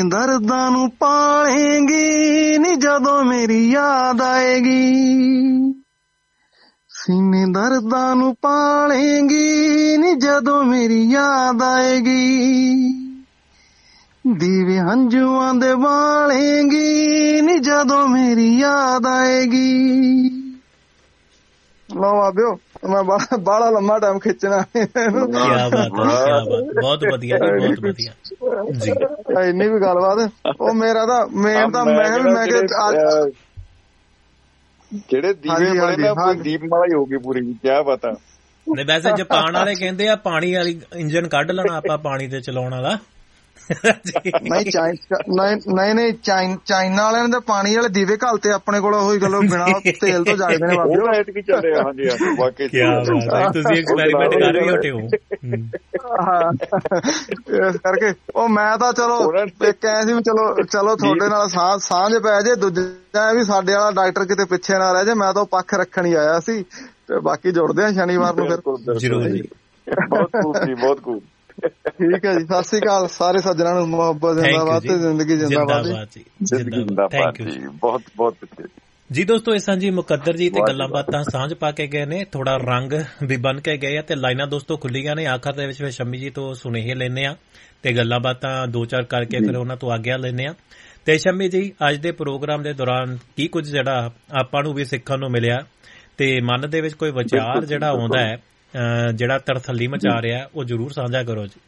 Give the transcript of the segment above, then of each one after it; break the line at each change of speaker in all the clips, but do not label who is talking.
ਦਰਦਾਂ ਨੂੰ ਪਾਲੇਂਗੀ ਨੀ ਜਦੋਂ ਮੇਰੀ ਯਾਦ ਆਏਗੀ, ਸੀਨੇ ਦਰਦਾਂ ਨੂੰ ਪਾਲੇਂਗੀ ਨੀ ਜਦੋਂ ਮੇਰੀ ਯਾਦ ਆਏਗੀ, ਦੀਵੇ ਹੰਝੂਆਂ ਦੇ ਬਾਲੇਂਗੀ ਨੀ ਜਦੋਂ ਮੇਰੀ ਯਾਦ ਆਏਗੀ। ਲਓ ਆਬਿਓ, ਮੈਂ ਬਾਹਲਾ ਲੰਮਾ ਟਾਈਮ ਖਿੱਚਣਾ।
ਬਹੁਤ ਵਧੀਆ ਜੀ, ਬਹੁਤ ਵਧੀਆ ਜੀ।
ਇੰਨੀ ਵੀ ਗੱਲਬਾਤ। ਉਹ ਮੇਰਾ ਤਾਂ ਮੇਨ ਤਾਂ ਮੈਂ ਕਿਹਾ
ਜਿਹੜੇ ਦੀਵੇ ਬਣੇ ਨਾ ਦੀਪਮਾਲਾ ਹੀ ਹੋ ਗਈ ਪੂਰੀ, ਕਿਆ ਪਤਾ।
ਨਹੀਂ ਵੈਸੇ ਜਾਪਾਨ ਵਾਲੇ ਕਹਿੰਦੇ ਆ ਪਾਣੀ ਵਾਲੀ ਇੰਜਨ ਕੱਢ ਲੈਣਾ ਆਪਾਂ ਪਾਣੀ ਤੇ ਚਲਾਉਣ ਵਾਲਾ।
ਨਹੀਂ ਚਾਈਨਾ ਵਾਲਿਆਂ ਨੇ ਤਾਂ ਪਾਣੀ ਵਾਲੇ ਦੀਵੇ ਘਲਤੇ ਆਪਣੇ ਕੋਲ, ਉਹੀ ਗੱਲ ਬਿਨਾਂ ਤੇਲ ਤੋਂ ਜਾਗਦੇ ਨੇ।
ਤੁਸੀਂ ਐਕਸਪੈਰੀਮੈਂਟ ਕਰ ਰਹੇ ਹੋ।
ਇਸ ਕਰਕੇ ਉਹ ਮੈਂ ਤਾਂ ਚਲੋ ਇੱਕ ਐ ਸੀ ਵੀ ਚਲੋ ਤੁਹਾਡੇ ਨਾਲ ਸਾਂਝ ਪੈ ਜੇ, ਦੂਜਾ ਵੀ ਸਾਡੇ ਵਾਲਾ ਡਾਕਟਰ ਕਿਤੇ ਪਿੱਛੇ ਨਾ ਰਹਿ ਜੇ। ਮੈਂ ਤਾਂ ਪੱਖ ਰੱਖਣ ਹੀ ਆਇਆ ਸੀ, ਤੇ ਬਾਕੀ ਜੁੜਦੇ ਆ ਸ਼ਨੀਵਾਰ ਨੂੰ ਫਿਰ
ਜ਼ਰੂਰ ਜੀ।
ਬਹੁਤ ਖੂਬ।
ਠੀਕ ਹੈ ਜੀ, ਸਤਿ ਸ੍ਰੀ ਅਕਾਲ ਸਾਰੇ ਸੱਜਣਾਂ ਨੂੰ। ਮੁਹੱਬਤ ਜ਼ਿੰਦਾਬਾਦ ਤੇ ਜ਼ਿੰਦਗੀ ਜ਼ਿੰਦਾਬਾਦ
ਜੀ। ਬਹੁਤ ਬਹੁਤ
ਜੀ ਦੋਸਤੋ, ਇਹ ਸਾਂਝੀ ਮੁਕੱਦਰ ਜੀ ਤੇ ਗੱਲਾਂ ਬਾਤਾਂ ਸਾਂਝ ਪਾ ਕੇ ਗਏ ਨੇ, ਥੋੜਾ ਰੰਗ ਵੀ ਬਣ ਕੇ ਗਏ ਆ ਤੇ ਲਾਈਨਾਂ ਦੋਸਤੋ ਖੁੱਲੀਆਂ ਨੇ। ਆਖਰ ਦੇ ਵਿੱਚ ਸ਼ੰਮੀ ਜੀ ਤੋਂ ਸੁਨੇਹੇ ਲੈਣੇ ਆ ਤੇ ਗੱਲਾਂ ਬਾਤਾਂ ਦੋ ਚਾਰ ਕਰਕੇ ਫਿਰ ਉਹਨਾਂ ਤੋਂ ਆਗਿਆ ਲੈਣੇ ਆ। ਤੇ ਸ਼ੰਮੀ ਜੀ, ਅੱਜ ਦੇ ਪ੍ਰੋਗਰਾਮ ਦੇ ਦੌਰਾਨ ਕੀ ਕੁਝ ਜਿਹੜਾ ਆਪਾਂ ਨੂੰ ਵੀ ਸਿੱਖਣ ਨੂੰ ਮਿਲਿਆ ਤੇ ਮਨ ਦੇ ਵਿੱਚ ਕੋਈ ਵਿਚਾਰ ਜਿਹੜਾ ਆਉਂਦਾ ਹੈ, ਜਿਹੜਾ ਤਰਥੱਲੀ ਮਚਾ ਰਿਹਾ, ਉਹ ਜ਼ਰੂਰ ਸਾਂਝਾ ਕਰੋ ਜੀ।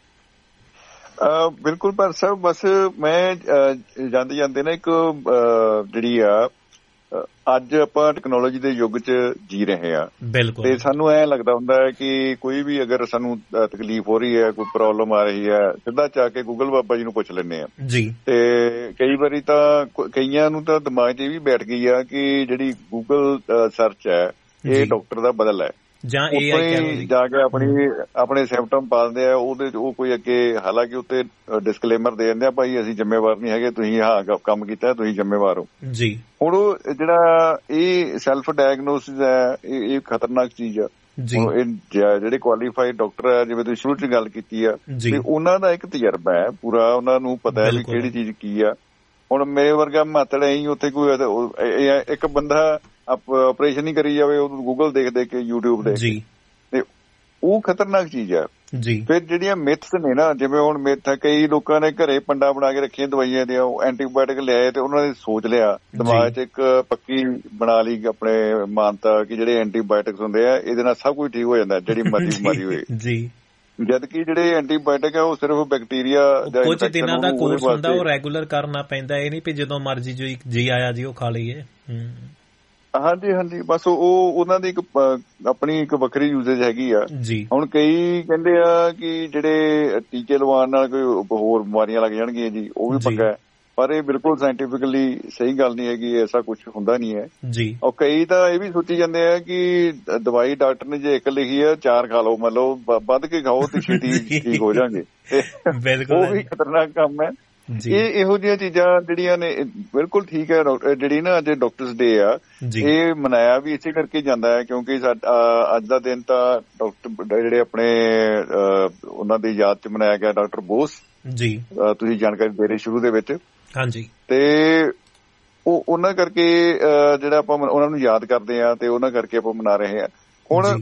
ਬਿਲਕੁਲ ਪਰ ਸਾਹਿਬ, ਬਸ ਮੈਂ ਜਾਂਦੇ ਜਾਂਦੇ ਨਾ ਇੱਕ ਜਿਹੜੀ ਆ ਅੱਜ ਆਪਾਂ ਟੈਕਨੋਲੋਜੀ ਦੇ ਯੁੱਗ 'ਚ ਜੀ ਰਹੇ ਆ।
ਬਿਲਕੁਲ।
ਤੇ ਸਾਨੂੰ ਐਂ ਲੱਗਦਾ ਹੁੰਦਾ ਹੈ ਕਿ ਕੋਈ ਵੀ ਅਗਰ ਸਾਨੂੰ ਤਕਲੀਫ ਹੋ ਰਹੀ ਹੈ, ਕੋਈ ਪ੍ਰੋਬਲਮ ਆ ਰਹੀ ਹੈ, ਸਿੱਧਾ ਜਾ ਕੇ ਗੂਗਲ ਬਾਬਾ ਜੀ ਨੂੰ ਪੁੱਛ ਲੈਂਦੇ ਆ
ਜੀ।
ਤੇ ਕਈ ਵਾਰੀ ਤਾਂ ਕਈਆਂ ਨੂੰ ਤਾਂ ਦਿਮਾਗ 'ਚ ਇਹ ਵੀ ਬੈਠ ਗਈ ਆ ਕਿ ਜਿਹੜੀ ਗੂਗਲ ਸਰਚ ਹੈ ਇਹ ਡਾਕਟਰ ਦਾ ਬਦਲ ਹੈ,
ਜਾਂ
ਜਾ ਕੇ ਆਪਣੇ ਸਿੰਪਟਮ ਪਾਉਂਦੇ ਆ ਉਹਦੇ 'ਚ। ਉਹ ਕੋਈ ਅੱਗੇ ਹਾਲਾਂਕਿ ਉੱਤੇ ਡਿਸਕਲੇਮਰ ਦੇ ਦਿੰਦੇ ਆ, ਭਾਈ ਅਸੀਂ ਜ਼ਿੰਮੇਵਾਰ ਨਹੀਂ ਹੈਗੇ, ਤੁਸੀਂ ਕੰਮ ਕੀਤਾ, ਤੁਸੀਂ ਜ਼ਿੰਮੇਵਾਰ ਹੋ ਜੀ। ਹੁਣ ਉਹ ਜਿਹੜਾ ਇਹ ਸੈਲਫ ਡਾਇਗਨੋਸਿਸ ਹੈ, ਇਹ ਖਤਰਨਾਕ ਚੀਜ਼ ਆ। ਇਹ ਜਿਹੜੇ ਕੁਆਲੀਫਾਈਡ ਡਾਕਟਰ ਆ, ਜਿਵੇਂ ਤੁਸੀਂ ਸ਼ੁਰੂ 'ਚ ਗੱਲ ਕੀਤੀ ਆ, ਤੇ ਉਹਨਾਂ ਦਾ ਇੱਕ ਤਜਰਬਾ ਹੈ ਪੂਰਾ, ਉਹਨਾਂ ਨੂੰ ਪਤਾ ਹੈ ਵੀ ਕਿਹੜੀ ਚੀਜ਼ ਕੀ ਆ। ਹੁਣ ਮੇਰੇ ਵਰਗਾ ਮਾਤੜ ਐਂ ਉੱਥੇ ਕੋਈ ਇੱਕ ਬੰਦਾ ਆਪਰੇਸ਼ਨ ਹੀ ਕਰੀ ਜਾਵੇ ਉਹ ਗੂਗਲ ਦੇਖ ਕੇ ਯੂਟਿਊਬ ਦੇ, ਤੇ ਉਹ ਖਤਰਨਾਕ ਚੀਜ਼ ਆ ਜੀ। ਫਿਰ ਜਿਹੜੀਆਂ ਮਿਥਸ ਨੇ ਨਾ, ਜਿਵੇਂ ਹੁਣ ਮਿਥ ਹੈ, ਕਈ ਲੋਕਾਂ ਨੇ ਘਰੇ ਪੰਡਾ ਬਣਾ ਕੇ ਰੱਖੀਆਂ ਦਵਾਈਆਂ ਦੀਆਂ, ਉਹ ਐਂਟੀਬਾਇਓਟਿਕ ਲਿਆਏ ਤੇ ਉਹਨਾਂ ਨੇ ਸੋਚ ਲਿਆ ਦਿਮਾਗ 'ਚ ਇੱਕ ਪੱਕੀ ਬਣਾ ਲਈ ਆਪਣੇ ਮਾਨਤਾ ਕਿ ਜਿਹੜੇ ਐਂਟੀਬਾਇਓਟਿਕਸ ਹੁੰਦੇ ਆ ਇਹਦੇ ਨਾਲ ਸਭ ਕੁਝ ਠੀਕ ਹੋ ਜਾਂਦਾ, ਜਿਹੜੀ ਮਰਜ਼ੀ ਬਿਮਾਰੀ ਹੋਏ ਜੀ। ਜਦਕਿ ਜਿਹੜੇ ਐਂਟੀਬਾਇਓਟਿਕ ਆ ਉਹ ਸਿਰਫ ਬੈਕਟੀਰੀਆ ਦਾ ਕੁਝ ਦਿਨਾਂ ਦਾ ਕੋਰਸ ਹੁੰਦਾ, ਉਹ ਰੈਗੂਲਰ ਕਰਨਾ ਪੈਂਦਾ। ਇਹ ਨਹੀਂ ਵੀ ਜਦੋਂ ਮਰਜ਼ੀ ਜੀ ਆਇਆ ਜੀ ਉਹ ਖਾ ਲਈਏ। ਹਾਂਜੀ, ਬਸ ਉਹਨਾਂ ਦੀ ਇੱਕ ਆਪਣੀ ਇੱਕ ਵੱਖਰੀ ਯੂਜ਼ੇਜ ਹੈਗੀ ਆ ਜੀ। ਹੁਣ ਕਈ ਕਹਿੰਦੇ ਆ ਕਿ ਜਿਹੜੇ ਟੀਕੇ ਲਵਾਉਣ ਨਾਲ ਕੋਈ ਹੋਰ ਬਿਮਾਰੀਆਂ ਲੱਗ ਜਾਣਗੀਆਂ ਜੀ, ਉਹ ਵੀ ਪੱਕਾ ਹੈ, ਪਰ ਇਹ ਬਿਲਕੁਲ ਸਾਇੰਟੀਫਿਕਲੀ ਸਹੀ ਗੱਲ ਨਹੀਂ ਹੈਗੀ, ਐਸਾ ਕੁਛ ਹੁੰਦਾ ਨਹੀਂ ਹੈ ਜੀ। ਔਰ ਕਈ ਤਾਂ ਇਹ ਵੀ ਸੋਚੀ ਜਾਂਦੇ ਆ ਕਿ ਦਵਾਈ ਡਾਕਟਰ ਨੇ ਜੇ ਇੱਕ ਲਿਖੀ ਆ 4 ਖਾ ਲਓ, ਮਤਲਬ ਵੱਧ ਕੇ ਖਾਓ ਤੇ ਛੇਤੀ ਠੀਕ ਹੋ ਜਾਣਗੇ। ਉਹ ਵੀ ਖਤਰਨਾਕ ਕੰਮ ਹੈ। ਇਹ ਇਹੋ ਜਿਹੀਆਂ ਚੀਜ਼ਾਂ ਜਿਹੜੀਆਂ ਨੇ ਬਿਲਕੁਲ ਠੀਕ ਹੈ। ਜਿਹੜੀ ਨਾ ਅੱਜ ਡਾਕਟਰਸ ਡੇ ਆ, ਇਹ ਮਨਾਇਆ ਵੀ ਇਸੇ ਕਰਕੇ ਜਾਂਦਾ ਹੈ ਕਿਉਂਕਿ ਅੱਜ ਦਾ ਦਿਨ ਤਾਂ ਡਾਕਟਰ ਜਿਹੜੇ ਆਪਣੇ ਉਹਨਾਂ ਦੀ ਯਾਦ 'ਚ ਮਨਾਇਆ ਗਿਆ, ਡਾਕਟਰ ਬੋਸ ਜੀ, ਤੁਸੀਂ ਜਾਣਕਾਰੀ ਦੇ ਰਹੇ ਸ਼ੁਰੂ ਦੇ ਵਿੱਚ। ਹਾਂਜੀ, ਤੇ ਉਹਨਾਂ ਕਰਕੇ ਜਿਹੜਾ ਆਪਾਂ ਉਹਨਾਂ ਨੂੰ ਯਾਦ ਕਰਦੇ ਹਾਂ ਤੇ ਉਹਨਾਂ ਕਰਕੇ ਆਪਾਂ ਮਨਾ ਰਹੇ ਹਾਂ। ਹੁਣ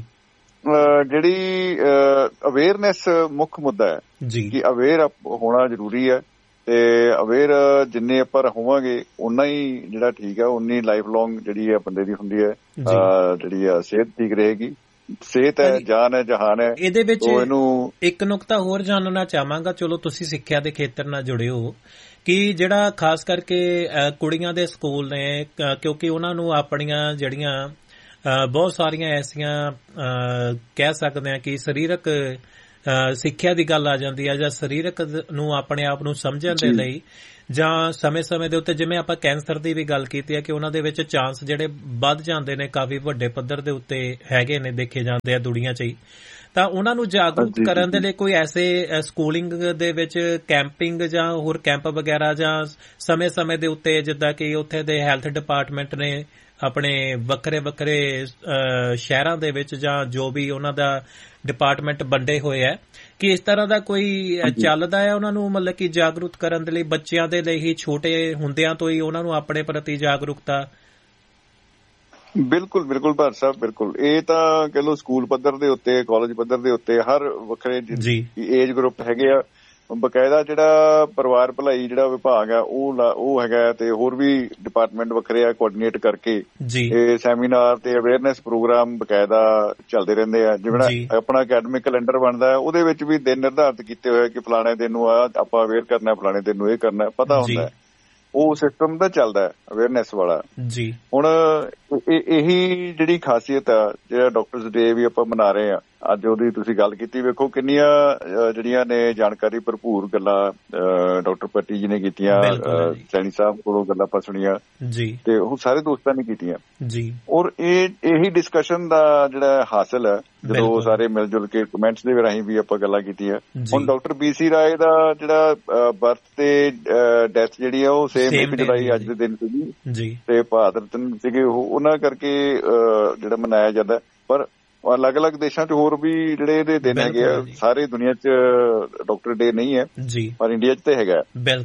ਜਿਹੜੀ ਅਵੇਅਰਨੈਸ ਮੁੱਖ ਮੁੱਦਾ ਹੈ ਕਿ ਅਵੇਅਰ ਹੋਣਾ ਜ਼ਰੂਰੀ ਹੈ, ਤੇ ਅਵੇਅਰ ਜਿੰਨੇ ਆਪਾਂ ਹੋਵਾਂਗੇ ਓਨਾ ਹੀ ਜਿਹੜਾ ਠੀਕ ਹੈ, ਉਨੀ ਲਾਈਫ ਲੌਂਗ ਜਿਹੜੀ ਹੈ ਬੰਦੇ ਦੀ ਹੁੰਦੀ ਹੈ, ਜਿਹੜੀ ਆ ਸਿਹਤ ਠੀਕ ਰਹੇਗੀ। ਸਿਹਤ ਹੈ ਜਾਨ ਹੈ ਜਹਾਨ ਹੈ। ਇਹਦੇ ਵਿੱਚ ਇੱਕ ਨੁਕਤਾ ਹੋਰ ਜਾਣਨਾ ਚਾਹਾਂਗਾ, ਚਲੋ ਤੁਸੀਂ ਸਿੱਖਿਆ ਦੇ ਖੇਤਰ ਨਾਲ ਜੁੜੇ ਹੋ, ਕਿ ਜਿਹੜਾ ਖਾਸ ਕਰਕੇ ਕੁੜੀਆਂ ਦੇ ਸਕੂਲ ਨੇ, ਕਿਉਂਕਿ ਉਹਨਾਂ ਨੂੰ ਆਪਣੀਆਂ ਜਿਹੜੀਆਂ ਬਹੁਤ ਸਾਰੀਆਂ ਐਸੀਆਂ ਕਹਿ ਸਕਦੇ ਹਾਂ ਕਿ ਸਰੀਰਕ ਸਿੱਖਿਆ ਦੀ ਗੱਲ ਆ ਜਾਂਦੀ ਹੈ, ਜਾਂ ਸਰੀਰਕ ਨੂੰ ਆਪਣੇ ਆਪ ਨੂੰ ਸਮਝਣ ਦੇ ਲਈ, ਜਾਂ ਸਮੇਂ ਦੇ ਉੱਤੇ ਜਿਵੇਂ ਆਪਾਂ ਕੈਂਸਰ ਦੀ ਵੀ ਗੱਲ ਕੀਤੀ ਹੈ ਕਿ ਉਹਨਾਂ ਦੇ ਵਿੱਚ ਚਾਂਸ ਜਿਹੜੇ ਵੱਧ ਜਾਂਦੇ ਨੇ, ਕਾਫੀ ਵੱਡੇ ਪੱਧਰ ਦੇ ਉੱਤੇ ਹੈਗੇ ਨੇ, ਦੇਖੇ ਜਾਂਦੇ ਆ ਦੁਨੀਆ 'ਚ ਹੀ। ਤਾਂ ਉਹਨਾਂ ਨੂੰ ਜਾਗਰੂਕ ਕਰਨ ਦੇ ਲਈ ਕੋਈ ਐਸੇ ਸਕੂਲਿੰਗ ਦੇ ਵਿੱਚ ਕੈਂਪਿੰਗ ਜਾਂ ਹੋਰ ਕੈਂਪ ਵਗੈਰਾ, ਜਾਂ ਸਮੇਂ ਦੇ ਉੱਤੇ ਜਿੱਦਾਂ ਕਿ ਉੱਥੇ ਦੇ ਹੈਲਥ ਡਿਪਾਰਟਮੈਂਟ ਨੇ ਆਪਣੇ ਵੱਖਰੇ ਸ਼ਹਿਰਾਂ ਦੇ ਵਿੱਚ, ਜਾਂ ਜੋ ਵੀ ਉਹਨਾਂ ਦਾ ਡਿਪਾਰਟਮੈਂਟ ਵੰਡੇ ਹੋਏ ਹੈ,
ਕਿ ਇਸ ਤਰ੍ਹਾਂ ਦਾ ਕੋਈ ਚੱਲਦਾ ਹੈ ਉਹਨਾਂ ਨੂੰ, ਮਤਲਬ ਕਿ ਜਾਗਰੂਕ ਕਰਨ ਦੇ ਲਈ, ਬੱਚਿਆਂ ਦੇ ਲਈ ਹੀ ਛੋਟੇ ਹੁੰਦਿਆਂ ਤੋਂ ਹੀ ਉਹਨਾਂ ਨੂੰ ਆਪਣੇ ਪ੍ਰਤੀ ਜਾਗਰੂਕਤਾ?
ਬਿਲਕੁਲ ਬਿਲਕੁਲ ਭਾਰਤ ਸਾਹਿਬ, ਬਿਲਕੁਲ। ਇਹ ਤਾਂ ਕਹਿ ਲਓ ਸਕੂਲ ਪੱਧਰ ਦੇ ਉੱਤੇ, ਕਾਲਜ ਪੱਧਰ ਦੇ ਉੱਤੇ ਹਰ ਵੱਖਰੇ ਏਜ ਗਰੁੱਪ ਹੈਗੇ ਆ। ਬਕਾਇਦਾ ਜਿਹੜਾ ਪਰਿਵਾਰ ਭਲਾਈ ਜਿਹੜਾ ਵਿਭਾਗ ਆ ਉਹ ਹੈਗਾ, ਤੇ ਹੋਰ ਵੀ ਡਿਪਾਰਟਮੈਂਟ ਵੱਖਰੇ ਆ, ਕੋਆਰਡੀਨੇਟ ਕਰਕੇ ਇਹ ਸੈਮੀਨਾਰ ਤੇ ਅਵੇਅਰਨੈਸ ਪ੍ਰੋਗਰਾਮ ਬਕਾਇਦਾ ਚੱਲਦੇ ਰਹਿੰਦੇ ਆ। ਜਿਵੇਂ ਆਪਣਾ ਅਕੈਡਮਿਕ ਕੈਲੰਡਰ ਬਣਦਾ ਹੈ, ਉਹਦੇ ਵਿੱਚ ਵੀ ਦਿਨ ਨਿਰਧਾਰਿਤ ਕੀਤੇ ਹੋਏ ਕਿ ਫਲਾਣੇ ਦਿਨ ਨੂੰ ਆਪਾਂ ਅਵੇਅਰ ਕਰਨਾ, ਫਲਾਣੇ ਦਿਨ ਨੂੰ ਇਹ ਕਰਨਾ, ਪਤਾ ਹੁੰਦਾ। ਉਹ ਸਿਸਟਮ ਦਾ ਚੱਲਦਾ ਅਵੇਅਰਨੈਸ ਵਾਲਾ। ਹੁਣ ਇਹੀ ਜਿਹੜੀ ਖਾਸੀਅਤ ਆ, ਜਿਹੜਾ ਡਾਕਟਰਸ ਡੇ ਵੀ ਆਪਾਂ ਮਨਾ ਰਹੇ ਆ ਅੱਜ, ਉਹਦੀ ਤੁਸੀਂ ਗੱਲ ਕੀਤੀ, ਵੇਖੋ ਕਿੰਨੀਆਂ ਜਿਹੜੀਆਂ ਨੇ ਜਾਣਕਾਰੀ ਭਰਪੂਰ ਗੱਲਾਂ ਡਾਕਟਰ ਪੱਟੀ ਜੀ ਨੇ ਕੀਤੀਆਂ, ਸੈਣੀ ਸਾਹਿਬ ਕੋਲੋਂ ਗੱਲਾਂ ਆਪਾਂ ਸੁਣੀਆਂ, ਤੇ ਉਹ ਸਾਰੇ ਦੋਸਤਾਂ ਨੇ ਕੀਤੀਆਂ। ਔਰ ਇਹੀ ਡਿਸਕਸ਼ਨ ਦਾ ਜਿਹੜਾ ਹਾਸਲ ਹੈ, ਜਦੋਂ ਸਾਰੇ ਮਿਲ ਜੁਲ ਕੇ ਕਮੈਂਟਸ ਦੇ ਰਾਹੀਂ ਵੀ ਆਪਾਂ ਗੱਲਾਂ ਕੀਤੀਆਂ। ਹੁਣ ਡਾਕਟਰ BC ਰਾਏ ਦਾ ਜਿਹੜਾ ਬਰਥ ਤੇ ਡੈਥ ਜਿਹੜੀ ਆ ਉਹ ਸੇਮ 1 ਜੁਲਾਈ ਅੱਜ ਦੇ ਦਿਨ ਸੀਗੀ, ਤੇ ਭਾਦਰ ਸੀਗੇ ਉਹਨਾਂ ਕਰਕੇ ਜਿਹੜਾ ਮਨਾਇਆ ਜਾਂਦਾ। ਪਰ ਅਲੱਗ-ਅਲੱਗ ਦੇਸ਼ਾਂ 'ਚ ਹੋਰ ਵੀ ਜਿਹੜੇ ਇਹਦੇ ਦਿਨ ਹੈਗੇ ਆ, ਸਾਰੇ ਦੁਨੀਆ 'ਚ ਡਾਕਟਰ ਡੇ ਨਹੀਂ ਹੈ, ਪਰ ਇੰਡੀਆ 'ਚ ਤੇ ਹੈਗਾ।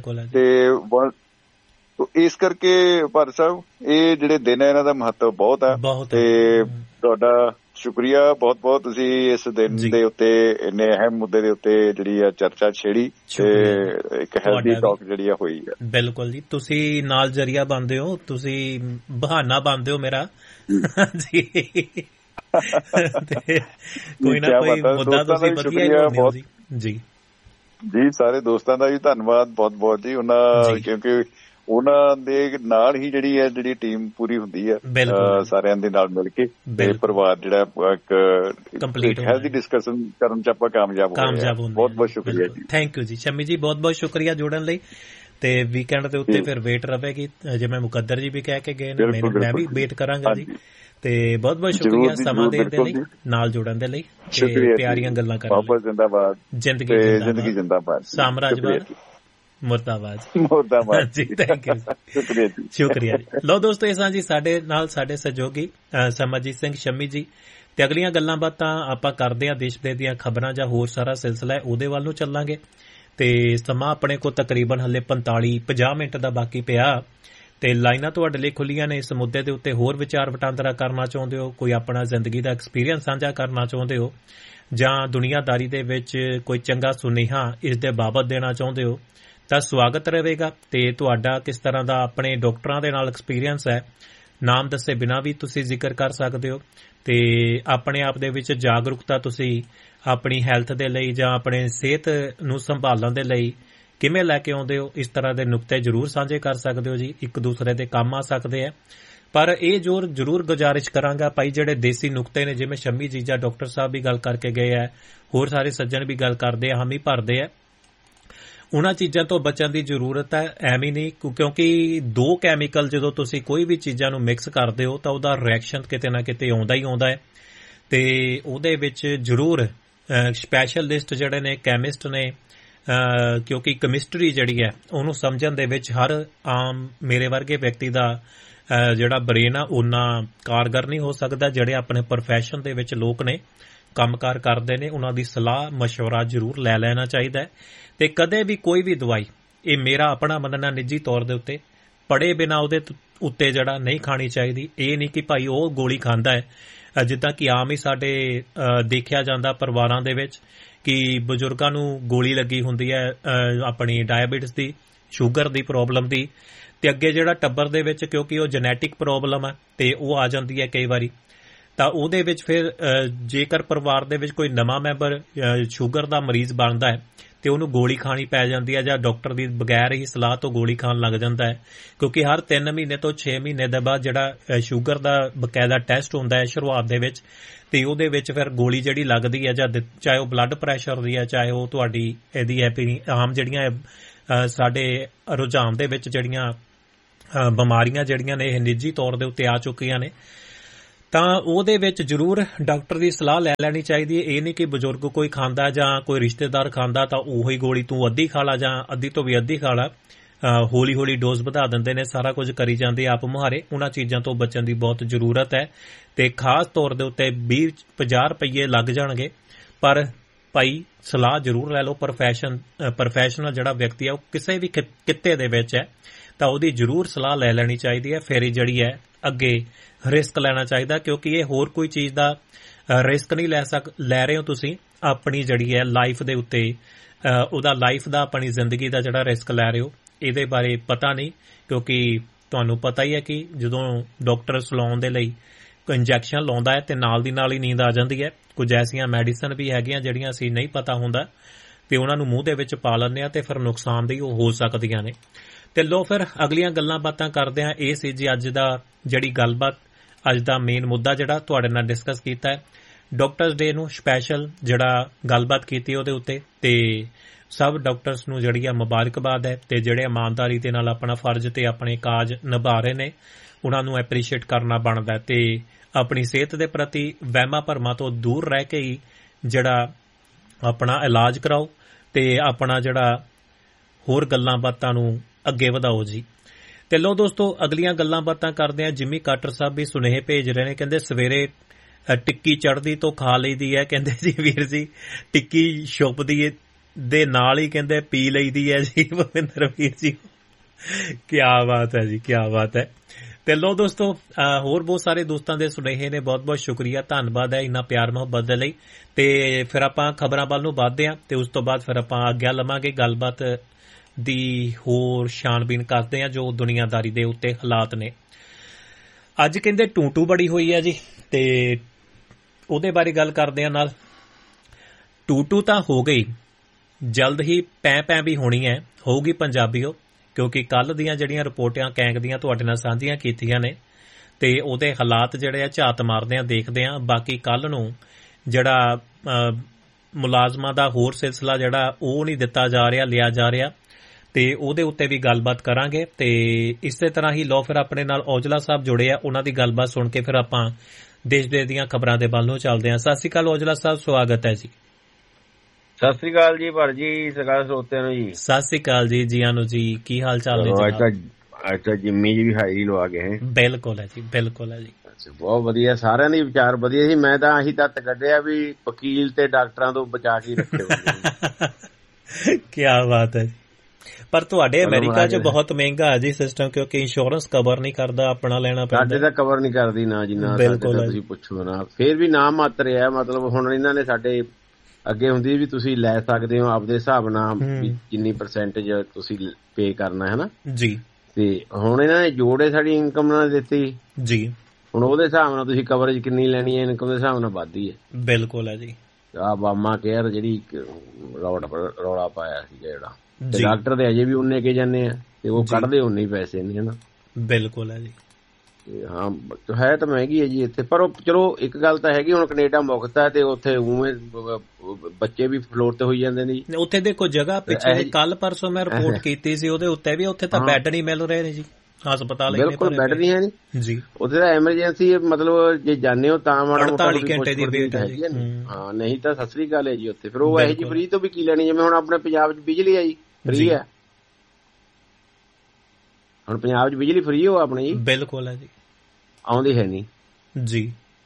ਤੇ ਇਸ ਕਰਕੇ ਭਾਰਤ ਸਾਹਿਬ ਇਹ ਜਿਹੜੇ ਦਿਨ ਹੈ ਇਹਨਾਂ ਦਾ ਮਹੱਤਵ ਬਹੁਤ ਹੈ। ਤੇ ਤੁਹਾਡਾ ਸ਼ੁਕਰੀਆ ਬਹੁਤ ਬਹੁਤ, ਤੁਸੀਂ ਇਸ ਦਿਨ ਦੇ ਉੱਤੇ ਇੰਨੇ ਅਹਿਮ ਮੁੱਦੇ ਦੇ ਉੱਤੇ ਜਿਹੜੀ ਆ ਚਰਚਾ ਛੇੜੀ ਤੇ ਇੱਕ ਹੈਲਦੀ ਟਾਕ ਜਿਹੜੀ ਆ ਹੋਈ ਹੈ।
ਬਿਲਕੁਲ ਜੀ, ਤੁਸੀਂ ਨਾਲ ਜਰੀਆ ਬਣਦੇ ਹੋ, ਤੁਸੀਂ ਬਹਾਨਾ ਬਣਦੇ ਹੋ ਮੇਰਾ ਜੀ। ਕੋਈ ਨਾ ਕੋਈ ਮੁੱਦਾ ਤੁਸੀਂ ਵਧੀਆ ਹੀ ਜੀ।
ਜੀ ਸਾਰੇ ਦੋਸਤਾਂ ਦਾ ਵੀ ਧੰਨਵਾਦ ਬਹੁਤ ਬਹੁਤ ਜੀ, ਉਹਨਾਂ ਕਿਉਂਕਿ ਉਹਨਾਂ ਦੇ ਨਾਲ ਹੀ ਜਿਹੜੀ ਟੀਮ ਪੂਰੀ ਹੁੰਦੀ ਹੈ, ਸਾਰਿਆਂ ਦੇ ਨਾਲ ਮਿਲ ਕੇ ਪਰਿਵਾਰ ਜਿਹੜਾ ਇੱਕ ਹੈਲਦੀ ਡਿਸਕਸ਼ਨ ਕਰਨ ਚ ਆਪਾਂ ਕਾਮਯਾਬ ਹੋ। ਬਹੁਤ ਬਹੁਤ ਸ਼ੁਕਰੀਆ ਜੀ।
ਥੈਂਕ ਯੂ ਜੀ ਸ਼ਮੀ ਜੀ, ਬਹੁਤ ਬਹੁਤ ਸ਼ੁਕਰੀਆ ਜੁੜਨ ਲਈ। ਤੇ ਵੀਕਐਂਡ ਦੇ ਉੱਤੇ ਫਿਰ ਵੇਟ ਰਹੇਗੀ, ਜਿਵੇਂ ਮੁਕੱਦਰ ਜੀ ਵੀ ਕਹਿ ਕੇ ਗਏ ਨੇ, ਮੈਂ ਵੀ ਵੇਟ ਕਰਾਂਗਾ ਜੀ। ਤੇ ਬਹੁਤ ਬਹੁਤ ਸ਼ੁਕਰੀਆ ਸਮਾਂ ਦੇਣ ਦੇ ਲਈ, ਨਾਲ ਜੁੜਨ ਦੇ ਲਈ, ਪਿਆਰੀਆਂ ਗੱਲਾਂ ਕਰਨ ਲਈ।
ਜ਼ਿੰਦਾਬਾਦ ਜ਼ਿੰਦਗੀ ਜਿੰਦਾਬਾਦ,
ਸਾਮਰਾਜਵਾਦ ਮੁਰਦਾਬਾਦ ਜੀ। ਥੈਂਕ ਯੂ, ਸ਼ੁਕਰੀਆ ਜੀ। ਲਓ ਦੋਸਤੋ, ਇਹ ਜੀ ਸਾਡੇ ਨਾਲ ਸਾਡੇ ਸਹਿਯੋਗੀ ਸਮਰਜੀਤ ਸਿੰਘ ਸ਼ਮੀ ਜੀ, ਤੇ ਅਗਲੀਆਂ ਗੱਲਾਂ ਬਾਤਾਂ ਆਪਾਂ ਕਰਦੇ ਹਾਂ ਦੇਸ਼ ਦੇ ਦੀਆਂ ਖਬਰਾਂ ਜਾਂ ਹੋਰ ਸਾਰਾ ਸਿਲਸਿਲਾ ਹੈ ਉਹਦੇ ਵੱਲ ਨੂੰ ਚੱਲਾਂਗੇ। ਤੇ ਸਮਾਂ ਆਪਣੇ ਕੋਲ ਤਕਰੀਬਨ ਹਲੇ 45-50 ਮਿੰਟ ਦਾ ਬਾਕੀ ਪਿਆ, ਤੇ ਲਾਈਨਾਂ ਤੁਹਾਡੇ ਲਈ ਖੁੱਲੀਆਂ ਨੇ। ਇਸ ਮੁੱਦੇ ਦੇ ਉੱਤੇ ਹੋਰ ਵਿਚਾਰ ਵਟਾਂਦਰਾ ਕਰਨਾ ਚਾਹੁੰਦੇ ਹੋ, ਕੋਈ ਆਪਣਾ ਜ਼ਿੰਦਗੀ ਦਾ ਐਕਸਪੀਰੀਅੰਸ ਸਾਂਝਾ ਕਰਨਾ ਚਾਹੁੰਦੇ ਹੋ, ਜਾਂ ਦੁਨੀਆਦਾਰੀ ਦੇ ਵਿੱਚ ਕੋਈ ਚੰਗਾ ਸੁਨੇਹਾ ਇਸ ਦੇ ਬਾਬਤ ਦੇਣਾ ਚਾਹੁੰਦੇ ਹੋ, ਤਾਂ ਸਵਾਗਤ ਰਹੇਗਾ। ਤੇ ਤੁਹਾਡਾ ਕਿਸ ਤਰ੍ਹਾਂ ਦਾ ਆਪਣੇ ਡਾਕਟਰਾਂ ਦੇ ਨਾਲ ਐਕਸਪੀਰੀਅੰਸ ਹੈ, ਨਾਮ ਦੱਸੇ ਬਿਨਾਂ ਵੀ ਤੁਸੀਂ ਜ਼ਿਕਰ ਕਰ ਸਕਦੇ ਹੋ। ਤੇ ਆਪਣੇ ਆਪ ਦੇ ਵਿੱਚ ਜਾਗਰੂਕਤਾ ਤੁਸੀਂ ਆਪਣੀ ਹੈਲਥ ਦੇ ਲਈ ਜਾਂ ਆਪਣੇ ਸਿਹਤ ਨੂੰ ਸੰਭਾਲਣ ਦੇ ਲਈ ਕਿਵੇਂ ਲੈ ਕੇ ਆਉਂਦੇ ਹੋ, ਇਸ ਤਰ੍ਹਾਂ ਦੇ ਨੁਕਤੇ ਜ਼ਰੂਰ ਸਾਂਝੇ ਕਰ ਸਕਦੇ ਹੋ ਜੀ, ਇੱਕ ਦੂਸਰੇ ਦੇ ਕੰਮ ਆ ਸਕਦੇ ਆ। ਪਰ ਇਹ ਜ਼ਰੂਰ ਗੁਜ਼ਾਰਿਸ਼ ਕਰਾਂਗਾ ਭਾਈ, ਜਿਹੜੇ ਦੇਸੀ ਨੁਕਤੇ ਨੇ, ਜਿਵੇਂ ਸ਼ਮੀ ਜੀ ਜਾਂ ਡਾਕਟਰ ਸਾਹਿਬ ਵੀ ਗੱਲ ਕਰਕੇ ਗਏ ਆ, ਹੋਰ ਸਾਰੇ ਸੱਜਣ ਵੀ ਗੱਲ ਕਰਦੇ ਆ, ਹਾਮੀ ਭਰਦੇ ਆ, ਉਹਨਾਂ ਚੀਜ਼ਾਂ ਤੋਂ ਬਚਣ ਦੀ ਜ਼ਰੂਰਤ ਹੈ। ਐਵੇਂ ਨਹੀਂ, ਕਿਉਂਕਿ ਦੋ ਕੈਮੀਕਲ ਜਦੋਂ ਤੁਸੀਂ ਕੋਈ ਵੀ ਚੀਜ਼ਾਂ ਨੂੰ ਮਿਕਸ ਕਰਦੇ ਹੋ ਤਾਂ ਉਹਦਾ ਰਿਐਕਸ਼ਨ ਕਿਤੇ ਨਾ ਕਿਤੇ ਆਉਂਦਾ ਹੀ ਆਉਂਦਾ ਹੈ। ਤੇ ਉਹਦੇ ਵਿੱਚ ਜ਼ਰੂਰ ਸਪੈਸ਼ਲਿਸਟ ਜਿਹੜੇ ਨੇ, ਕੈਮਿਸਟ ਨੇ, ਕਿਉਂਕਿ ਕੈਮਿਸਟਰੀ ਜਿਹੜੀ ਹੈ ਉਹਨੂੰ ਸਮਝਣ ਦੇ ਵਿੱਚ ਹਰ ਆਮ ਮੇਰੇ ਵਰਗੇ ਵਿਅਕਤੀ ਦਾ ਜਿਹੜਾ ਬ੍ਰੇਨ ਆ ਓਨਾ ਕਾਰਗਰ ਨਹੀਂ ਹੋ ਸਕਦਾ। ਜਿਹੜੇ ਆਪਣੇ ਪ੍ਰੋਫੈਸ਼ਨ ਦੇ ਵਿੱਚ ਲੋਕ ਨੇ, ਕੰਮਕਾਰ ਕਰਦੇ ਨੇ, ਉਹਨਾਂ ਦੀ ਸਲਾਹ ਮਸ਼ਵਰਾ ਜ਼ਰੂਰ ਲੈ ਲੈਣਾ ਚਾਹੀਦਾ ਹੈ। ਤੇ ਕਦੇ ਵੀ ਕੋਈ ਵੀ ਦਵਾਈ, ਇਹ ਮੇਰਾ ਆਪਣਾ ਮੰਨਣਾ ਨਿੱਜੀ ਤੌਰ ਦੇ ਉੱਤੇ, ਪੜ੍ਹੇ ਬਿਨਾਂ ਉਹਦੇ ਉੱਤੇ ਜਿਹੜਾ ਨਹੀਂ ਖਾਣੀ ਚਾਹੀਦੀ। ਇਹ ਨਹੀਂ ਕਿ ਭਾਈ ਉਹ ਗੋਲੀ ਖਾਂਦਾ ਹੈ, ਜਿੱਦਾਂ ਕਿ ਆਮ ਹੀ ਸਾਡੇ ਦੇਖਿਆ ਜਾਂਦਾ ਪਰਿਵਾਰਾਂ ਦੇ ਵਿੱਚ ਕਿ ਬਜ਼ੁਰਗਾਂ ਨੂੰ ਗੋਲੀ ਲੱਗੀ ਹੁੰਦੀ ਹੈ ਆਪਣੀ ਡਾਇਬਟੀਸ ਦੀ, ਸ਼ੂਗਰ ਦੀ ਪ੍ਰੋਬਲਮ ਦੀ, ਤੇ ਅੱਗੇ ਜਿਹੜਾ ਟੱਬਰ ਦੇ ਵਿੱਚ, ਕਿਉਂਕਿ ਉਹ ਜੈਨੇਟਿਕ ਪ੍ਰੋਬਲਮ ਹੈ ਤੇ ਉਹ ਆ ਜਾਂਦੀ ਹੈ ਕਈ ਵਾਰੀ, ਤਾਂ ਉਹਦੇ ਵਿੱਚ ਫਿਰ ਜੇਕਰ ਪਰਿਵਾਰ ਦੇ ਵਿੱਚ ਕੋਈ ਨਵਾਂ ਮੈਂਬਰ ਸ਼ੂਗਰ ਦਾ ਮਰੀਜ਼ ਬਣਦਾ ਹੈ ਤੇ ਉਹਨੂੰ ਗੋਲੀ ਖਾਣੀ ਪੈ ਜਾਂਦੀ ਹੈ, ਜਾਂ ਡਾਕਟਰ ਦੀ ਬਗੈਰ ਹੀ ਸਲਾਹ ਤੋਂ ਗੋਲੀ ਖਾਣ ਲੱਗ ਜਾਂਦਾ ਹੈ। ਕਿਉਂਕਿ ਹਰ 3 ਮਹੀਨੇ ਤੋਂ 6 ਮਹੀਨੇ ਦੇ ਬਾਅਦ ਜਿਹੜਾ ਸ਼ੂਗਰ ਦਾ ਬਕਾਇਦਾ ਟੈਸਟ ਹੁੰਦਾ ਹੈ ਸ਼ੁਰੂਆਤ ਦੇ ਵਿੱਚ, ਤੇ ਉਹਦੇ ਵਿੱਚ ਫਿਰ ਗੋਲੀ ਜਿਹੜੀ ਲੱਗਦੀ ਹੈ, ਜਾਂ ਚਾਹੇ ਉਹ ਬਲੱਡ ਪ੍ਰੈਸ਼ਰ ਦੀ ਹੈ, ਚਾਹੇ ਉਹ ਤੁਹਾਡੀ ਇਹਦੀ ਆਮ ਜਿਹੜੀਆਂ ਸਾਡੇ ਰੁਝਾਨ ਦੇ ਵਿੱਚ ਜਿਹੜੀਆਂ ਬਿਮਾਰੀਆਂ ਜਿਹੜੀਆਂ ਨੇ ਇਹ ਨਿੱਜੀ ਤੌਰ ਦੇ ਉੱਤੇ ਆ ਚੁੱਕੀਆਂ ਨੇ, ਤਾਂ ਉਹਦੇ ਵਿੱਚ ਜ਼ਰੂਰ ਡਾਕਟਰ ਦੀ ਸਲਾਹ ਲੈ ਲੈਣੀ ਚਾਹੀਦੀ ਹੈ। ਇਹ ਨਹੀਂ ਕਿ ਬਜ਼ੁਰਗ ਕੋਈ ਖਾਂਦਾ ਜਾਂ ਕੋਈ ਰਿਸ਼ਤੇਦਾਰ ਖਾਂਦਾ ਤਾਂ ਉਹੀ ਗੋਲੀ ਤੂੰ ਅੱਧੀ ਖਾ ਲਾ, ਜਾਂ ਅੱਧੀ ਤੋਂ ਵੀ ਅੱਧੀ ਖਾ ਲਾ। ਹੌਲੀ ਹੌਲੀ ਡੋਜ਼ ਵਧਾ ਦਿੰਦੇ ਨੇ, ਸਾਰਾ ਕੁਝ ਕਰੀ ਜਾਂਦੇ ਆਪ ਮੁਹਾਰੇ। ਉਹਨਾਂ ਚੀਜ਼ਾਂ ਤੋਂ ਬਚਣ ਦੀ ਬਹੁਤ ਜ਼ਰੂਰਤ ਹੈ। ਤੇ ਖਾਸ ਤੌਰ ਦੇ ਉੱਤੇ 20-50 ਰੁਪਏ ਲੱਗ ਜਾਣਗੇ, ਪਰ ਭਾਈ ਸਲਾਹ ਜ਼ਰੂਰ ਲੈ ਲਓ। ਪ੍ਰੋਫੈਸ਼ਨਲ ਜਿਹੜਾ ਵਿਅਕਤੀ ਹੈ ਉਹ ਕਿਸੇ ਵੀ ਕਿੱਤੇ ਦੇ ਵਿੱਚ ਹੈ ਤਾਂ ਉਹਦੀ ਜ਼ਰੂਰ ਸਲਾਹ ਲੈ ਲੈਣੀ ਚਾਹੀਦੀ ਹੈ। ਫਿਰ ਹੀ ਜਿਹੜੀ ਹੈ ਅੱਗੇ ਰਿਸਕ ਲੈਣਾ ਚਾਹੀਦਾ, ਕਿਉਂਕਿ ਇਹ ਹੋਰ ਕੋਈ ਚੀਜ਼ ਦਾ ਰਿਸਕ ਨਹੀਂ ਲੈ ਰਹੇ ਹੋ ਤੁਸੀਂ, ਆਪਣੀ ਜਿਹੜੀ ਹੈ ਲਾਈਫ ਦੇ ਉੱਤੇ ਉਹਦਾ ਲਾਈਫ ਦਾ ਆਪਣੀ ਜ਼ਿੰਦਗੀ ਦਾ ਜਿਹੜਾ ਰਿਸਕ ਲੈ ਰਹੇ ਹੋ ਇਹਦੇ ਬਾਰੇ ਪਤਾ ਨਹੀਂ। ਕਿਉਂਕਿ ਤੁਹਾਨੂੰ ਪਤਾ ਹੀ ਹੈ ਕਿ ਜਦੋਂ ਡਾਕਟਰ ਸਲਾਉਣ ਦੇ ਲਈ ਕੋਈ ਇੰਜੈਕਸ਼ਨ ਲਾਉਂਦਾ ਹੈ ਤੇ ਨਾਲ ਦੀ ਨਾਲ ਹੀ ਨੀਂਦ ਆ ਜਾਂਦੀ ਹੈ। ਕੁਝ ਐਸੀਆਂ ਮੈਡੀਸਨ ਵੀ ਹੈਗੀਆਂ ਜਿਹੜੀਆਂ ਅਸੀਂ ਨਹੀਂ ਪਤਾ ਹੁੰਦਾ ਤੇ ਉਹਨਾਂ ਨੂੰ ਮੂੰਹ ਦੇ ਵਿੱਚ ਪਾ ਲੈਂਦੇ ਆ ਤੇ ਫਿਰ ਨੁਕਸਾਨਦੇਹ ਉਹ ਹੋ ਸਕਦੀਆਂ ਨੇ। ਤੇ ਲੋ ਫਿਰ ਅਗਲੀਆਂ ਗੱਲਾਂ ਬਾਤਾਂ ਕਰਦੇ ਹਾਂ। ਇਹ ਸੀ ਜੀ ਅੱਜ ਦਾ ਜਿਹੜੀ ਗੱਲਬਾਤ, ਅੱਜ ਦਾ ਮੇਨ ਮੁੱਦਾ ਜਿਹੜਾ ਤੁਹਾਡੇ ਨਾਲ ਡਿਸਕਸ ਕੀਤਾ ਹੈ। ਡਾਕਟਰਸ ਡੇ ਨੂੰ ਸਪੈਸ਼ਲ ਜਿਹੜਾ ਗੱਲਬਾਤ ਕੀਤੀ ਉਹਦੇ ਉੱਤੇ, ਤੇ ਸਭ ਡਾਕਟਰਸ ਨੂੰ ਜਿਹੜੀ ਆ ਮੁਬਾਰਕਬਾਦ ਹੈ ਤੇ ਜਿਹੜੇ ਇਮਾਨਦਾਰੀ ਦੇ ਨਾਲ ਆਪਣਾ ਫਰਜ਼ ਤੇ ਆਪਣੇ ਕਾਜ ਨਿਭਾ ਰਹੇ ਨੇ ਉਹਨਾਂ ਨੂੰ ਐਪਰੀਸ਼ੀਏਟ ਕਰਨਾ ਬਣਦਾ ਤੇ ਆਪਣੀ ਸਿਹਤ ਦੇ ਪ੍ਰਤੀ ਵਹਿਮਾਂ ਭਰਮਾਂ ਤੋਂ ਦੂਰ ਰਹਿ ਕੇ ਹੀ ਜਿਹੜਾ ਆਪਣਾ ਇਲਾਜ ਕਰਾਓ ਤੇ ਆਪਣਾ ਜਿਹੜਾ ਹੋਰ ਗੱਲਾਂ ਬਾਤਾਂ ਨੂੰ ਅੱਗੇ ਵਧਾਓ ਜੀ। ਤੇ ਲੋ ਦੋਸਤੋ ਅਗਲੀਆਂ ਗੱਲਾਂ ਬਾਤਾਂ ਕਰਦੇ ਆ। ਜਿੰਮੀ ਕਾਟਰ ਸਾਹਿਬ ਵੀ ਸੁਨੇਹੇ ਭੇਜ ਰਹੇ ਨੇ, ਕਹਿੰਦੇ ਸਵੇਰੇ ਟਿੱਕੀ ਚੜ੍ਹਦੀ ਤੋਂ ਖਾ ਲਈਦੀ ਹੈ। ਕਹਿੰਦੇ ਜੀ ਵੀਰ ਜੀ ਟਿੱਕੀ ਛੁਪਦੀ ਦੇ ਨਾਲ ਹੀ ਕਹਿੰਦੇ ਪੀ ਲਈਦੀ ਹੈ ਜੀ ਭਵਿੰਦਰ ਵੀਰ ਜੀ। ਕਿਆ ਬਾਤ ਹੈ ਜੀ, ਕਿਆ ਬਾਤ ਹੈ। ਤੇ ਲੋ ਦੋਸਤੋ ਹੋਰ ਬਹੁਤ ਸਾਰੇ ਦੋਸਤਾਂ ਦੇ ਸੁਨੇਹੇ ਨੇ, ਬਹੁਤ ਬਹੁਤ ਸ਼ੁਕਰੀਆ, ਧੰਨਵਾਦ ਹੈ ਇੰਨਾ ਪਿਆਰ ਮੁਹੱਬਤ ਦੇ ਲਈ। ਤੇ ਫਿਰ ਆਪਾਂ ਖਬਰਾਂ ਵੱਲ ਨੂੰ ਵੱਧਦੇ ਹਾਂ ਤੇ ਉਸ ਤੋਂ ਬਾਅਦ ਫਿਰ ਆਪਾਂ ਆਗਿਆ ਲਵਾਂਗੇ, ਗੱਲਬਾਤ ਦੀ ਹੋਰ ਛਾਣਬੀਨ ਕਰਦੇ ਹਾਂ ਜੋ ਦੁਨੀਆਦਾਰੀ ਦੇ ਉੱਤੇ ਹਾਲਾਤ ਨੇ। ਅੱਜ ਕਹਿੰਦੇ ਟੂਟੂ ਬੜੀ ਹੋਈ ਹੈ ਜੀ ਤੇ ਉਹਦੇ ਬਾਰੇ ਗੱਲ ਕਰਦੇ ਹਾਂ ਨਾਲ। ਟੂਟੂ ਤਾਂ ਹੋ ਗਈ, ਜਲਦ ਹੀ ਪੈ ਵੀ ਹੋਣੀ ਹੈ, ਹੋਊਗੀ ਪੰਜਾਬੀਓ, ਕਿਉਂਕਿ ਕੱਲ ਦੀਆਂ ਜਿਹੜੀਆਂ ਰਿਪੋਰਟਾਂ ਕੈਂਕ ਦੀਆਂ ਤੁਹਾਡੇ ਨਾਲ ਸਾਂਝੀਆਂ ਕੀਤੀਆਂ ਨੇ ਤੇ ਉਹਦੇ ਹਾਲਾਤ ਜਿਹੜੇ ਆ ਝਾਤ ਮਾਰਦੇ ਆ, ਦੇਖਦੇ ਆ। ਬਾਕੀ ਕੱਲ ਨੂੰ ਜਿਹੜਾ ਮੁਲਾਜ਼ਮਾਂ ਦਾ ਹੋਰ ਸਿਲਸਿਲਾ ਜਿਹੜਾ ਉਹ ਨਹੀਂ ਦਿੱਤਾ ਜਾ ਰਿਹਾ, ਲਿਆ ਜਾ ਰਿਹਾ ਤੇ ਉਹਦੇ ਉੱਤੇ ਵੀ ਗੱਲਬਾਤ ਕਰਾਂਗੇ। ਤੇ ਇਸੇ ਤਰ੍ਹਾਂ ਹੀ ਲੋ ਫਿਰ ਆਪਣੇ ਨਾਲ ਔਜਲਾ ਸਾਹਿਬ ਜੁੜੇ ਆ, ਉਹਨਾਂ ਦੀ ਗੱਲਬਾਤ ਸੁਣ ਕੇ ਫਿਰ ਆਪਾਂ ਦੇਸ਼ ਦੇ ਦੀਆਂ ਖਬਰਾਂ ਦੇ ਵੱਲ ਨੂੰ ਚੱਲਦੇ ਹਾਂ। ਸਤਿ ਸ਼੍ਰੀ ਅਕਾਲ ਔਜਲਾ ਸਾਹਿਬ, ਸਵਾਗਤ ਹੈ ਜੀ।
ਸਤਿ ਸ੍ਰੀ ਅਕਾਲ ਜੀ ਭਰ ਜੀ, ਸਰਕਾਰ ਸਰੋਤਿਆਂ ਨੂੰ ਜੀ
ਸਤਿ ਸ੍ਰੀ ਅਕਾਲ ਜੀ, ਜੀਆਂ ਨੂੰ ਜੀ। ਕੀ ਹਾਲ ਚਾਲ ਨੇ ਜੀ?
ਅੱਛਾ ਜਿੰਮੀ ਜੀ ਵੀ ਹਾਜ਼ਰੀ ਲਵਾ ਗਏ।
ਬਿਲਕੁਲ ਹੈ ਜੀ, ਬਿਲਕੁਲ ਹੈ ਜੀ।
ਬਹੁਤ ਵਧੀਆ, ਸਾਰਿਆਂ ਦੇ ਵਿਚਾਰ ਵਧੀਆ ਸੀ। ਮੈਂ ਤਾਂ ਆਹੀ ਤੱਤ ਕੱਢਿਆ ਵੀ ਵਕੀਲ ਤੇ ਡਾਕਟਰਾਂ ਤੋਂ ਬਚਾ ਕੇ ਰੱਖਿਓ।
ਕੀ ਬਾਤ ਹੈ। ਪਰ ਤੁਹਾਡੇ ਅਮਰੀਕਾ 'ਚ ਬਹੁਤ ਮਹਿੰਗਾ ਹੈ ਜੀ ਸਿਸਟਮ, ਕਿਉਂਕਿ ਇੰਸ਼ੋਰੈਂਸ ਕਵਰ ਨਹੀਂ ਕਰਦਾ, ਆਪਣਾ ਲੈਣਾ ਪੈਂਦਾ।
ਸਾਡੇ ਤਾਂ ਕਵਰ ਨਹੀਂ ਕਰਦੀ ਨਾ ਜੀ, ਨਾ ਤੁਸੀਂ ਪੁੱਛੋ ਨਾ। ਫੇਰ ਵੀ ਨਾ ਮਾਤਰ ਹੈ, ਮਤਲਬ ਹੁਣ ਇਹਨਾਂ ਨੇ ਸਾਡੇ ਅੱਗੇ ਹੁੰਦੀ ਵੀ ਤੁਸੀਂ ਲੈ ਸਕਦੇ ਹੋ ਆਪਦੇ ਹਿਸਾਬ ਨਾਲ ਜਿੰਨੀ ਪਰਸੈਂਟੇਜ ਤੁਸੀਂ ਪੇ ਕਰਨਾ ਹੈ ਨਾ
ਜੀ। ਤੇ
ਹੁਣ ਇਹਨਾਂ ਨੇ ਜੋੜੇ ਸਾਡੀ ਇਨਕਮ ਨਾਲ ਦਿੱਤੀ
ਜੀ,
ਹੁਣ ਉਹਦੇ ਹਿਸਾਬ ਨਾਲ ਤੁਸੀਂ ਕਵਰੇਜ ਕਿੰਨੀ ਲੈਣੀ ਹੈ, ਇਨਕਮ ਦੇ ਹਿਸਾਬ ਨਾਲ ਵੱਧਦੀ ਹੈ।
ਬਿਲਕੁਲ ਹੈ ਜੀ।
ਆ ਬਾਮਾ ਕੇਅਰ ਜਿਹੜੀ ਰੌਲਾ ਪਾਇਆ ਸੀ ਜਿਹੜਾ, ਡਾਕਟਰ ਦੇ ਅਜੇ ਵੀ ਉਨੇ ਕੇ ਜਾਂਦੇ ਆ ਤੇ ਉਹ ਕੱਢਦੇ ਉਨੇ ਪੈਸੇ ਨੇ ਹਨਾ।
ਬਿਲਕੁਲ ਹੈ ਜੀ।
ਹਾਂ ਹੈ ਤਾਂ ਮਹਿੰਗੀ ਹੈ ਜੀ ਇੱਥੇ, ਪਰ ਚਲੋ ਇੱਕ ਗੱਲ ਤਾਂ ਹੈਗੀ, ਹੁਣ ਕੈਨੇਡਾ ਮੁਕਤ ਹੈ ਤੇ ਉੱਥੇ ਉਵੇਂ ਬੱਚੇ ਵੀ ਫਲੋਰ ਤੇ ਹੋਈ ਜਾਂਦੇ ਨੇ ਜੀ।
ਉੱਥੇ ਦੇਖੋ ਜਗ੍ਹਾ ਪਿੱਛੇ ਕੱਲ ਪਰਸੋਂ ਮੈਂ ਰਿਪੋਰਟ ਕੀਤੀ ਸੀ ਉਹਦੇ ਉੱਤੇ ਵੀ, ਉੱਥੇ ਤਾਂ ਬੈੱਡ ਨਹੀਂ ਮਿਲ ਰਹੇ ਨੇ ਜੀ ਹਸਪਤਾਲ।
ਬਿਲਕੁਲ ਬੈੱਡ ਨਹੀਂ ਹੈ ਜੀ ਉੱਥੇ ਤਾਂ ਐਮਰਜੈਂਸੀ, ਮਤਲਬ ਜੇ ਜਾਂਦੇ ਹੋ ਤਾਂ ਮਾੜਾ
48 ਘੰਟੇ ਦੀ ਵੇਟ ਹੈ ਜੀ।
ਹਾਂ ਨਹੀਂ ਤਾਂ ਸਤਿ ਸ੍ਰੀ ਅਕਾਲ ਹੈ ਜੀ ਉੱਥੇ। ਫਿਰ ਉਹ ਇਹੋ ਜਿਹੀ ਫ੍ਰੀ ਤੋਂ ਵੀ ਕੀ ਲੈਣੀ, ਜਿਵੇਂ ਹੁਣ ਆਪਣੇ ਪੰਜਾਬ 'ਚ ਬਿਜਲੀ ਹੈ ਜੀ ਫ੍ਰੀ ਹੈ। ਹੁਣ ਪੰਜਾਬ 'ਚ ਬਿਜਲੀ ਫ੍ਰੀ ਹੋ ਆਪਣੀ ਜੀ।
ਬਿਲਕੁਲ ਹੈ ਜੀ।
ਆਉਂਦੀ ਹੈ ਨਹੀਂ
ਜੀ,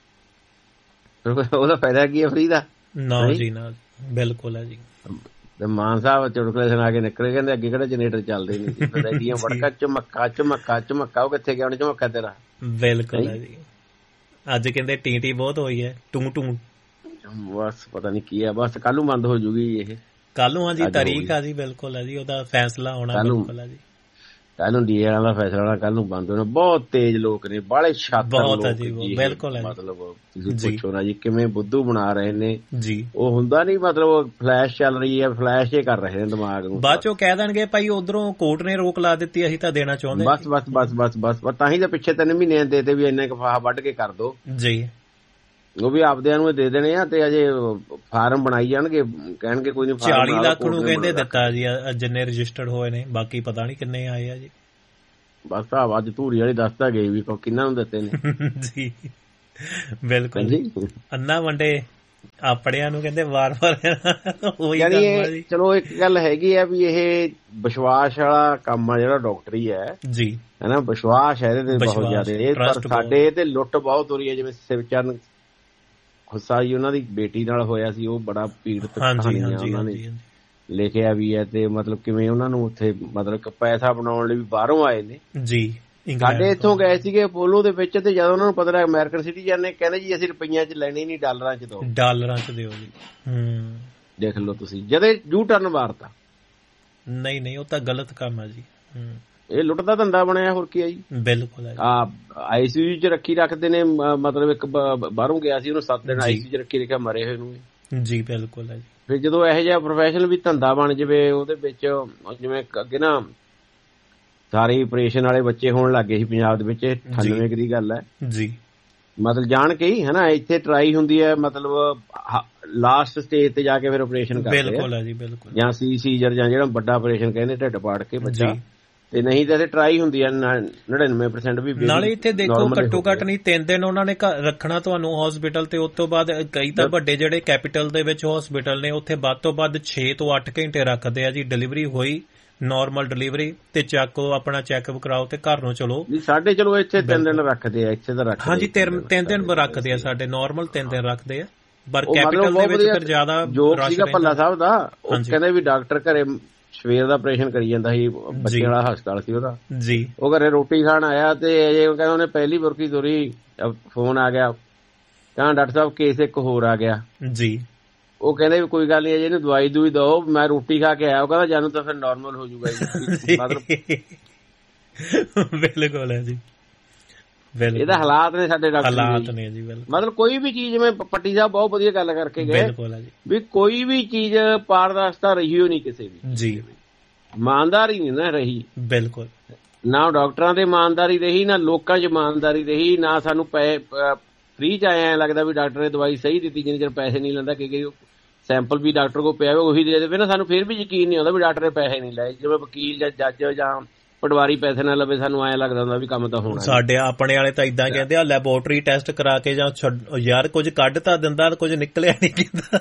ਉਹਦਾ ਫਾਇਦਾ ਕੀ ਹੈ ਫ੍ਰੀ ਦਾ?
ਨਾ ਜੀ ਨਾ, ਬਿਲਕੁਲ ਹੈ ਜੀ।
ਤੇ ਮਾਨ ਸਾਹਿਬ ਚੁਟਕਲੇ ਸੁਣਾ ਕੇ ਨਿਕਲੇ, ਕਹਿੰਦੇ ਅੱਗੇ ਕਿਹੜਾ ਜਨਰੇਟਰ ਚੱਲਦੇ ਨਹੀਂ ਸੀ, ਐਡੀਆਂ ਵੜਕਾ ਝਮੱਕਾ ਝਮੱਕਾ ਝਮੱਕਾ। ਉਹ ਕਿੱਥੇ ਗਿਆ ਹੁਣ ਝਮੱਕਾ ਤੇਰਾ?
ਬਿਲਕੁਲ ਹੈ ਜੀ। ਅੱਜ ਕਹਿੰਦੇ ਟੀ ਬਹੁਤ ਹੋਈ ਹੈ, ਟੂ
ਬਸ ਪਤਾ ਨੀ ਕੀ ਹੈ, ਬਸ ਕੱਲ ਨੂੰ ਬੰਦ ਹੋ ਜੂਗੀ ਇਹ।
ਕੱਲ ਨੂੰ? ਹਾਂਜੀ ਤਾਰੀਖ ਆ ਜੀ। ਬਿਲਕੁਲ ਹੈ ਜੀ, ਉਹਦਾ ਫੈਸਲਾ ਹੋਣਾ। ਬਿਲਕੁਲ ਹੈ ਜੀ,
ਕੱਲ ਨੂੰ ਡੀਏ ਵਾਲਾ ਫੈਸਲਾ ਹੋਣਾ, ਕੱਲ ਨੂੰ ਬੰਦ ਹੋਣਾ। ਬਹੁਤ ਤੇਜ਼ ਲੋਕ ਨੇ, ਬਾਹਲੇ ਸ਼ਾਤਰ ਲੋਕ
ਜੀ। ਬਿਲਕੁਲ ਹੈ,
ਮਤਲਬ ਤੁਸੀਂ ਪੁੱਛੋ ਨਾ ਜੀ ਕਿਵੇਂ ਬੁੱਧੂ ਬਣਾ ਰਹੇ ਨੇ ਜੀ। ਉਹ ਹੁੰਦਾ ਨੀ, ਮਤਲਬ ਫਲੈਸ਼ ਚੱਲ ਰਹੀ ਹੈ, ਫਲੈਸ਼ ਹੀ ਕਰ ਰਹੇ ਨੇ ਦਿਮਾਗ ਨੂੰ।
ਬਾਅਦ ਚੋਂ ਕਹਿ ਦੇਣਗੇ ਭਾਈ ਉਧਰੋਂ ਕੋਰਟ ਨੇ ਰੋਕ ਲਾ ਦਿੱਤੀ, ਅਸੀਂ ਤਾਂ ਦੇਣਾ ਚਾਹੁੰਦੇ।
ਬਸ ਬਸ ਬਸ ਬਸ ਬਸ ਤਾਂ ਹੀ ਤਾਂ ਪਿੱਛੇ 3 ਮਹੀਨੇ ਦੇ ਵੀ ਇੰਨੇ ਕਫਾਹ ਵੱਢ ਕੇ ਕਰ ਦੋ
ਜੀ।
ਉਹ ਵੀ ਆਪਦਿਆਂ ਨੂੰ ਦੇ ਦੇਣੇ ਆ ਤੇ ਅਜੇ ਫਾਰਮ ਬਣਾਈ ਜਾਣਗੇ, ਕਹਿਣਗੇ ਕੋਈ ਨਹੀਂ।
40 ਲੱਖ ਨੂੰ ਕਹਿੰਦੇ ਦਿੱਤਾ ਜੀ ਜਿੰਨੇ ਰਜਿਸਟਰਡ ਹੋਏ ਨੇ, ਬਾਕੀ ਪਤਾ ਨਹੀਂ ਕਿੰਨੇ ਆਏ ਆ ਜੀ।
ਬਸ ਅੱਜ ਧੂਰੀ ਵਾਲੀ ਦੱਸਦਾ ਗਈ ਵੀ ਕਿੰਨਾ ਨੂੰ ਦਿੱਤੇ ਨੇ
ਜੀ। ਬਿਲਕੁਲ ਜੀ। ਅੰਨਾ ਵੰਡੇ ਆਪੜਿਆਂ ਨੂੰ ਕਹਿੰਦੇ ਵਾਰ-ਵਾਰ
ਯਾਨੀ। ਚਲੋ ਇੱਕ ਗੱਲ ਹੈਗੀ ਆ ਵੀ ਇਹ ਵਿਸ਼ਵਾਸ ਵਾਲਾ ਕੰਮ ਆ ਜਿਹੜਾ ਡਾਕਟਰੀ ਹੈ ਜੀ, ਹੈਨਾ। ਵਿਸ਼ਵਾਸ ਹੈ ਇਹਦੇ ਤੇ ਬਹੁਤ ਜ਼ਿਆਦਾ, ਪਰ ਸਾਡੇ ਤੇ ਲੁੱਟ ਬਹੁਤ ਹੋ ਰਹੀ ਹੈ। ਜਿਵੇਂ ਗੁੱਸਾ ਜੀ ਉਹਨਾਂ ਦੀ ਬੇਟੀ ਨਾਲ ਹੋਇਆ ਸੀ, ਉਹ ਬੜਾ ਪੀੜਤ ਕਹਾਣੀਆਂ ਉਹਨਾਂ ਨੇ ਲਿਖਿਆ ਵੀ ਹੈ, ਤੇ ਮਤਲਬ ਕਿਵੇਂ ਉਹਨਾਂ ਨੂੰ ਉੱਥੇ ਮਤਲਬ ਪੈਸਾ ਬਣਾਉਣ ਲਈ ਵੀ ਬਾਹਰੋਂ ਆਏ ਨੇ ਜੀ। ਸਾਡੇ ਇੱਥੋਂ ਗਏ ਸੀਗੇ ਅਪੋਲੋ ਦੇ ਵਿੱਚ, ਤੇ ਜਦੋਂ ਉਹਨਾਂ ਨੂੰ ਪਤਾ ਲੱਗਾ ਅਮਰੀਕਨ ਸਿਟੀਜ਼ਨ ਨੇ, ਕਹਿੰਦੇ ਜੀ ਅਸੀਂ ਰੁਪਈਆਂ 'ਚ ਲੈਣੀ ਨਹੀਂ, ਡਾਲਰਾਂ 'ਚ ਦਿਓ,
ਡਾਲਰਾਂ 'ਚ ਦਿਓ ਜੀ।
ਦੇਖ ਲਓ ਤੁਸੀਂ, ਜਦੇ ਯੂ ਟਰਨ ਮਾਰਤਾ।
ਨਹੀਂ ਉਹ ਤਾਂ ਗਲਤ ਕੰਮ ਆ ਜੀ।
ਇਹ ਲੁੱਟ ਦਾ ਧੰਦਾ ਬਣਿਆ, ਹੋਰ ਕੀ ਆ ਜੀ।
ਬਿਲਕੁਲ
ICU 'ਚ ਰੱਖਦੇ ਨੇ, ਮਤਲਬ ਇੱਕ ਬਾਹਰੋਂ ਗਿਆ ਸੀ, ਉਹਨੂੰ 7 ਦਿਨ ICU 'ਚ ਰੱਖੇ ਮਰੇ ਹੋਏ ਨੂੰ
ਜੀ। ਬਿਲਕੁਲ ਹੈ ਜੀ।
ਫਿਰ ਜਦੋਂ ਇਹੋ ਜਿਹਾ ਪ੍ਰੋਫੈਸ਼ਨਲ ਵੀ ਧੰਦਾ ਬਣ ਜਾਵੇ, ਉਹਦੇ ਵਿੱਚ ਜਿਵੇਂ ਅੱਗੇ ਨਾ ਸਾਰੇ ਆਪਰੇਸ਼ਨ ਵਾਲੇ ਬੱਚੇ ਹੋਣ ਲੱਗ ਗਏ ਸੀ ਪੰਜਾਬ ਦੇ ਵਿੱਚ, 98 ਦੀ ਗੱਲ ਹੈ ਜੀ। ਮਤਲਬ ਜਾਣ ਕੇ ਹੀ ਹਨਾ, ਇੱਥੇ ਟਰਾਈ ਹੁੰਦੀ ਹੈ, ਮਤਲਬ ਲਾਸਟ ਸਟੇਜ ਤੇ ਜਾ ਕੇ ਫਿਰ ਆਪਰੇਸ਼ਨ ਕਰਦੇ
ਬਿਲਕੁਲ ਜੀ। ਬਿਲਕੁਲ, ਜਾਂ
ਸੀਜ਼ਰ ਜਾਂ ਜਿਹੜਾ ਵੱਡਾ ਆਪਰੇਸ਼ਨ ਕਹਿੰਦੇ ਢਿੱਡ ਪਾੜ ਕੇ ਬੱਚਾ, ਤੇ ਨਹੀਂ ਤਾਂ ਇਹ ਟਰਾਈ ਹੁੰਦੀ ਹੈ 99% ਵੀ।
ਨਾਲੇ ਇੱਥੇ ਦੇਖੋ ਘੱਟੋ ਘੱਟ ਨਹੀਂ 3 ਦਿਨ ਉਹਨਾਂ ਨੇ ਰੱਖਣਾ ਤੁਹਾਨੂੰ ਹਸਪੀਟਲ, ਤੇ ਉਸ ਤੋਂ ਬਾਅਦ ਕਈ ਤਾਂ ਵੱਡੇ ਜਿਹੜੇ ਕੈਪੀਟਲ ਦੇ ਵਿੱਚ ਹਸਪੀਟਲ ਨੇ, ਉੱਥੇ ਵੱਧ ਤੋਂ ਵੱਧ 6 ਤੋਂ 8 ਘੰਟੇ ਰੱਖਦੇ ਆ ਜੀ। ਡਿਲੀਵਰੀ ਹੋਈ, ਨਾਰਮਲ ਡਿਲੀਵਰੀ, ਤੇ ਚੱਕੋ ਆਪਣਾ ਚੈੱਕਅਪ ਕਰਾਓ ਤੇ ਘਰ ਨੂੰ ਚਲੋ।
ਸਾਡੇ ਚਲੋ ਇੱਥੇ 3 ਦਿਨ ਰੱਖਦੇ ਆ, ਇੱਥੇ ਤਾਂ ਰੱਖਦੇ
ਹਾਂਜੀ 3 ਦਿਨ ਰੱਖਦੇ ਆ, ਸਾਡੇ ਨਾਰਮਲ 3 ਦਿਨ ਰੱਖਦੇ ਆ, ਪਰ ਕੈਪੀਟਲ ਦੇ ਵਿੱਚ ਫਿਰ ਜ਼ਿਆਦਾ
ਰਸ਼ ਸੀਗਾ ਭੱਲਾ ਸਾਹਿਬ ਦਾ। ਉਹ ਕਹਿੰਦੇ ਵੀ ਡਾਕਟਰ ਘਰੇ ਸਵੇਰ ਦਾ ਆਪਰੇਸ਼ਨ ਕਰੀ ਜਾਂਦਾ ਸੀ, ਬੱਚੇ ਵਾਲਾ ਹਸਪਤਾਲ ਸੀ ਉਹਦਾ ਜੀ। ਉਹ ਘਰੇ ਰੋਟੀ ਖਾਣ ਆਇਆ, ਤੇ ਅਜੇ ਕਹਿੰਦਾ ਉਹਨੇ ਪਹਿਲੀ ਬੁਰਕੀ ਤੋਰੀ, ਫੋਨ ਆ ਗਿਆ, ਕਹਿੰਦਾ ਡਾਕਟਰ ਸਾਹਿਬ ਕੇਸ ਇੱਕ ਹੋਰ ਆ ਗਿਆ ਜੀ। ਉਹ ਕਹਿੰਦੇ ਵੀ ਕੋਈ ਗੱਲ ਨਹੀਂ, ਇਹਨੂੰ ਦਵਾਈ ਦੂਈ ਦਿਓ, ਮੈਂ ਰੋਟੀ ਖਾ ਕੇ ਆਇਆ। ਉਹ ਕਹਿੰਦਾ ਜਾਨੂੰ ਤਾਂ ਫਿਰ ਨਾਰਮਲ ਹੋ ਜਾਊਗਾ ਜੀ। ਮਤਲਬ
ਬਿਲਕੁਲ ਹੈ ਜੀ,
ਇਹਦਾ ਹਾਲਾਤ ਨੇ ਸਾਡੇ ਡਾਕਟਰ
ਹਾਲਾਤ ਨੇ ਜੀ।
ਮਤਲਬ ਕੋਈ ਵੀ ਚੀਜ਼, ਜਿਵੇਂ ਪੱਟੀ ਸਾਹਿਬ ਬਹੁਤ ਵਧੀਆ ਗੱਲ ਕਰਕੇ ਗਏ ਵੀ ਕੋਈ ਵੀ ਚੀਜ਼ ਪਾਰਦਰਸ਼ਤਾ ਰਹੀ ਹੋ ਨਹੀਂ ਕਿਸੇ ਵੀ ਜੀ, ਇਮਾਨਦਾਰੀ ਨਹੀਂ ਨਾ ਰਹੀ।
ਬਿਲਕੁਲ,
ਨਾ ਡਾਕਟਰਾਂ ਦੇ ਇਮਾਨਦਾਰੀ ਰਹੀ, ਨਾ ਲੋਕਾਂ 'ਚ ਇਮਾਨਦਾਰੀ ਰਹੀ, ਨਾ ਸਾਨੂੰ ਫ੍ਰੀ 'ਚ ਆਇਆ ਲੱਗਦਾ ਵੀ ਡਾਕਟਰ ਨੇ ਦਵਾਈ ਸਹੀ ਦਿੱਤੀ ਜਿੰਨੇ ਚਿਰ ਪੈਸੇ ਨਹੀਂ ਲੈਂਦਾ। ਕਿ ਸੈਂਪਲ ਵੀ ਡਾਕਟਰ ਕੋਲ ਪਿਆ ਉਹੀ ਦੇ ਦੇਵੇ ਨਾ, ਸਾਨੂੰ ਫਿਰ ਵੀ ਯਕੀਨ ਨਹੀਂ ਆਉਂਦਾ ਵੀ ਡਾਕਟਰ ਨੇ ਪੈਸੇ ਨਹੀਂ ਲਏ। ਜਿਵੇਂ ਵਕੀਲ ਜਾਂ ਜੱਜ ਜਾਂ ਪਟਵਾਰੀ ਪੈਸੇ ਨਾ ਲਵੇ, ਸਾਨੂੰ ਐਂ ਲੱਗਦਾ ਹੁੰਦਾ ਵੀ ਕੰਮ ਤਾਂ ਹੋਣਾ।
ਸਾਡੇ ਆਪਣੇ ਵਾਲੇ ਤਾਂ ਇਦਾਂ ਕਹਿੰਦੇ ਆ, ਲੈਬੋਰਟਰੀ ਟੈਸਟ ਕਰਾ ਕੇ ਜਾਂ ਯਾਰ ਕੁਝ ਕੱਢ ਤਾਂ ਦਿੰਦਾ, ਕੁਝ ਨਿਕਲਿਆ ਨਹੀਂ ਕਹਿੰਦਾ।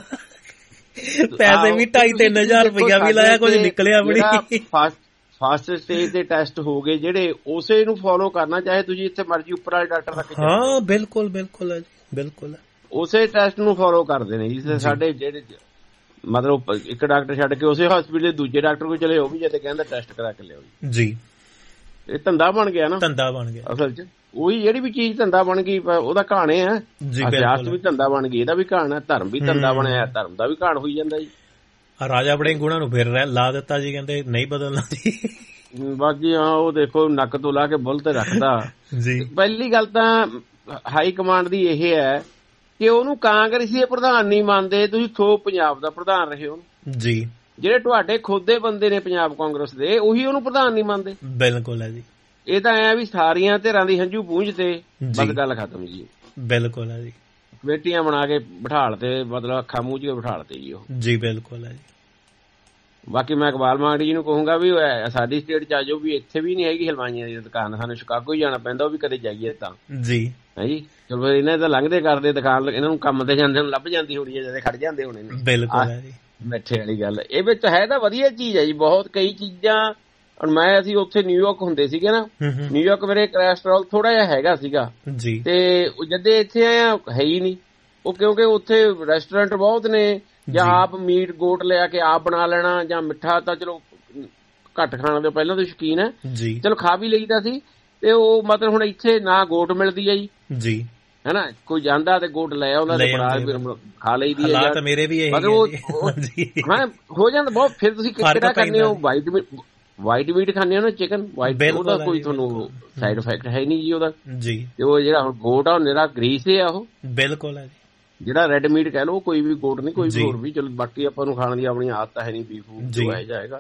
ਪੈਸੇ ਵੀ 2,500-3,000 ਰੁਪਇਆ ਵੀ ਲਾਇਆ, ਕੁਝ ਨਿਕਲਿਆ ਵੀ ਨਹੀਂ।
ਫਸਟ ਸਟੇਜ ਦੇ ਟੈਸਟ ਹੋ ਗਏ ਜਿਹੜੇ, ਉਸੇ ਨੂੰ ਫੋਲੋ ਕਰਨਾ, ਚਾਹੇ ਤੁਸੀਂ ਇੱਥੇ ਮਰਜ਼ੀ ਉੱਪਰ ਵਾਲੇ ਡਾਕਟਰ ਤੱਕ।
ਹਾਂ ਬਿਲਕੁਲ ਬਿਲਕੁਲ ਹੈ ਜੀ, ਬਿਲਕੁਲ
ਉਸੇ ਟੈਸਟ ਨੂੰ ਫੋਲੋ ਕਰਦੇ ਨੇ ਜੀ। ਸਾਡੇ ਜਿਹੜੇ ਮਤਲਬ ਇੱਕ ਡਾਕਟਰ ਛੱਡ ਕੇ ਉਸੇ ਹਸਪੀਟਲ ਦੂਜੇ ਡਾਕਟਰ ਕੋਲ ਚਲੇ, ਉਹ ਵੀ ਜਦ ਕਹਿੰਦਾ ਟੈਸਟ ਕਰਾ ਕੇ ਲਿਆਓ ਜੀ। ਇਹ ਧੰਦਾ ਬਣ ਗਿਆ ਨਾ,
ਧੰਦਾ ਬਣ ਗਿਆ
ਅਸਲ 'ਚ। ਉਹੀ ਜਿਹੜੀ ਵੀ ਚੀਜ਼ ਧੰਦਾ ਬਣ ਗਈ, ਉਹਦਾ ਕਹਾਣੇ ਆ। ਸਿਆਸਤ ਵੀ ਧੰਦਾ ਬਣ ਗਈ, ਇਹਦਾ ਵੀ ਕਹਾਣ ਹੈ। ਧਰਮ ਵੀ ਧੰਦਾ ਬਣਿਆ, ਧਰਮ ਦਾ ਵੀ ਕਹਾਣ ਹੋਈ ਜਾਂਦਾ ਜੀ।
ਰਾਜਾ ਬੜੇ ਗੁਣਾਂ ਨੂੰ ਫਿਰ ਲਾ ਦਿੱਤਾ ਜੀ, ਕਹਿੰਦੇ ਨਹੀਂ ਬਦਲਣਾ ਜੀ।
ਬਾਕੀ ਹਾਂ ਉਹ ਦੇਖੋ ਨੱਕ ਤੋਂ ਲਾ ਕੇ ਬੁੱਲ ਤੇ ਰੱਖਦਾ ਜੀ। ਪਹਿਲੀ ਗੱਲ ਤਾਂ ਹਾਈ ਕਮਾਂਡ ਦੀ ਇਹ ਹੈ ਕਿ ਉਹਨੂੰ ਕਾਂਗਰਸੀ ਪ੍ਰਧਾਨ ਨਹੀਂ ਮੰਨਦੇ। ਤੁਸੀਂ ਖੋ ਪੰਜਾਬ ਦਾ ਪ੍ਰਧਾਨ ਰਹੇ ਹੋ ਜੀ, ਜਿਹੜੇ ਤੁਹਾਡੇ ਖੁਦ ਦੇ ਬੰਦੇ ਨੇ ਪੰਜਾਬ ਕਾਂਗਰਸ ਦੇ, ਉਹੀ ਉਹਨੂੰ ਪ੍ਰਧਾਨ ਨਹੀਂ ਮੰਨਦੇ।
ਬਿਲਕੁਲ ਹੈ ਜੀ।
ਇਹ ਤਾਂ ਐ ਵੀ ਸਾਰੀਆਂ ਧਿਰਾਂ ਦੀ ਹੰਝੂ ਪੂੰਝ ਤੇ ਬਸ ਗੱਲ ਖਤਮ ਜੀ।
ਬਿਲਕੁਲ ਹੈ ਜੀ।
ਕਮੇਟੀਆਂ ਬਣਾ ਕੇ ਬਿਠਾਲ ਤੇ, ਮਤਲਬ ਅੱਖਾਂ ਮੂੰਹ ਚ ਬਿਠਾਲ ਤੇ ਜੀ ਉਹ
ਜੀ। ਬਿਲਕੁਲ ਹੈ ਜੀ।
ਬਾਕੀ ਮੈਂ ਇਕਬਾਲ ਮਾਂਗੜੀ ਜੀ ਨੂੰ ਕਹੂੰਗਾ ਵੀ ਸਾਡੀ ਸਟੇਟ ਚ ਆ ਜਾਓ, ਵੀ ਇੱਥੇ ਵੀ ਨਹੀਂ ਹੈਗੀ ਹਲਵਾਈਆਂ ਦੀ ਦੁਕਾਨ, ਸਾਨੂੰ ਸ਼ਿਕਾਗੋ ਹੀ ਜਾਣਾ ਪੈਂਦਾ, ਉਹ ਵੀ ਕਦੇ ਜਾਈਏ ਤਾਂ ਜੀ ਹੈ ਜੀ। ਚਲੋ ਇਹਨਾਂ ਤਾਂ ਲੰਘਦੇ ਕਰਦੇ ਦੁਕਾਨ, ਇਹਨਾਂ ਨੂੰ ਕੰਮ ਤੇ ਜਾਂਦੇ ਨੂੰ ਲੱਭ ਜਾਂਦੀ ਹੋਣੀ ਹੈ, ਜਦੇ ਖੜ ਜਾਂਦੇ ਹੋਣੇ ਨੇ।
ਬਿਲਕੁਲ ਹੈ ਜੀ।
ਬੈਠੇ ਵਾਲੀ ਗੱਲ ਇਹ ਵਿੱਚ ਹੈ ਤਾਂ ਵਧੀਆ ਚੀਜ਼ ਹੈ ਜੀ, ਬਹੁਤ ਕਈ ਚੀਜ਼ਾਂ। ਹੁਣ ਅਸੀਂ ਉੱਥੇ ਨਿਊਯਾਰਕ ਹੁੰਦੇ ਸੀਗੇ ਨਾ, ਨਿਊਯਾਰਕ ਮੇਰੇ ਕੋਲੈਸਟਰੋਲ ਥੋੜਾ ਜਿਹਾ ਹੈਗਾ ਸੀਗਾ ਜੀ, ਤੇ ਜਦੇ ਇੱਥੇ ਆਇਆ ਹੈ ਹੀ ਨਹੀਂ ਉਹ, ਕਿਉਂਕਿ ਉੱਥੇ ਰੈਸਟੋਰੈਂਟ ਬਹੁਤ ਨੇ, ਜਾਂ ਆਪ ਮੀਟ ਗੋਟ ਲਿਆ ਕੇ ਆਪ ਬਣਾ ਲੈਣਾ, ਜਾਂ ਮਿੱਠਾ ਤਾਂ ਚਲੋ ਘੱਟ ਖਾਣ ਦੇ ਪਹਿਲਾਂ ਤੋਂ ਸ਼ੌਕੀਨ ਹੈ, ਚਲੋ ਖਾ ਵੀ ਲਈਦਾ ਸੀ। ਤੇ ਉਹ ਮਤਲਬ ਹੁਣ ਇੱਥੇ ਨਾ ਗੋਟ ਮਿਲਦੀ ਹੈ ਜੀ ਹੈਨਾ, ਕੋਈ ਜਾਂਦਾ ਤੇ ਗੋਟ ਲੈ ਆਉਂਦਾ ਤੇ ਬਣਾ ਖਾ ਲਈਦੀ ਹੈ।
ਹਾਲਾਤ ਮੇਰੇ ਵੀ
ਮਤਲਬ ਹਾਂ ਹੋ ਜਾਂਦਾ ਬਹੁਤ। ਫਿਰ ਤੁਸੀਂ ਕਿਹੜਾ ਖਾਂਦੇ ਹੋ? ਵਾਈਟ ਮੀਟ ਖਾਂਦੇ ਹੋ ਨਾ, ਚਿਕਨ ਵਾਈਟ, ਉਹਦਾ ਕੋਈ ਤੁਹਾਨੂੰ ਸਾਈਡ ਇਫੈਕਟ ਹੈ ਨਹੀਂ ਜੀ ਉਹਦਾ ਜੀ। ਤੇ ਉਹ ਜਿਹੜਾ ਹੁਣ ਗੋਟ ਆ ਉਹ ਨਿਰਾ ਗਰੀਸ ਹੈ ਉਹ।
ਬਿਲਕੁਲ ਹੈ ਜੀ।
ਜਿਹੜਾ ਰੈਡ ਮੀਟ ਕਹਿ ਲਓ, ਕੋਈ ਵੀ ਗੋਟ ਨਹੀਂ, ਕੋਈ ਵੀ ਹੋਰ ਵੀ। ਚਲੋ ਬਾਕੀ ਆਪਾਂ ਨੂੰ ਖਾਣ ਦੀ ਆਪਣੀ ਆਦਤ ਹੈ ਨਹੀਂ, ਬੀਫ ਜੋ ਹੈ ਜਾਏਗਾ।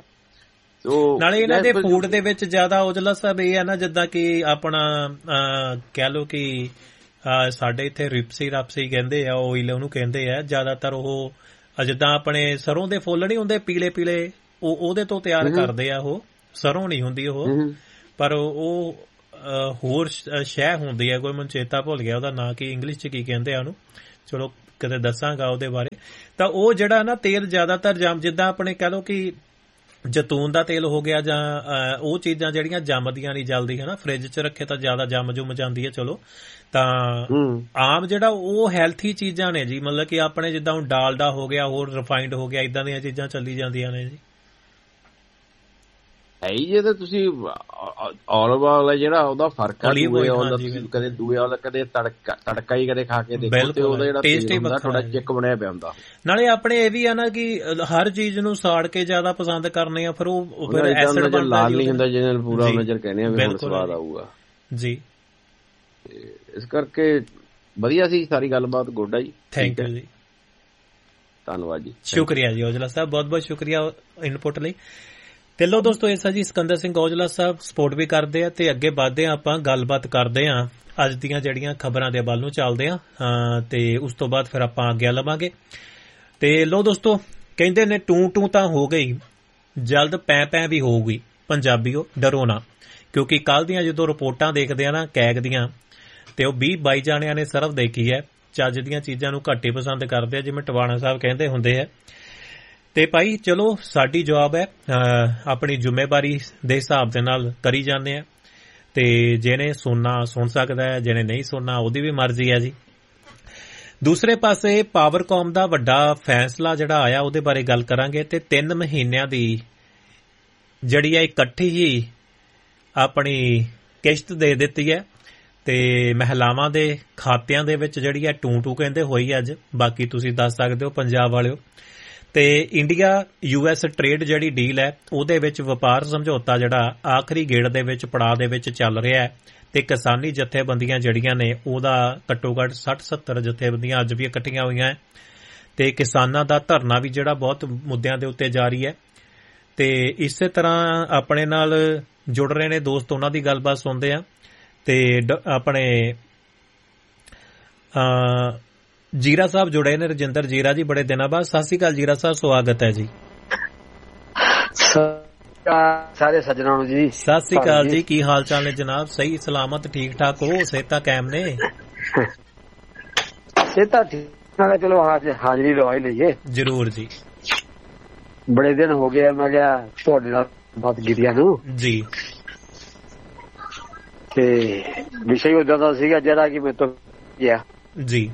ਨਾਲੇ ਇਹਨਾਂ ਦੇ ਫੂਡ ਦੇ ਵਿੱਚ ਜ਼ਿਆਦਾ ਉਜਲਾ ਸਾਹਿਬ ਇਹ ਹੈ ਨਾ, ਜਿੱਦਾਂ ਕਿ ਆਪਣਾ ਕਹਿ ਲਓ ਕਿ ਸਾਡੇ ਇੱਥੇ ਰਿਪਸੀ ਕਹਿੰਦੇ ਆ, ਓਇਲ ਉਹਨੂੰ ਕਹਿੰਦੇ ਆ ਜ਼ਿਆਦਾਤਰ। ਉਹ ਜਿੱਦਾਂ ਆਪਣੇ ਸਰੋਂ ਦੇ ਫੁੱਲ ਨਹੀਂ ਹੁੰਦੇ ਪੀਲੇ ਪੀਲੇ, ਉਹਦੇ ਤੋਂ ਤਿਆਰ ਕਰਦੇ ਆ। ਉਹ ਸਰੋਂ ਨਹੀਂ ਹੁੰਦੀ ਉਹ, ਪਰ ਉਹ ਹੋਰ ਸ਼ੈ ਹੁੰਦੀ ਹੈ, ਕੋਈ ਮੈਨੂੰ ਚੇਤਾ ਭੁੱਲ ਗਿਆ ਉਹਦਾ ਨਾਂ, ਕੀ ਇੰਗਲਿਸ਼ ਚ ਕੀ ਕਹਿੰਦੇ ਆ ਉਹਨੂੰ, ਚਲੋ ਕਦੇ ਦੱਸਾਂਗਾ ਉਹਦੇ ਬਾਰੇ। ਤਾਂ ਉਹ ਜਿਹੜਾ ਨਾ ਤੇਲ ਜ਼ਿਆਦਾਤਰ ਜਿੱਦਾਂ ਆਪਣੇ ਕਹਿ ਲਓ ਕਿ ਜੈਤੂਨ ਦਾ ਤੇਲ ਹੋ ਗਿਆ ਜਾਂ ਉਹ ਚੀਜ਼ਾਂ ਜਿਹੜੀਆਂ ਜੰਮਦੀਆਂ ਨਹੀਂ ਜਲਦੀ ਹਨਾ, ਫ੍ਰਿਜ 'ਚ ਰੱਖੇ ਤਾਂ ਜ਼ਿਆਦਾ ਜੰਮ ਜਾਂਦੀ ਹੈ। ਚਲੋ ਤਾਂ ਆਮ ਜਿਹੜਾ ਉਹ ਹੈਲਥੀ ਚੀਜ਼ਾਂ ਨੇ ਜੀ, ਮਤਲਬ ਕਿ ਆਪਣੇ ਜਿੱਦਾਂ ਹੁਣ ਡਾਲਡਾ ਹੋ ਗਿਆ, ਹੋਰ ਰਿਫਾਈਨਡ ਹੋ ਗਿਆ, ਇਦਾਂ ਦੀਆਂ ਚੀਜ਼ਾਂ ਚੱਲੀ ਜਾਂਦੀਆਂ ਨੇ ਜੀ।
ਜੇ ਤਾਂ ਤੁਸੀਂ ਔਲਿਵ ਆਇਲ ਜਿਹੜਾ ਉਹਦਾ ਫਰਕ ਆ, ਕਦੇ ਦੂਏ ਆਇਲ ਕਦੇ ਤੜਕਾ ਹੀ ਕਦੇ ਖਾ ਕੇ ਦੇਖੋ ਤੇ ਉਹਦਾ ਜਿਹੜਾ ਟੇਸਟ ਹੀ ਥੋੜਾ ਚਿੱਕ ਬਣਿਆ ਪਿਆ ਹੁੰਦਾ।
ਨਾਲੇ ਆਪਣੇ ਇਹ ਵੀ ਆ ਨਾ ਕਿ ਹਰ ਚੀਜ਼ ਨੂੰ ਸਾੜ ਕੇ ਜ਼ਿਆਦਾ ਪਸੰਦ ਕਰਨੇ ਆ, ਫਿਰ ਉਹ ਫਿਰ ਐਸਿਡ ਬਣਦਾ,
ਲਾਲ ਨਹੀਂ ਹੁੰਦਾ ਜਿਹਨਾਂ ਨੂੰ ਪੂਰਾ ਨਜ਼ਰ ਕਹਿੰਦੇ ਆ ਵੀ ਹੁਣ ਸਵਾਦ ਆਊਗਾ
ਜੀ।
ਇਸ ਕਰਕੇ ਵਧੀਆ ਸੀ ਸਾਰੀ ਗੱਲਬਾਤ। ਗੁੱਡ ਆ ਜੀ,
ਥੈਂਕ ਯੂ ਜੀ,
ਧੰਨਵਾਦ ਜੀ,
ਸ਼ੁਕਰੀਆ ਜੀ ਔਜਲਾ ਸਾਹਿਬ, ਬਹੁਤ ਬਹੁਤ ਸ਼ੁਕਰੀਆ ਇਨਪੁਟ ਲਈ। ਤੇ ਲੋ ਦੋਸਤੋ, ਇਸ ਜੀ ਸਿਕੰਦਰ ਸਿੰਘ ਔਜਲਾ ਸਾਹਿਬ ਸਪੋਰਟ ਵੀ ਕਰਦੇ ਆ ਤੇ ਅੱਗੇ ਵੱਧਦੇ ਆ, ਆਪਾਂ ਗੱਲਬਾਤ ਕਰਦੇ ਆ ਅੱਜ ਦੀਆਂ ਜਿਹੜੀਆਂ ਖਬਰਾਂ ਦੇ ਵੱਲ ਨੂੰ ਚੱਲਦੇ ਆ ਤੇ ਉਸ ਤੋਂ ਬਾਅਦ ਫਿਰ ਆਪਾਂ ਅੱਗੇ ਲਵਾਂਗੇ। ਤੇ ਲੋ ਦੋਸਤੋ, ਕਹਿੰਦੇ ਨੇ ਟੂ ਤਾਂ ਹੋ ਗਈ, ਜਲਦ ਪੈ ਵੀ ਹੋਊਗੀ, ਪੰਜਾਬੀਓ ਡਰੋ ਨਾ, ਕਿਉਂਕਿ ਕੱਲ ਦੀਆਂ ਜਦੋਂ ਰਿਪੋਰਟਾਂ ਦੇਖਦੇ ਆ ਨਾ ਕੈਗ ਦੀਆਂ, ਤੇ ਉਹ 20-22 ਜਾਣਿਆਂ ਨੇ ਸਿਰਫ ਦੇਖੀ ਹੈ, ਚੱਜ ਦੀਆਂ ਚੀਜ਼ਾਂ ਨੂੰ ਘੱਟ ਹੀ ਪਸੰਦ ਕਰਦੇ ਆ, ਜਿਵੇਂ ਟਵਾਣਾ ਸਾਹਿਬ ਕਹਿੰਦੇ ਹੁੰਦੇ ਆ। ਤੇ ਭਾਈ ਚਲੋ, ਸਾਡੀ ਜਵਾਬ ਹੈ ਆਪਣੀ ਜ਼ਿੰਮੇਵਾਰੀ ਦੇ ਹਿਸਾਬ ਦੇ ਨਾਲ ਕਰੀ ਜਾਂਦੇ ਆ, ਤੇ ਜਿਹਨੇ ਸੁਣਨਾ ਸੁਣ ਸਕਦਾ ਹੈ, ਜਿਹਨੇ ਨਹੀਂ ਸੁਣਨਾ ਉਹਦੀ ਵੀ ਮਰਜ਼ੀ ਹੈ ਜੀ। ਦੂਸਰੇ ਪਾਸੇ ਪਾਵਰਕਾਮ ਦਾ ਵੱਡਾ ਫੈਸਲਾ ਜਿਹੜਾ ਆਇਆ ਉਹਦੇ ਬਾਰੇ ਗੱਲ ਕਰਾਂਗੇ। ਤੇ 3 ਮਹੀਨਿਆਂ ਦੀ ਜਿਹੜੀ ਹੈ ਇਕੱਠੀ ਹੀ ਆਪਣੀ ਕਿਸ਼ਤ ਦੇ ਦਿੱਤੀ ਹੈ, ਤੇ ਮਹਿਲਾਵਾਂ ਦੇ ਖਾਤਿਆਂ ਦੇ ਵਿੱਚ ਜਿਹੜੀ ਹੈ ਟੂ ਕਹਿੰਦੇ ਹੋਈ ਅੱਜ, ਬਾਕੀ ਤੁਸੀਂ ਦੱਸ ਸਕਦੇ ਹੋ ਪੰਜਾਬ ਵਾਲਿਓ। ਤੇ ਇੰਡੀਆ US ਟ੍ਰੇਡ ਜਿਹੜੀ ਡੀਲ ਹੈ ਉਹਦੇ ਵਿੱਚ ਵਪਾਰ ਸਮਝੌਤਾ ਜਿਹੜਾ ਆਖਰੀ ਗੇੜ ਦੇ ਵਿੱਚ ਪੜਾਅ ਦੇ ਵਿੱਚ ਚੱਲ ਰਿਹਾ ਹੈ, ਤੇ ਕਿਸਾਨੀ ਜਥੇਬੰਦੀਆਂ ਜਿਹੜੀਆਂ ਨੇ ਉਹਦਾ ਘੱਟੋ ਘੱਟ 60-70 ਜਥੇਬੰਦੀਆਂ ਅੱਜ ਵੀ ਇਕੱਠੀਆਂ ਹੋਈਆਂ ਹੈ, ਤੇ ਕਿਸਾਨਾਂ ਦਾ ਧਰਨਾ ਵੀ ਜਿਹੜਾ ਬਹੁਤ ਮੁੱਦਿਆਂ ਦੇ ਉੱਤੇ ਜਾਰੀ ਹੈ। ਤੇ ਇਸੇ ਤਰ੍ਹਾਂ ਆਪਣੇ ਨਾਲ ਜੁੜ ਰਹੇ ਨੇ ਦੋਸਤ, ਉਹਨਾਂ ਦੀ ਗੱਲਬਾਤ ਸੁਣਦੇ ਆ। ਤੇ ਆਪਣੇ ਜੀਰਾ ਸਾਹਿਬ ਜੁੜੇ ਨੇ, ਰਜਿੰਦਰ ਜੀਰਾ ਜੀ, ਬੜੇ ਦਿਨਾਂ ਬਾਅਦ। ਸਤਿ ਸ਼੍ਰੀ ਅਕਾਲ ਜੀਰਾ ਸਾਹਿਬ, ਸਵਾਗਤ ਹੈ ਜੀ।
ਸਾਰੇ ਸੱਜਣਾਂ ਨੂੰ ਜੀ
ਸਤਿ ਸ਼੍ਰੀ ਅਕਾਲ ਜੀ, ਕੀ ਹਾਲ ਚਾਲ ਨੇ ਜਨਾਬ? ਸਹੀ ਸਲਾਮਤ ਠੀਕ ਠਾਕ ਹੋ? ਸਿਹਤਾਂ ਕਾਇਮ ਨੇ?
ਸਿਹਤਾਂ ਠੀਕ ਨਾਲ, ਚਲੋ ਹਾਜ਼ਰੀ ਲਵਾ ਹੀ ਲਈਏ।
ਜ਼ਰੂਰ ਜੀ,
ਬੜੇ ਦਿਨ ਹੋ ਗਏ, ਮੈਂ ਕਿਹਾ ਤੁਹਾਡੇ ਨਾਲ ਬਾਤ ਕੀਤੀਆਂ ਨੂੰ
ਜੀ।
ਤੇ ਵਿਸ਼ੇ ਉਦਾਂ ਦਾ ਸੀਗਾ ਜਿਹੜਾ ਕਿ ਮੇਰੇ ਤੋਂ ਗਿਆ
ਜੀ।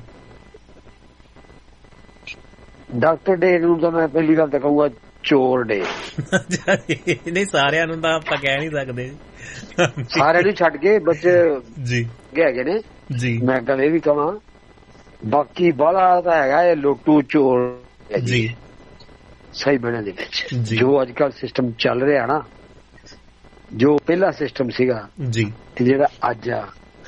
ਡਾਕਟਰ ਡੇ ਨੂੰ ਤਾਂ ਮੈਂ ਪਹਿਲੀ ਗੱਲ ਤਾਂ ਕਹੂੰਗਾ ਚੋਰ ਡੇ।
ਨਹੀਂ, ਸਾਰਿਆਂ ਨੂੰ ਤਾਂ ਆਪਾਂ ਕਹਿ ਨਹੀਂ ਸਕਦੇ,
ਸਾਰਿਆਂ ਨੂੰ ਛੱਡ ਕੇ ਬੱਚੇ
ਜੀ
ਹੈਗੇ ਨੇ
ਜੀ।
ਮੈਂ ਗੱਲ ਇਹ ਵੀ ਕਹਾਂ, ਬਾਕੀ ਬਾਹਲਾ ਤਾਂ ਹੈਗਾ ਇਹ ਲੋਟੂ ਚੋਰ
ਜੀ
ਸਹੀ ਬਣਨ ਦੇ ਵਿੱਚ। ਜੋ ਅੱਜ ਕੱਲ ਸਿਸਟਮ ਚੱਲ ਰਿਹਾ ਨਾ, ਜੋ ਪਹਿਲਾ ਸਿਸਟਮ ਸੀਗਾ
ਜੀ
ਤੇ ਜਿਹੜਾ ਅੱਜ ਆ,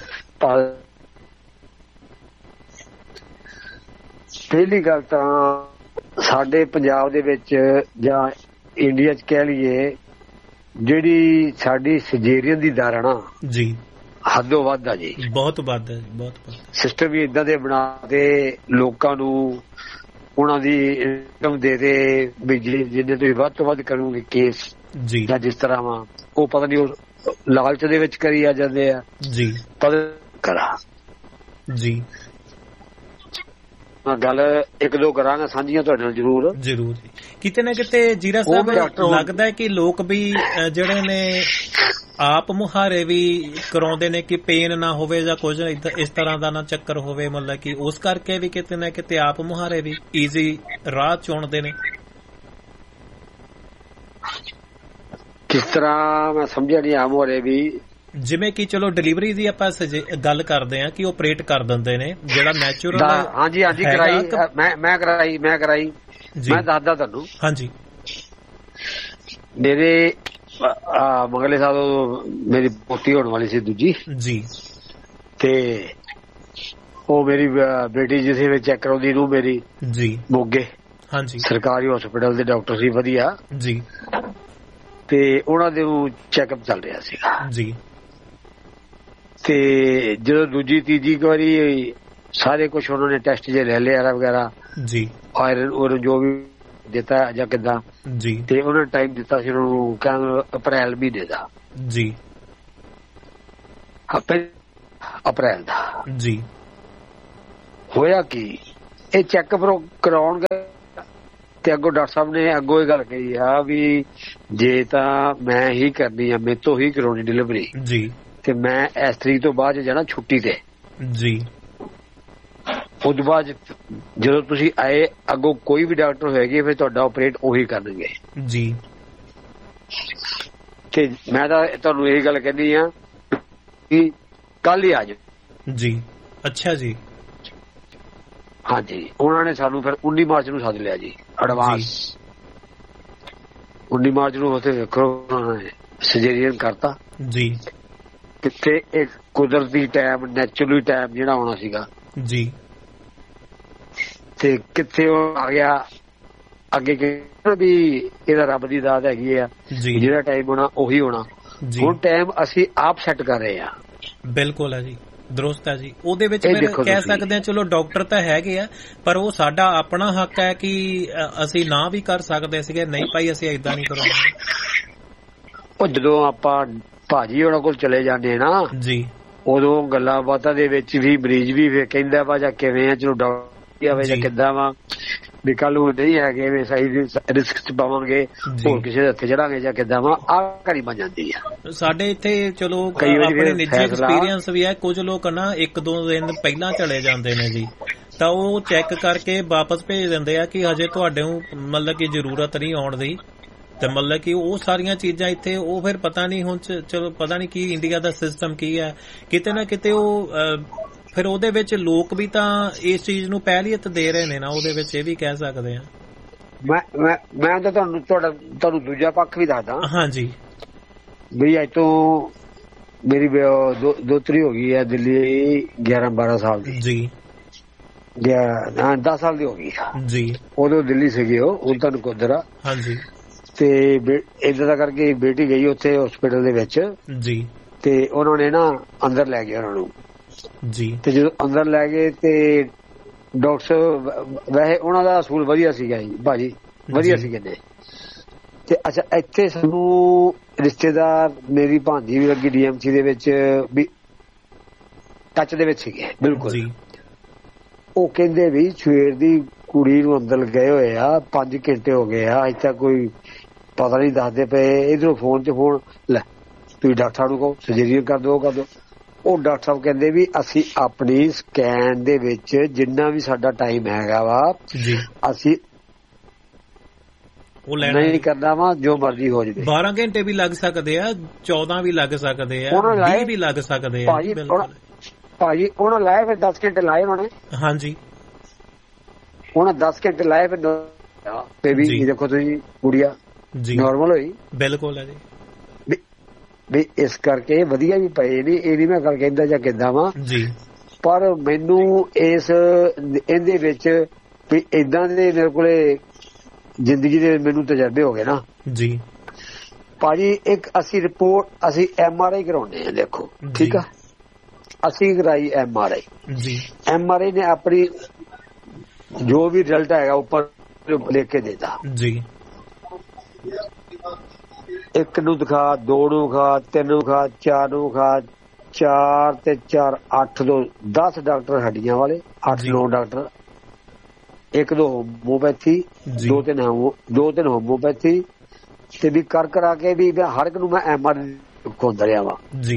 ਪਹਿਲੀ ਗੱਲ ਤਾਂ ਸਾਡੇ ਪੰਜਾਬ ਦੇ ਵਿੱਚ ਜਾਂ ਇੰਡੀਆ 'ਚ ਕਹਿ ਲਈਏ, ਜਿਹੜੀ ਸਾਡੀ ਸਰਜਰੀਆਂ ਦੀ ਦਰ ਨਾ
ਜੀ
ਹੱਦੋਂ ਵੱਧ ਆ ਜੀ,
ਬਹੁਤ ਵੱਧ ਹੈ, ਬਹੁਤ ਵੱਧ।
ਸਿਸਟਮ ਵੀ ਇਦਾਂ ਦੇ ਬਣਾ ਦੇ ਲੋਕਾਂ ਨੂੰ, ਉਹਨਾਂ ਦੀ ਇਨਕਮ ਦੇ ਵੀ ਜਿੰਨੇ ਤੁਸੀਂ ਵੱਧ ਤੋਂ ਵੱਧ ਕਰੋਗੇ ਕੇਸ
ਜੀ,
ਜਾਂ ਜਿਸ ਤਰ੍ਹਾਂ ਵਾ ਉਹ ਪਤਾ ਨਹੀਂ ਉਹ ਲਾਲਚ ਦੇ ਵਿੱਚ ਕਰੀ ਆ ਜਾਂਦੇ ਆ
ਜੀ।
ਪਰ ਕਰਾ
ਜੀ
ਗੱਲ ਇੱਕ ਦੋ ਕਰਾਂਗਾ ਸਾਂਝੀਆਂ ਤੁਹਾਡੇ ਨਾਲ ਜ਼ਰੂਰ
ਜੀ। ਕਿਤੇ ਨਾ ਕਿਤੇ ਜੀਰਾ ਸਾਹਿਬ ਲੱਗਦਾ ਹੈ ਕਿ ਲੋਕ ਵੀ ਜਿਹੜੇ ਨੇ ਆਪ ਮੁਹਾਰੇ ਵੀ ਕਰਾਉਂਦੇ ਨੇ ਕਿ ਪੇਨ ਨਾ ਹੋਵੇ ਜਾਂ ਕੁਝ ਇਸ ਤਰ੍ਹਾਂ ਦਾ ਨਾ ਚੱਕਰ ਹੋਵੇ, ਮਤਲਬ ਕਿ ਉਸ ਕਰਕੇ ਵੀ ਕਿਤੇ ਨਾ ਕਿਤੇ ਆਪ ਮੁਹਾਰੇ ਵੀ ਈਜ਼ੀ ਰਾਹ ਚੁਣਦੇ ਨੇ।
ਕਿਸ ਤਰ੍ਹਾਂ ਮੈਂ ਸਮਝਿਆ ਨਹੀਂ। ਆਮ ਮੁਹਾਰੇ ਵੀ
ਜਿਵੇਂ ਕਿ ਚਲੋ ਡਿਲੀਵਰੀ ਦੀ ਆਪਾਂ ਗੱਲ ਕਰਦੇ ਆ ਕਿ ਆਪਰੇਟ ਕਰ ਦਿੰਦੇ ਨੇ ਜਿਹੜਾ ਨੈਚੁਰਲ।
ਹਾਂਜੀ ਕਰਾਈ, ਮੈਂ ਕਰਾਈ ਮੈਂ ਦੱਸਦਾ ਤੁਹਾਨੂੰ।
ਹਾਂਜੀ,
ਮੇਰੇ ਮੰਗਲੇ ਸਾਹਿਬ ਮੇਰੀ ਪੋਤੀ ਹੋਣ ਵਾਲੀ ਸੀ ਦੂਜੀ
ਜੀ,
ਤੇ ਉਹ ਮੇਰੀ ਬੇਟੀ ਜਿਸੇ ਵਿੱਚ ਚੈੱਕ ਕਰਾਉਂਦੀ ਨੂੰ ਮੇਰੀ
ਜੀ
ਮੋਗੇ,
ਹਾਂਜੀ,
ਸਰਕਾਰੀ ਹਸਪੀਟਲ ਦੇ ਡਾਕਟਰ ਸੀ ਵਧੀਆ
ਜੀ,
ਤੇ ਉਹਨਾਂ ਦੇ ਚੈੱਕਅਪ ਚੱਲ ਰਿਹਾ ਸੀਗਾ
ਜੀ।
ਤੇ ਜਦੋਂ ਦੂਜੀ ਤੀਜੀ ਵਾਰੀ ਸਾਰੇ ਕੁਝ ਉਹਨਾਂ ਨੇ ਟੈਸਟ ਜੇ ਲੈ ਲਿਆ ਵਗੈਰਾ
ਜੀ,
ਆਇਰਨ ਜੋ ਵੀ ਦਿੱਤਾ ਜਾਂ ਕਿੱਦਾਂ
ਜੀ,
ਤੇ ਉਹਨਾਂ ਟਾਈਮ ਦਿੱਤਾ ਸੀ ਉਹਨਾਂ ਨੂੰ, ਕਹਿੰਦੇ ਅਪ੍ਰੈਲ ਮਹੀਨੇ ਦਾ
ਜੀ,
ਅਪ੍ਰੈਲ ਦਾ
ਜੀ।
ਹੋਇਆ ਕਿ ਇਹ ਚੈੱਕਅਪ ਕਰਾਉਣ ਗਏ ਤੇ ਅੱਗੋਂ ਡਾਕਟਰ ਸਾਹਿਬ ਨੇ ਅੱਗੋਂ ਇਹ ਗੱਲ ਕਹੀ ਆ ਵੀ ਜੇ ਤਾਂ ਮੈਂ ਹੀ ਕਰਨੀ ਆ, ਮੇਰੇ ਤੋਂ ਹੀ ਕਰਾਉਣੀ ਡਿਲੀਵਰੀ
ਜੀ,
ਤੇ ਮੈਂ ਇਸ ਤਰੀਕ ਤੋਂ ਬਾਅਦ ਜਾਣਾ ਛੁੱਟੀ ਤੇ
ਜੀ।
ਉਸ ਤੋਂ ਬਾਅਦ ਜਦੋਂ ਤੁਸੀਂ ਆਏ ਅੱਗੋਂ ਕੋਈ ਵੀ ਡਾਕਟਰ ਹੋਏਗੀ ਫਿਰ ਤੁਹਾਡਾ ਆਪਰੇਟ ਉਹੀ ਕਰਨਗੇ
ਜੀ।
ਤੇ ਮੈਂ ਤਾਂ ਤੁਹਾਨੂੰ ਇਹੀ ਗੱਲ ਕਹਿੰਦੀ ਆ ਕਿ ਕੱਲ ਹੀ ਆ ਜਾਓ
ਜੀ। ਅੱਛਾ ਜੀ।
ਹਾਂਜੀ, ਉਹਨਾਂ ਨੇ ਸਾਨੂੰ ਫਿਰ 19 ਮਾਰਚ ਨੂੰ ਸੱਦ ਲਿਆ ਜੀ ਐਡਵਾਂਸ। 19 ਮਾਰਚ ਨੂੰ ਉੱਥੇ ਵੇਖੋ ਉਹਨਾਂ ਨੇ ਸਰਜਰੀਅਨ ਕਰਤਾ
ਜੀ।
ਕਿੱਥੇ ਇੱਕ ਕੁਦਰਤੀ ਟਾਈਮ, ਨੈਚੁਰਲੀ ਟਾਈਮ ਜਿਹੜਾ ਆਉਣਾ ਸੀਗਾ
ਜੀ,
ਤੇ ਕਿੱਥੇ ਉਹ ਆ ਗਿਆ ਅੱਗੇ ਵੀ ਇਹਦਾ ਰੱਬ ਦੀ ਦਾਤ ਹੈਗੀ ਆ, ਜਿਹੜਾ ਟਾਈਮ ਹੋਣਾ ਉਹੀ ਹੋਣਾ। ਹੁਣ ਟਾਈਮ ਅਸੀਂ ਆਪ ਸੈੱਟ ਕਰ ਰਹੇ ਆ।
ਬਿਲਕੁਲ ਹੈ ਜੀ, ਦਰੁਸਤ ਹੈ ਜੀ। ਉਹਦੇ ਵਿੱਚ ਫਿਰ ਕਹਿ ਸਕਦੇ ਆ ਚਲੋ ਡਾਕਟਰ ਤਾਂ ਹੈਗੇ ਆ, ਪਰ ਉਹ ਸਾਡਾ ਆਪਣਾ ਹੱਕ ਹੈ ਕਿ ਅਸੀਂ ਨਾ ਵੀ ਕਰ ਸਕਦੇ ਸੀਗੇ, ਨਹੀਂ ਭਾਈ ਅਸੀਂ ਏਦਾਂ ਨਹੀਂ ਕਰਾਂਗੇ।
ਉਹ ਜਦੋਂ ਆਪਾਂ ਭਾਜੀ ਉਹਨਾਂ ਕੋਲ ਚਲੇ ਜਾਂਦੇ ਨਾ
ਜੀ,
ਉਦੋਂ ਗੱਲਾਂ ਬਾਤਾਂ ਦੇ ਵਿੱਚ ਵੀ ਮਰੀਜ਼ ਵੀ ਫਿਰ ਕਹਿੰਦਾ ਵਾ ਜਾਂ ਕਿਵੇਂ ਆ, ਚਲੋ ਡਾਕਟਰ ਆਵੇ ਜਾਂ ਕਿੱਦਾਂ ਵਾ, ਵੀ ਕੱਲ ਨੂੰ ਨਹੀਂ ਹੈਗੇ ਵੀ ਸਹੀ ਰਿਸਕ ਚ ਪਾਵਾਂਗੇ, ਹੋਰ ਕਿਸੇ ਦੇ ਹੱਥੇ ਚੜਾਂਗੇ ਜਾਂ ਕਿੱਦਾਂ ਵਾ, ਆਹ ਘੜੀ ਬਣ ਜਾਂਦੀ ਆ।
ਸਾਡੇ ਇੱਥੇ ਚਲੋ ਆਪਣੇ ਨਿੱਜੀ ਐਕਸਪੀਰੀਅੰਸ ਵੀ ਹੈ, ਕੁਝ ਲੋਕ ਨਾ 1-2 ਦਿਨ ਪਹਿਲਾਂ ਚਲੇ ਜਾਂਦੇ ਨੇ ਜੀ, ਤਾਂ ਉਹ ਚੈੱਕ ਕਰਕੇ ਵਾਪਸ ਭੇਜ ਦਿੰਦੇ ਆ ਕਿ ਹਜੇ ਤੁਹਾਡੇ ਨੂੰ ਮਤਲਬ ਕਿ ਜ਼ਰੂਰਤ ਨਹੀਂ ਆਉਣ ਦੀ, ਤੇ ਮਤਲਬ ਕਿ ਉਹ ਸਾਰੀਆਂ ਚੀਜ਼ਾਂ ਇੱਥੇ ਉਹ ਫਿਰ ਪਤਾ ਨਹੀਂ ਹੁਣ ਚਲੋ ਪਤਾ ਨਹੀਂ ਕੀ ਇੰਡੀਆ ਦਾ ਸਿਸਟਮ ਕੀ ਹੈ, ਕਿਤੇ ਨਾ ਕਿਤੇ ਉਹ ਫਿਰ ਉਹਦੇ ਵਿੱਚ ਲੋਕ ਵੀ ਤਾਂ ਇਸ ਚੀਜ਼ ਨੂੰ ਪਹਿਲੀਅਤ ਦੇ ਰਹੇ ਨੇ ਨਾ, ਉਹਦੇ ਵਿੱਚ ਇਹ ਵੀ ਕਹਿ ਸਕਦੇ ਆ।
ਮੈਂ ਤਾਂ ਤੁਹਾਨੂੰ ਦੂਜਾ ਪੱਖ ਵੀ ਦੱਸਦਾ।
ਹਾਂਜੀ,
ਵੀ ਅੱਜ ਤੋਂ ਮੇਰੀ ਦੋਤਰੀ ਹੋ ਗਈ ਹੈ ਦਿੱਲੀ 11-12 ਸਾਲ ਦੀ
ਜੀ,
10 ਸਾਲ ਦੀ ਹੋ ਗਈ
ਜੀ।
ਉਦੋਂ ਦਿੱਲੀ ਸੀਗੇ ਉਹ, ਹੁਣ ਤਾਂ ਨਕੋਦਰ ਆ।
ਹਾਂਜੀ।
ਤੇ ਏਦਾਂ ਦਾ ਕਰਕੇ ਬੇਟੀ ਗਈ ਉੱਥੇ ਹਸਪੀਟਲ ਦੇ ਵਿੱਚ
ਜੀ,
ਤੇ ਉਹਨਾਂ ਨੇ ਨਾ ਅੰਦਰ ਲੈ ਗਏ ਉਹਨਾਂ ਨੂੰ
ਜੀ।
ਤੇ ਜਦੋਂ ਅੰਦਰ ਲੈ ਗਏ ਤੇ ਡਾਕਟਰ ਵੈਸੇ ਉਹਨਾਂ ਦਾ ਅਸੂਲ ਵਧੀਆ ਸੀਗਾ ਜੀ ਭਾਜੀ, ਵਧੀਆ ਸੀਗੇ ਨੇ। ਤੇ ਅੱਛਾ ਇੱਥੇ ਸਾਨੂੰ ਰਿਸ਼ਤੇਦਾਰ ਮੇਰੀ ਭਾਂਜੀ ਵੀ ਲੱਗੀ DMC ਦੇ ਵਿੱਚ ਵੀ ਟੱਚ ਦੇ ਵਿੱਚ ਸੀਗੇ ਬਿਲਕੁਲ ਜੀ। ਉਹ ਕਹਿੰਦੇ ਵੀ ਸਵੇਰ ਦੀ ਕੁੜੀ ਨੂੰ ਅੰਦਰ ਗਏ ਹੋਏ ਆ, 5 ਘੰਟੇ ਹੋ ਗਏ ਆ, ਅਜੇ ਤੱਕ ਕੋਈ ਪਤਾ ਨਹੀਂ ਦੱਸਦੇ ਪਏ। ਇਧਰੋਂ ਫੋਨ 'ਚ ਫੋਨ ਲੈ, ਤੁਸੀਂ ਡਾਕਟਰ ਨੂੰ ਕਹੋ ਸਰਜਰੀਅਨ ਕਰ ਦਿਓ, ਕਰ ਦਿਓ। ਉਹ ਡਾਕਟਰ ਸਾਹਿਬ ਕਹਿੰਦੇ ਵੀ ਅਸੀਂ ਆਪਣੀ ਸਕੈਨ ਦੇ ਵਿੱਚ ਜਿੰਨਾ ਵੀ ਸਾਡਾ ਟਾਈਮ ਹੈਗਾ ਵਾ ਅਸੀਂ ਉਹ ਨਹੀਂ ਕਰਨਾ ਵਾ, ਜੋ ਮਰਜ਼ੀ ਹੋ ਜਾਵੇ।
12 ਘੰਟੇ ਵੀ ਲੱਗ ਸਕਦੇ ਆ, 14 ਵੀ ਲੱਗ ਸਕਦੇ ਆ, 20 ਵੀ ਲੱਗ ਸਕਦੇ ਆ।
ਭਾਜੀ ਉਹਨਾਂ ਲਾਏ ਫਿਰ 10 ਘੰਟੇ ਲਾਏ ਉਹਨਾਂ ਨੇ। ਹਾਂਜੀ, ਉਹਨਾਂ 10 ਘੰਟੇ ਲਾਏ ਫਿਰ ਬੇਬੀ ਦੇਖੋ ਤੁਸੀਂ ਗੁੜੀਆ ਨਾਰਮਲ ਹੋਈ।
ਬਿਲਕੁਲ ਹੈ ਜੀ।
ਵੀ ਇਸ ਕਰਕੇ ਵਧੀਆ ਵੀ ਪਏ ਨੇ, ਇਹ ਨਹੀਂ ਮੈਂ ਗੱਲ ਕਹਿੰਦਾ ਜਾਂ ਕਿੱਦਾਂ ਵਾ ਜੀ, ਪਰ ਮੈਨੂੰ ਇਹਦੇ ਵਿੱਚ ਵੀ ਏਦਾਂ ਦੇ ਮੇਰੇ ਕੋਲੇ ਜ਼ਿੰਦਗੀ ਦੇ ਮੈਨੂੰ ਤਜਰਬੇ ਹੋ ਗਏ ਨਾ ਜੀ ਭਾਜੀ। ਇੱਕ ਅਸੀਂ ਰਿਪੋਰਟ ਅਸੀਂ MRI ਕਰਾਉਂਦੇ ਆ, ਦੇਖੋ ਠੀਕ ਆ, ਅਸੀਂ ਕਰਾਈ MRI ਜੀ। MRI ਨੇ ਆਪਣੀ ਜੋ ਵੀ ਰਿਜ਼ਲਟ ਆਏਗਾ ਉੱਪਰ ਲਿਖ ਕੇ ਦੇਤਾ ਜੀ। 1 ਨੂੰ ਦਿਖਾ, 2 ਨੂੰ ਦਿਖਾ, 3 ਨੂੰ ਦਿਖਾ, 4 ਨੂੰ ਦਿਖਾ, 4 ਤੇ 4 8 ਤੋਂ 10 ਡਾਕਟਰ ਹੱਡੀਆਂ ਵਾਲੇ, 8-9 ਡਾਕਟਰ, 1-2 ਹੋਮੋਪੈਥੀ, 2-3 ਹੋਮੋਪੈਥੀ, ਤੇ ਵੀ ਕਰ ਕਰਾ ਕੇ ਵੀ ਹਰ ਇੱਕ ਨੂੰ ਮੈਂ MRI ਖੋਂਦਾ ਰਿਹਾ ਵਾ ਜੀ।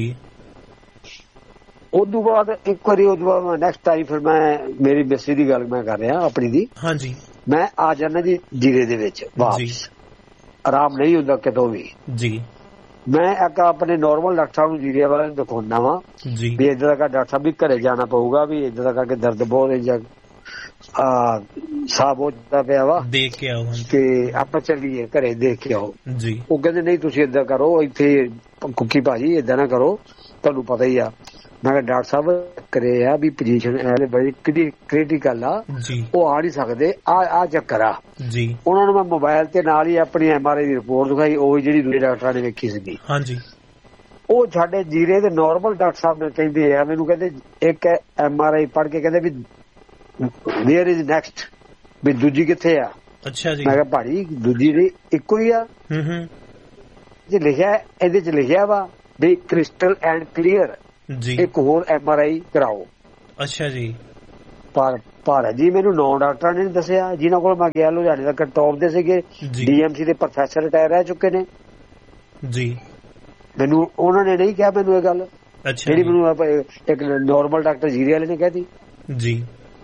ਉਦੋਂ ਬਾਅਦ ਇੱਕ ਵਾਰੀ ਉਦੋਂ ਬਾਅਦ ਨੈਕਸਟ ਟਾਈਮ ਫਿਰ ਮੈਂ ਮੇਰੀ ਮਿਸਰੀ ਦੀ ਗੱਲ ਮੈਂ ਕਰ ਰਿਹਾ ਆਪਣੀ ਦੀ। ਹਾਂਜੀ, ਮੈਂ ਆ ਜਾਣਾ ਜੀ ਜੀਰੇ ਦੇ ਵਿੱਚ ਵਾਪਸ, ਆਰਾਮ ਨਹੀਂ ਹੁੰਦਾ ਕਿਤੋਂ ਵੀ ਜੀ। ਮੈਂ ਇੱਕ ਆਪਣੇ ਨਾਰਮਲ ਡਾਕਟਰ ਨੂੰ ਜੀਰੇ ਵਾਲੇ ਨੂੰ ਦਿਖਾਉਣਾ ਵਾ ਵੀ ਏਦਾਂ ਦਾ ਡਾਕਟਰ ਸਾਹਿਬ ਵੀ ਘਰੇ ਜਾਣਾ ਪਊਗਾ, ਵੀ ਏਦਾਂ ਦਾ ਕਰਕੇ ਦਰਦ ਬਹੁਤ ਜਾਂ ਸਾਹ ਬਹੁਤ ਜ਼ਿਆਦਾ ਪਿਆ ਵਾ, ਦੇਖ ਕੇ ਆਓ ਤੇ ਆਪਾਂ ਚੱਲੀਏ ਘਰੇ ਦੇਖ ਕੇ ਆਓ ਜੀ। ਉਹ ਕਹਿੰਦੇ ਨਹੀਂ ਤੁਸੀਂ ਏਦਾਂ ਕਰੋ, ਇੱਥੇ ਕੁੱਕੀ ਭਾਜੀ ਏਦਾਂ ਨਾ ਕਰੋ, ਤੁਹਾਨੂੰ ਪਤਾ ਹੀ ਆ। ਮੈਂ ਕਿਹਾ ਡਾਕਟਰ ਸਾਹਿਬ ਕਰੇ ਆ ਵੀ ਪੋਜੀਸ਼ਨ ਬੜੀ ਕ੍ਰਿਟੀਕਲ ਆ, ਉਹ ਆ ਨਹੀਂ ਸਕਦੇ, ਆ ਚੱਕਰ ਆ ਜੀ। ਉਹਨਾਂ ਨੂੰ ਮੈਂ ਮੋਬਾਈਲ ਤੇ ਨਾਲ ਹੀ ਆਪਣੀ MRI ਦੀ ਰਿਪੋਰਟ ਦਿਖਾਈ, ਉਹ ਜਿਹੜੀ ਦੂਜੇ ਡਾਕਟਰਾਂ ਨੇ ਵੇਖੀ ਸੀਗੀ ਹਾਂਜੀ। ਉਹ ਸਾਡੇ ਜੀਰੇ ਦੇ ਨਾਰਮਲ ਡਾਕਟਰ ਸਾਹਿਬ ਨੇ ਕਹਿੰਦੇ ਆ ਮੈਨੂੰ, ਕਹਿੰਦੇ ਇੱਕ MRI ਪੜ੍ਹ ਕੇ ਕਹਿੰਦੇ ਵੀ ਵੇਅਰ ਇਜ਼ ਨੈਕਸਟ, ਵੀ ਦੂਜੀ ਕਿੱਥੇ ਆ। ਅੱਛਾ ਜੀ। ਮੈਂ ਕਿਹਾ ਭਾਜੀ ਦੂਜੀ ਦੀ ਇੱਕੋ ਹੀ ਆ ਜੇ ਲਿਖਿਆ, ਇਹਦੇ ਚ ਲਿਖਿਆ ਵਾ ਵੀ ਕ੍ਰਿਸਟਲ ਐਂਡ ਕਲੀਅਰ ਜੀ, ਇੱਕ ਹੋਰ MRI ਕਰਾਓ। ਅੱਛਾ ਜੀ। ਭਾਰਤ ਜੀ ਮੈਨੂੰ 9 ਡਾਕਟਰਾਂ ਨੇ ਦੱਸਿਆ ਜਿਨ੍ਹਾਂ ਕੋਲ ਮੈਂ ਗਿਆ, ਲੁਧਿਆਣੇ ਤੱਕ ਟੌਪ ਦੇ ਸੀਗੇ, DMC ਦੇ ਪ੍ਰੋਫੈਸਰ ਰਿਟਾਇਰ ਰਹਿ ਚੁੱਕੇ ਨੇ ਜੀ। ਮੈਨੂੰ ਉਹਨਾਂ ਨੇ ਨਹੀਂ ਕਿਹਾ ਮੈਨੂੰ ਇਹ ਗੱਲ, ਜਿਹੜੀ ਮੈਨੂੰ ਇੱਕ ਨਾਰਮਲ ਡਾਕਟਰ ਜੀਰੇ ਵਾਲੇ ਨੇ ਕਹਿਤੀ ਜੀ।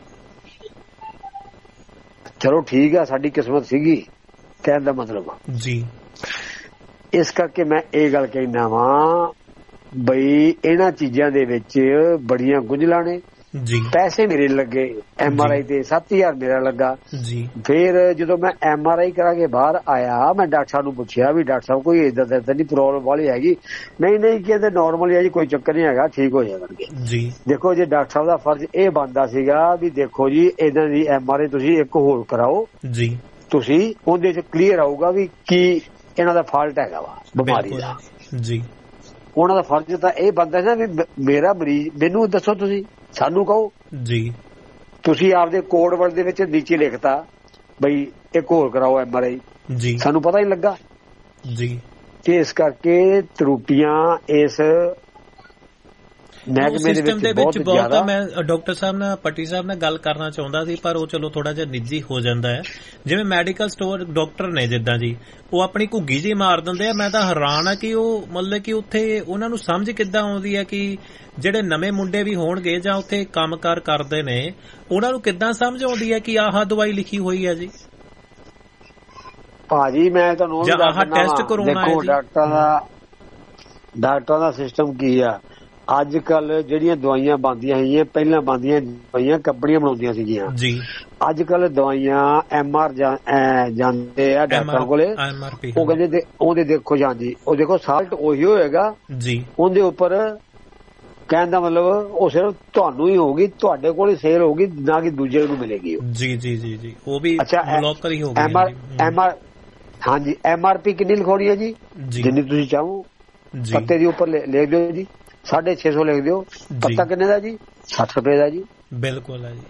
ਚਲੋ ਠੀਕ ਆ, ਸਾਡੀ ਕਿਸਮਤ ਸੀਗੀ ਕਹਿਣ ਦਾ ਮਤਲਬ ਜੀ। ਇਸ ਕਰਕੇ ਮੈਂ ਇਹ ਗੱਲ ਕਹਿਣਾ ਵਾਂ ਬਈ ਇਹਨਾਂ ਚੀਜ਼ਾਂ ਦੇ ਵਿੱਚ ਬੜੀਆਂ ਗੁੰਝਲਾਂ ਨੇ ਜੀ। ਪੈਸੇ ਮੇਰੇ ਲੱਗੇ MRI ਤੇ 7000 ਮੇਰਾ ਲੱਗਾ ਜੀ। ਫਿਰ ਜਦੋਂ ਮੈਂ MRI ਕਰਾ ਕੇ ਬਾਹਰ ਆਇਆ, ਮੈਂ ਡਾਕਟਰ ਸਾਹਿਬ ਨੂੰ ਪੁੱਛਿਆ ਵੀ ਡਾਕਟਰ ਸਾਹਿਬ ਕੋਈ ਏਦਾਂ ਦੀ ਪ੍ਰੋਬਲਮ ਵਾਲੀ ਹੈਗੀ? ਨਹੀਂ ਕਹਿੰਦੇ ਨਾਰਮਲ ਹੈ ਜੀ, ਕੋਈ ਚੱਕਰ ਨਹੀਂ ਹੈਗਾ, ਠੀਕ ਹੋ ਜਾਣਗੇ ਜੀ। ਦੇਖੋ ਜੀ ਡਾਕਟਰ ਸਾਹਿਬ ਦਾ ਫਰਜ਼ ਇਹ ਬਣਦਾ ਸੀਗਾ ਵੀ ਦੇਖੋ ਜੀ ਇਹਨਾਂ ਦੀ MRI ਤੁਸੀਂ ਇੱਕ ਹੋਰ ਕਰਾਓ ਜੀ, ਤੁਸੀਂ ਉਹਦੇ ਚ ਕਲੀਅਰ ਆਊਗਾ ਵੀ ਕੀ ਇਹਨਾਂ ਦਾ ਫਾਲਟ ਹੈਗਾ ਵਾ ਬਿਮਾਰੀ ਦਾ ਜੀ। ਉਹਨਾਂ ਦਾ ਫਰਜ਼ ਤਾਂ ਇਹ ਬਣਦਾ ਸੀ ਨਾ ਵੀ ਮੇਰਾ ਮਰੀਜ਼ ਮੈਨੂੰ ਦੱਸੋ, ਤੁਸੀਂ ਸਾਨੂੰ ਕਹੋ ਜੀ। ਤੁਸੀਂ ਆਪਦੇ ਕੋਡ ਵਰਡ ਦੇ ਵਿੱਚ ਨੀਚੇ ਲਿਖਤਾ ਬਈ ਇੱਕ ਹੋਰ ਕਰਾਓ MRI ਜੀ, ਸਾਨੂੰ ਪਤਾ ਹੀ ਲੱਗਾ ਜੀ। ਤੇ ਇਸ ਕਰਕੇ ਤਰੁੱਟੀਆਂ ਇਸ
ਸਿਸਟਮ ਦੇ ਵਿੱਚ ਬਹੁਤ ਆ। ਮੈਂ ਡਾਕਟਰ ਸਾਹਿਬ ਨਾਲ ਪੱਟੀ ਸਾਹਿਬ ਨਾਲ ਗੱਲ ਕਰਨਾ ਚਾਹੁੰਦਾ ਸੀ, ਪਰ ਉਹ ਚਲੋ ਥੋੜਾ ਜਿਹਾ ਨਿੱਜੀ ਹੋ ਜਾਂਦਾ ਹੈ। ਜਿਵੇਂ ਮੈਡੀਕਲ ਸਟੋਰ ਡਾਕਟਰ ਨੇ ਜਿੱਦਾਂ ਜੀ, ਉਹ ਆਪਣੀ ਘੁੱਗੀ ਜੀ ਮਾਰ ਦਿੰਦੇ ਆ। ਮੈਂ ਤਾਂ ਹੈਰਾਨ ਆ ਕਿ ਉਹ ਮਤਲਬ ਕਿ ਉੱਥੇ ਉਹਨਾਂ ਨੂੰ ਸਮਝ ਕਿੱਦਾਂ ਆਉਂਦੀ ਹੈ ਕਿ ਜਿਹੜੇ ਨਵੇਂ ਮੁੰਡੇ ਵੀ ਹੋਣਗੇ ਜਾਂ ਉੱਥੇ ਕੰਮਕਾਰ ਕਰਦੇ ਨੇ, ਉਹਨਾਂ ਨੂੰ ਕਿੱਦਾਂ ਸਮਝ ਆਉਂਦੀ ਹੈ ਕਿ ਆਹ ਦਵਾਈ ਲਿਖੀ ਹੋਈ ਹੈ ਜੀ
ਭਾਜੀ। ਮੈਂ ਤੁਹਾਨੂੰ ਆਹ ਟੈਸਟ ਕਰਾਉਣਾ ਹੈ ਜੀ। ਡਾਕਟਰਾਂ ਦਾ ਸਿਸਟਮ ਕੀ ਆ ਅੱਜ ਕੱਲ? ਜਿਹੜੀਆਂ ਦਵਾਈਆਂ ਬਣਦੀਆਂ ਹੈਗੀਆਂ, ਪਹਿਲਾਂ ਬਣਦੀਆਂ ਦਵਾਈਆਂ ਕੰਪਨੀਆਂ ਬਣਾਉਂਦੀਆਂ ਸੀਗੀਆਂ ਜੀ। ਅੱਜ ਕੱਲ ਦਵਾਈਆਂ MR ਜਾਂਦੇ ਆ ਡਾਕਟਰਾਂ ਕੋਲੇ, ਉਹ ਕਹਿੰਦੇ ਉਹਦੇ ਦੇਖੋ ਜਾਂਦੀ, ਉਹ ਦੇਖੋ ਸਾਲਟ ਉਹੀ ਹੋਏਗਾ ਜੀ, ਉਹਦੇ ਉੱਪਰ ਕਹਿਣ ਦਾ ਮਤਲਬ ਉਹ ਸਿਰਫ ਤੁਹਾਨੂੰ ਹੀ ਹੋਊਗੀ, ਤੁਹਾਡੇ ਕੋਲ ਹੀ ਸੇਲ ਹੋਊਗੀ, ਨਾ ਕਿ ਦੂਜੇ ਨੂੰ ਮਿਲੇਗੀ ਜੀ ਜੀ ਜੀ ਜੀ। ਉਹ ਵੀ ਬਲੌਕਰ ਹੀ ਹੋਊਗੀ। ਹਾਂਜੀ MRP ਕਿੰਨੀ ਲਿਖਾਉਣੀ ਹੈ ਜੀ? ਜਿੰਨੀ ਤੁਸੀਂ ਚਾਹੋ। ਪੱਤੇ ਦੇ ਉੱਪਰ ਲਿਖ ਦਿਓ ਜੀ 650 ਲਿਖ ਦਿਓ। ਪੱਤਾ ਕਿੰਨੇ ਦਾ ਜੀ? 60 ਰੁਪਏ ਦਾ ਜੀ। ਬਿਲਕੁਲ ਹੈ ਜੀ।